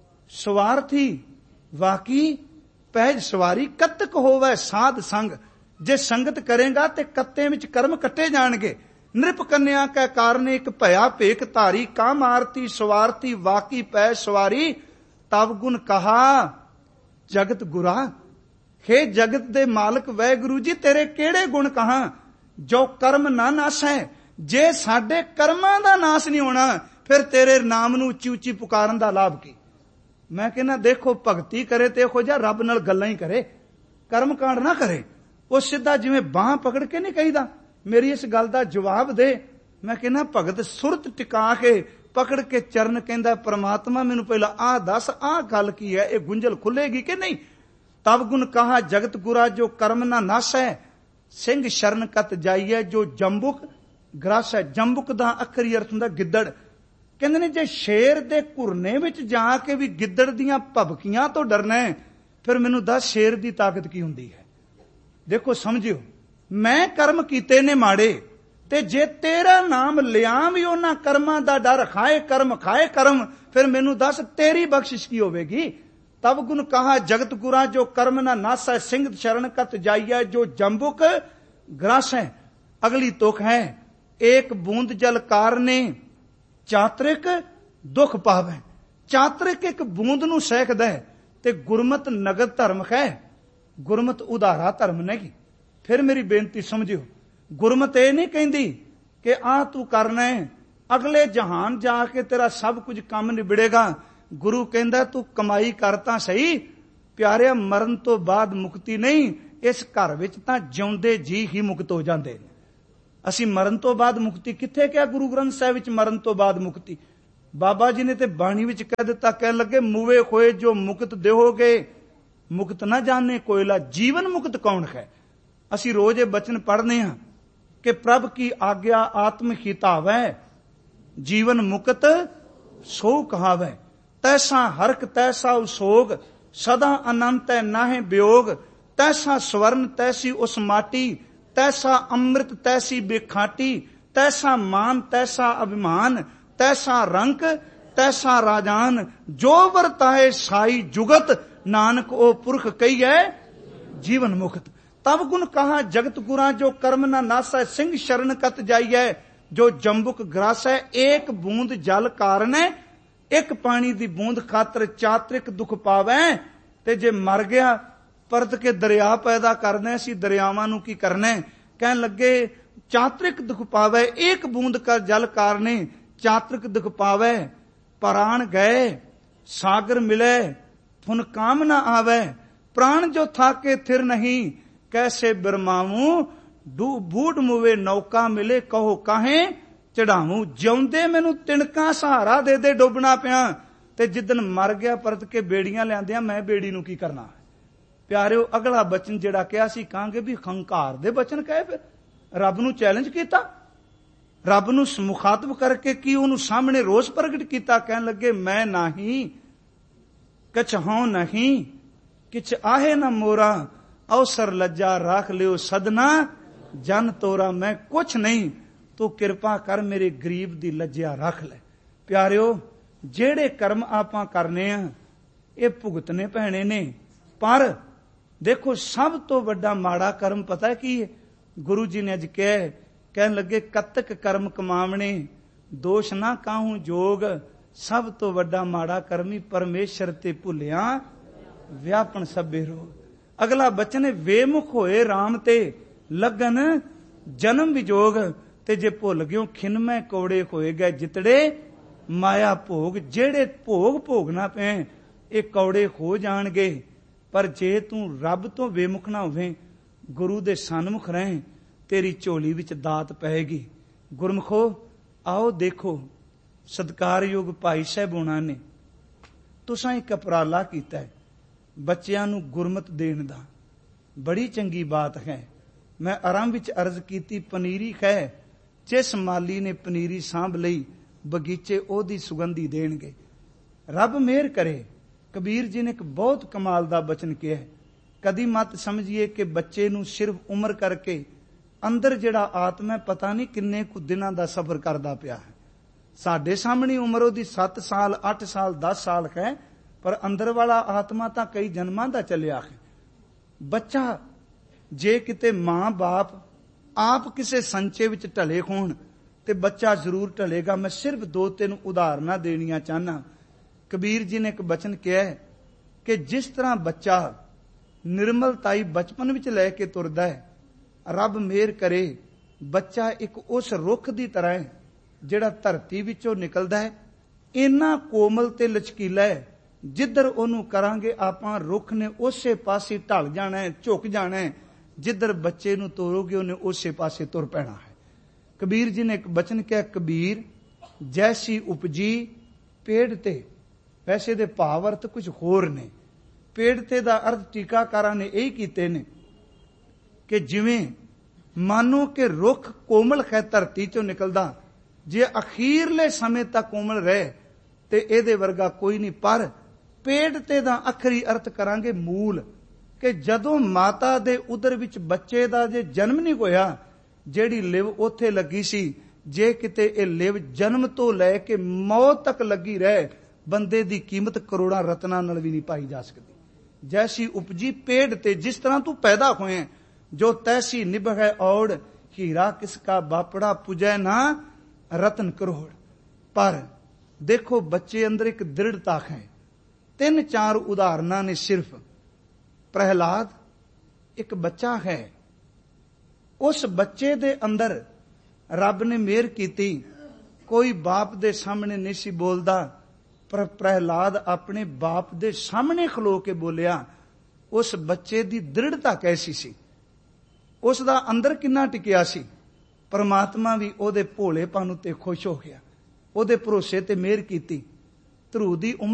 Speaker 1: ਸਵਾਰਥੀ ਵਾਕੀ ਪਹਿਜ ਸਵਾਰੀ, ਕਤਕ ਹੋਵੇ ਸਾਧ ਸੰਗ। ਜੇ ਸੰਗਤ ਕਰੇਗਾ ਤੇ ਕੱਤੇ ਵਿੱਚ ਕਰਮ ਕੱਟੇ ਜਾਣਗੇ। ਨ੍ਰਿਪ ਕੰਨਿਆ ਕੈ ਕਾਰਨੇ ਇੱਕ ਭਇਆ ਭੇਖ ਧਾਰੀ, ਕਾਮਾਰਥੀ ਸਵਾਰਥੀ ਵਾਕੀ ਪੈ ਸਵਾਰੀ। ਤਵ ਗੁਣ ਕਹਾ ਜਗਤ ਗੁਰਾ, ਹੇ ਜਗਤ ਦੇ ਮਾਲਕ ਵਾਹਿਗੁਰੂ ਜੀ ਤੇਰੇ ਕਿਹੜੇ ਗੁਣ ਕਹਾਂ, ਜੋ ਕਰਮ ਨਾ ਨਾਸੈ। ਜੇ ਸਾਡੇ ਕਰਮਾਂ ਦਾ ਨਾਸ ਨਹੀਂ ਹੋਣਾ, ਫਿਰ ਤੇਰੇ ਨਾਮ ਨੂੰ ਉੱਚੀ ਉੱਚੀ ਪੁਕਾਰਨ ਦਾ ਲਾਭ ਕੀ। ਮੈਂ ਕਹਿੰਦਾ ਦੇਖੋ ਭਗਤੀ ਕਰੇ ਤੇ ਇਹੋ ਜਿਹਾ ਰੱਬ ਨਾਲ ਗੱਲਾਂ ਹੀ ਕਰੇ, ਕਰਮ ਕਾਂਡ ਨਾ ਕਰੇ। ਉਹ ਸਿੱਧਾ ਜਿਵੇਂ ਬਾਂਹ ਪਕੜ ਕੇ ਨਹੀਂ ਕਹੀਦਾ, ਮੇਰੀ ਇਸ ਗੱਲ ਦਾ ਜਵਾਬ ਦੇ। ਮੈਂ ਕਹਿੰਦਾ ਭਗਤ ਸੁਰਤ ਟਿਕਾ ਕੇ ਪਕੜ ਕੇ ਚਰਨ ਕਹਿੰਦਾ ਪਰਮਾਤਮਾ ਮੈਨੂੰ ਪਹਿਲਾਂ ਆਹ ਦੱਸ, ਆਹ ਗੱਲ ਕੀ ਹੈ, ਇਹ ਗੁੰਝਲ ਖੁੱਲੇਗੀ ਕਿ ਨਹੀਂ। ਤਬ ਗੁਣ ਕਹਾ ਜਗਤ ਗੁਰਾ, ਜੋ ਕਰਮ ਨਾ ਨਾਸੈ। ਸਿੰਘ ਸ਼ਰਨ ਕਤ ਜਾਈਏ, ਜੋ ਜੰਬੁਕ ਗ੍ਰਸ ਹੈ। ਜੰਬੁਕ ਦਾ ਅੱਖਰੀ ਅਰਥ ਹੁੰਦਾ ਗਿੱਦੜ। ਕਹਿੰਦੇ ਨੇ ਜੇ ਸ਼ੇਰ ਦੇ ਘੁਰਨੇ ਵਿੱਚ ਜਾ ਕੇ ਵੀ ਗਿੱਦੜ ਦੀਆਂ ਭਬਕੀਆਂ ਤੋਂ ਡਰਨਾ ਹੈ, ਫਿਰ ਮੈਨੂੰ ਦੱਸ ਸ਼ੇਰ ਦੀ ਤਾਕਤ ਕੀ ਹੁੰਦੀ ਹੈ। ਦੇਖੋ ਸਮਝਿਓ, ਮੈਂ ਕਰਮ ਕੀਤੇ ਨੇ ਮਾੜੇ, ਤੇ ਜੇ ਤੇਰਾ ਨਾਮ ਲਿਆ ਵੀ ਉਹਨਾਂ ਕਰਮਾਂ ਦਾ ਡਰ, ਖਾਏ ਕਰਮ ਖਾਏ ਕਰਮ, ਫਿਰ ਮੈਨੂੰ ਦੱਸ ਤੇਰੀ ਬਖਸ਼ਿਸ਼ ਕੀ ਹੋਵੇਗੀ। ਤਬ ਗੁਣ ਕਹਾ ਜਗਤ ਗੁਰਾ, ਜੋ ਕਰਮ ਨਾ ਨਾਸੈ। ਸਿੰਘ ਸ਼ਰਨ ਕਤ ਜਾਈਐ, ਜੋ ਜੰਬੁਕ ਗ੍ਰਸ ਹੈ। ਅਗਲੀ ਤੁਕ ਹੈ, ਏਕ ਬੂੰਦ ਜਲ ਕਾਰਨੇ ਚਾਤਰਿਕ ਦੁੱਖ ਪਾਵੈ। ਚਾਤਰਿਕ ਇੱਕ ਬੂੰਦ ਨੂੰ ਸਹਿਕਦਾ ਹੈ, ਤੇ ਗੁਰਮਤ ਨਗਦ ਧਰਮ ਹੈ। ਗੁਰਮਤ ਉਧਾਰਾ ਧਰਮ ਨਹੀਂ। ਫਿਰ ਮੇਰੀ ਬੇਨਤੀ ਸਮਝਿਓ, ਗੁਰਮਤ ਇਹ ਨਹੀਂ ਕਹਿੰਦੀ ਕਿ ਆਹ ਤੂੰ ਕਰਨਾ ਹੈ, ਅਗਲੇ ਜਹਾਨ ਜਾ ਕੇ ਤੇਰਾ ਸਭ ਕੁਝ ਕੰਮ ਨਿਬੜੇਗਾ। ਗੁਰੂ ਕਹਿੰਦਾ ਤੂੰ ਕਮਾਈ ਕਰ ਤਾਂ ਸਹੀ ਪਿਆਰਿਆ, ਮਰਨ ਤੋਂ ਬਾਅਦ ਮੁਕਤੀ ਨਹੀਂ। ਇਸ ਘਰ ਵਿੱਚ ਤਾਂ ਜਿਉਂਦੇ ਜੀ ਹੀ ਮੁਕਤ ਹੋ ਜਾਂਦੇ ਨੇ। ਅਸੀਂ ਮਰਨ ਤੋਂ ਬਾਅਦ ਮੁਕਤੀ ਕਿੱਥੇ ਕਿਹਾ ਗੁਰੂ ਗ੍ਰੰਥ ਸਾਹਿਬ ਵਿੱਚ ਮਰਨ ਤੋਂ ਬਾਅਦ ਮੁਕਤੀ? ਬਾਬਾ ਜੀ ਨੇ ਤੇ ਬਾਣੀ ਵਿੱਚ ਕਹਿ ਦਿੱਤਾ, ਕਹਿਣ ਲੱਗੇ ਮੂਵੇ ਹੋਏ ਜੋ ਮੁਕਤ ਦੇਹੋਗੇ ਮੁਕਤ ਨਾ ਜਾਣੇ ਕੋਇਲਾ। ਜੀਵਨ ਮੁਕਤ ਕੌਣ ਹੈ? ਅਸੀਂ ਰੋਜ਼ ਇਹ ਬਚਨ ਪੜ੍ਹਨੇ ਹਾਂ ਕਿ ਪ੍ਰਭ ਕੀ ਆਗਿਆ ਆਤਮ ਹਿਤਾਵੈ ਜੀਵਨ ਮੁਕਤ ਸੋ ਕਹਾਵੈ। ਤੈਸਾ ਹਰਕ ਤੈਸਾ ਉਸੋਗ ਸਦਾ ਅਨੰਤ ਹੈ ਨਾਹਿ ਵਿਯੋਗ। ਤੈਸਾ ਸਵਰਨ ਤੈਸੀ ਉਸ ਮਾਟੀ ਤੈਸਾ ਅੰਮ੍ਰਿਤ ਤੈਸੀ ਬੇਖਾਟੀ। ਤੈਸਾ ਮਾਨ ਤੈਸਾ ਅਭਿਮਾਨ ਤੈਸਾ ਰੰਕ ਤੈਸਾ ਰਾਜਾਨ। ਜੋ ਵਰਤਾਏ ਸਾਈ ਜੁਗਤ ਨਾਨਕ ਉਹ ਪੁਰਖ ਕਹੀਐ ਜੀਵਨ ਮੁਕਤ। ਤਬ ਗੁਣ ਕਹਾ ਜਗਤ ਗੁਰਾਂ ਜੋ ਕਰਮ ਨਾ ਨਾਸੈ ਸਿੰਘ ਸ਼ਰਨ ਕਤ ਜਾਈਐ। ਜੋ ਜੰਬੁਕ ਗਰਾਸੈ ਏਕ ਬੂੰਦ ਜਲ ਕਾਰਣੈ ਇੱਕ ਪਾਣੀ ਦੀ ਬੂੰਦ ਖਾਤਰ ਚਾਤਰਿਕ ਦੁੱਖ ਪਾਵੈ। ਤੇ ਜੇ ਮਰ ਗਿਆ ਪਰਤ ਕੇ ਦਰਿਆ ਪੈਦਾ ਕਰਨਾ ਸੀ, ਦਰਿਆਵਾਂ ਨੂੰ ਕੀ ਕਰਨਾ? ਕਹਿਣ ਲੱਗੇ ਚਾਤਰਿਕ ਦੁੱਖ ਪਾਵੈ ਏਕ ਬੂੰਦ ਕਰ ਜਲ ਕਾਰਨੇ ਚਾਤਰਿਕ ਦੁੱਖ ਪਾਵੈ। ਪ੍ਰਾਣ ਗਏ ਸਾਗਰ ਮਿਲੇ ਫੁਨ ਕਾਮ ਨਾ ਆਵੈ। ਪ੍ਰਾਣ ਜੋ ਥਾਕੇ ਥਿਰ ਨਹੀਂ ਕੈਸੇ ਬਿਰਮਾਵੂੰ। ਡੂ ਬੂਢ ਮੁਵੇ ਨੌਕਾ ਮਿਲੇ ਕਹੋ ਕਾਹੇ ਚੜਾਵੂੰ। ਜਿਉਂਦੇ ਮੈਨੂੰ ਤਿਣਕਾ ਸਹਾਰਾ ਦੇ ਦੇ ਡੁੱਬਣਾ ਪਿਆ ਤੇ ਜਿੱਦਨ ਮਰ ਗਿਆ ਪਰਤ ਕੇ ਬੇੜੀਆਂ ਲਿਆਂਦਿਆਂ ਮੈਂ ਬੇੜੀ ਨੂੰ ਕੀ ਕਰਨਾ? ਪਿਆਰਿਓ ਅਗਲਾ ਬਚਨ ਜਿਹੜਾ ਕਿਹਾ ਸੀ ਕਹਾਂਗੇ ਵੀ ਹੰਕਾਰ ਦੇ ਬਚਨ ਕਹੇ। ਫਿਰ ਰੱਬ ਨੂੰ ਚੈਲੰਜ ਕੀਤਾ, ਰੱਬ ਨੂੰ ਮੁਖਾਤਬ ਕਰਕੇ ਕੀ ਉਹਨੂੰ ਸਾਹਮਣੇ ਰੋਸ ਪ੍ਰਗਟ ਕੀਤਾ। ਕਹਿਣ ਲੱਗੇ ਮੈਂ ਨਹੀਂ ਕਛ ਹਉ ਨਹੀਂ ਕਿਛ ਆਹੇ ਨਾ ਮੋਰਾ। ਅਵਸਰ ਲੱਜਾ ਰਾਖ ਲਿਓ ਸਦਨਾ ਜਨ ਤੋਰਾ। ਮੈਂ ਕੁਛ ਨਹੀਂ ਤੂੰ ਕਿਰਪਾ ਕਰ ਮੇਰੇ ਗਰੀਬ ਦੀ ਲੱਜਿਆ ਰੱਖ ਲੈ। ਪਿਆਰਿਓ ਜਿਹੜੇ ਕਰਮ ਆਪਾਂ ਕਰਨੇ ਆ ਇਹ ਭੁਗਤਨੇ ਪੈਣੇ ਨੇ। ਪਰ ਦੇਖੋ ਸਭ ਤੋਂ ਵੱਡਾ ਮਾੜਾ ਕਰਮ ਪਤਾ ਕੀ ਹੈ? ਗੁਰੂ ਜੀ ਨੇ ਅੱਜ ਕਿਹਾ, ਕਹਿਣ ਲੱਗੇ ਕਤਕ ਕਰਮ ਕਮਾਵਣੇ ਦੋਸ਼ ਨਾ ਕਾਹੂ ਜੋਗ। ਸਭ ਤੋਂ ਵੱਡਾ ਮਾੜਾ ਕਰਮੀ ਪਰਮੇਸ਼ਰ ਤੇ ਭੁੱਲਿਆ ਵਿਆਪਨ ਸਭੇ ਰੋਗ। ਅਗਲਾ ਬਚਨ ਵੇਮੁਖ ਹੋਏ ਰਾਮ ਤੇ ਲਗਨ ਜਨਮ ਵਿਜੋਗ। ਤੇ ਜੇ ਭੁੱਲ ਗਿਓ ਖਿਨਮੈ ਕੌੜੇ ਹੋਏ ਗਏ ਜਿਤੜੇ ਮਾਇਆ ਭੋਗ। ਜਿਹੜੇ ਭੋਗ ਭੋਗਣਾ ਪਏ ਇਹ ਕੌੜੇ ਹੋ ਜਾਣਗੇ। ਪਰ ਜੇ ਤੂੰ ਰੱਬ ਤੋਂ ਬੇਮੁਖ ਨਾ ਹੋਵੇਂ ਗੁਰੂ ਦੇ ਸਨਮੁਖ ਰਹੇ ਤੇਰੀ ਝੋਲੀ ਵਿੱਚ ਦਾਤ ਪਏਗੀ। ਗੁਰਮੁਖੋ ਆਓ ਦੇਖੋ ਸਤਿਕਾਰਯੋਗ ਭਾਈ ਸਾਹਿਬ ਹੋਣਾ ਨੇ ਤੁਸਾਂ ਇੱਕ ਉਪਰਾਲਾ ਕੀਤਾ ਹੈ ਬੱਚਿਆਂ ਨੂੰ ਗੁਰਮਤ ਦੇਣ ਦਾ। ਬੜੀ ਚੰਗੀ ਬਾਤ ਹੈ। ਮੈਂ ਆਰੰਭ ਵਿੱਚ ਅਰਜ਼ ਕੀਤੀ ਪਨੀਰੀ ਹੈ ਜਿਸ ਮਾਲੀ ਨੇ ਪਨੀਰੀ ਸਾਂਭ ਲਈ ਬਗੀਚੇ ਉਹਦੀ ਸੁਗੰਧੀ ਦੇਣਗੇ। ਰੱਬ ਮਿਹਰ ਕਰੇ। ਕਬੀਰ ਜੀ ਨੇ ਇੱਕ ਬਹੁਤ ਕਮਾਲ ਦਾ ਬਚਨ ਕਿਹਾ, ਕਦੀ ਮਤ ਸਮਝੀਏ ਕਿ ਬੱਚੇ ਨੂੰ ਸਿਰਫ ਉਮਰ ਕਰਕੇ ਅੰਦਰ ਜਿਹੜਾ ਆਤਮਾ ਹੈ ਪਤਾ ਨਹੀਂ ਕਿੰਨੇ ਕੁ ਦਿਨਾਂ ਦਾ ਸਫ਼ਰ ਕਰਦਾ ਪਿਆ ਹੈ। ਸਾਡੇ ਸਾਹਮਣੇ ਉਮਰ ਉਹਦੀ ਸੱਤ ਸਾਲ ਅੱਠ ਸਾਲ ਦਸ ਸਾਲ ਹੈ, ਪਰ ਅੰਦਰ ਵਾਲਾ ਆਤਮਾ ਤਾਂ ਕਈ ਜਨਮਾਂ ਦਾ ਚੱਲਿਆ ਹੈ। ਬੱਚਾ ਜੇ ਕਿਤੇ ਮਾਂ ਬਾਪ ਆਪ ਕਿਸੇ ਸੰਚੇ ਵਿੱਚ ਢਲੇ ਹੋਣ ਤੇ ਬੱਚਾ ਜ਼ਰੂਰ ਢਲੇਗਾ। ਮੈਂ ਸਿਰਫ ਦੋ ਤਿੰਨ ਉਦਾਹਰਨਾਂ ਦੇਣੀਆਂ ਚਾਹਨਾ। ਕਬੀਰ ਜੀ ਨੇ ਇੱਕ ਬਚਨ ਕਿਹਾ ਕਿ ਜਿਸ ਤਰ੍ਹਾਂ ਬੱਚਾ ਨਿਰਮਲਤਾਈ ਬਚਪਨ ਵਿੱਚ ਲੈ ਕੇ ਤੁਰਦਾ ਹੈ, ਰੱਬ ਮਿਹਰ ਕਰੇ ਬੱਚਾ ਇੱਕ ਉਸ ਰੁੱਖ ਦੀ ਤਰ੍ਹਾਂ ਹੈ ਜਿਹੜਾ ਧਰਤੀ ਵਿੱਚੋਂ ਨਿਕਲਦਾ ਹੈ। ਇੰਨਾ ਕੋਮਲ ਤੇ ਲਚਕੀਲਾ ਹੈ ਜਿੱਧਰ ਉਹਨੂੰ ਕਰਾਂਗੇ ਆਪਾਂ ਰੁੱਖ ਨੇ ਉਸੇ ਪਾਸੇ ਢਲ ਜਾਣਾ ਹੈ, ਝੁਕ ਜਾਣਾ ਹੈ। ਜਿੱਧਰ ਬੱਚੇ ਨੂੰ ਤੋਰੋਗੇ ਉਹਨੇ ਉਸੇ ਪਾਸੇ ਤੁਰ ਪੈਣਾ ਹੈ। ਕਬੀਰ ਜੀ ਨੇ ਇੱਕ ਬਚਨ ਕਿਹਾ, ਕਬੀਰ ਜੈਸੀ ਉਪਜੀ ਪੇੜ ਤੇ। ਵੈਸੇ ਦੇ ਭਾਵ ਅਰਥ ਕੁਝ ਹੋਰ ਨੇ। ਪੇੜ ਤੇ ਦਾ ਅਰਥ ਟੀਕਾਕਾਰਾਂ ਨੇ ਇਹੀ ਕੀਤੇ ਨੇ ਕਿ ਜਿਵੇਂ ਮਾਨੋ ਕਿ ਰੁੱਖ ਕੋਮਲ ਹੈ ਧਰਤੀ ਚੋਂ ਨਿਕਲਦਾ, ਜੇ ਅਖੀਰਲੇ ਸਮੇਂ ਤੱਕ ਕੋਮਲ ਰਹੇ ਤੇ ਇਹਦੇ ਵਰਗਾ ਕੋਈ ਨਹੀਂ। ਪਰ ਪੇੜ ਤੇ ਦਾ ਅਖਰੀ ਅਰਥ ਕਰਾਂਗੇ ਮੂਲ, ਕਿ ਜਦੋਂ ਮਾਤਾ ਦੇ ਉਦਰ ਵਿੱਚ ਬੱਚੇ ਦਾ ਜੇ ਜਨਮ ਨਹੀਂ ਹੋਇਆ, ਜਿਹੜੀ ਲਿਵ ਉੱਥੇ ਲੱਗੀ ਸੀ, ਜੇ ਕਿਤੇ ਇਹ ਲਿਵ ਜਨਮ ਤੋਂ ਲੈ ਕੇ ਮੌਤ ਤੱਕ ਲੱਗੀ ਰਹੇ, ਬੰਦੇ ਦੀ ਕੀਮਤ ਕਰੋੜਾਂ ਰਤਨਾਂ ਨਾਲ ਵੀ ਨਹੀਂ ਪਾਈ ਜਾ ਸਕਦੀ। ਜੈਸੀ ਉਪਜੀ ਪੇੜ ਤੇ, ਜਿਸ ਤਰ੍ਹਾਂ ਤੂੰ ਪੈਦਾ ਹੋਏ, ਜੋ ਤੈਸੀ ਨਿਭੈ ਔੜ, ਹੀਰਾ ਕਿਸਕਾ ਬਾਪੜਾ ਪੁਜੈ ਨਾ ਰਤਨ ਕਰੋੜ। ਪਰ ਦੇਖੋ ਬੱਚੇ ਅੰਦਰ ਇੱਕ ਦ੍ਰਿੜਤਾ ਹੈ। ਤਿੰਨ ਚਾਰ ਉਦਾਹਰਨਾਂ ਨੇ ਸਿਰਫ। ਪ੍ਰਹਿਲਾਦ ਇੱਕ ਬੱਚਾ ਹੈ, ਉਸ ਬੱਚੇ ਦੇ ਅੰਦਰ ਰੱਬ ਨੇ ਮਿਹਰ ਕੀਤੀ। ਕੋਈ ਬਾਪ ਦੇ ਸਾਹਮਣੇ ਨਹੀਂ ਸੀ ਬੋਲਦਾ, ਪਰ ਪ੍ਰਹਿਲਾਦ ਆਪਣੇ ਬਾਪ ਦੇ ਸਾਹਮਣੇ ਖਲੋ ਕੇ ਬੋਲਿਆ। ਉਸ ਬੱਚੇ ਦੀ ਦ੍ਰਿੜਤਾ ਕੈਸੀ ਸੀ, ਉਸ ਦਾ ਅੰਦਰ ਕਿੰਨਾ ਟਿਕਿਆ ਸੀ। ਪਰਮਾਤਮਾ ਵੀ ਉਹਦੇ ਭੋਲੇਪਨ ਉੱਤੇ ਖੁਸ਼ ਹੋ ਗਿਆ, ਉਹਦੇ ਭਰੋਸੇ ਤੇ ਮਿਹਰ ਕੀਤੀ। ਧਰੂ ਦੀ ਉਮਰ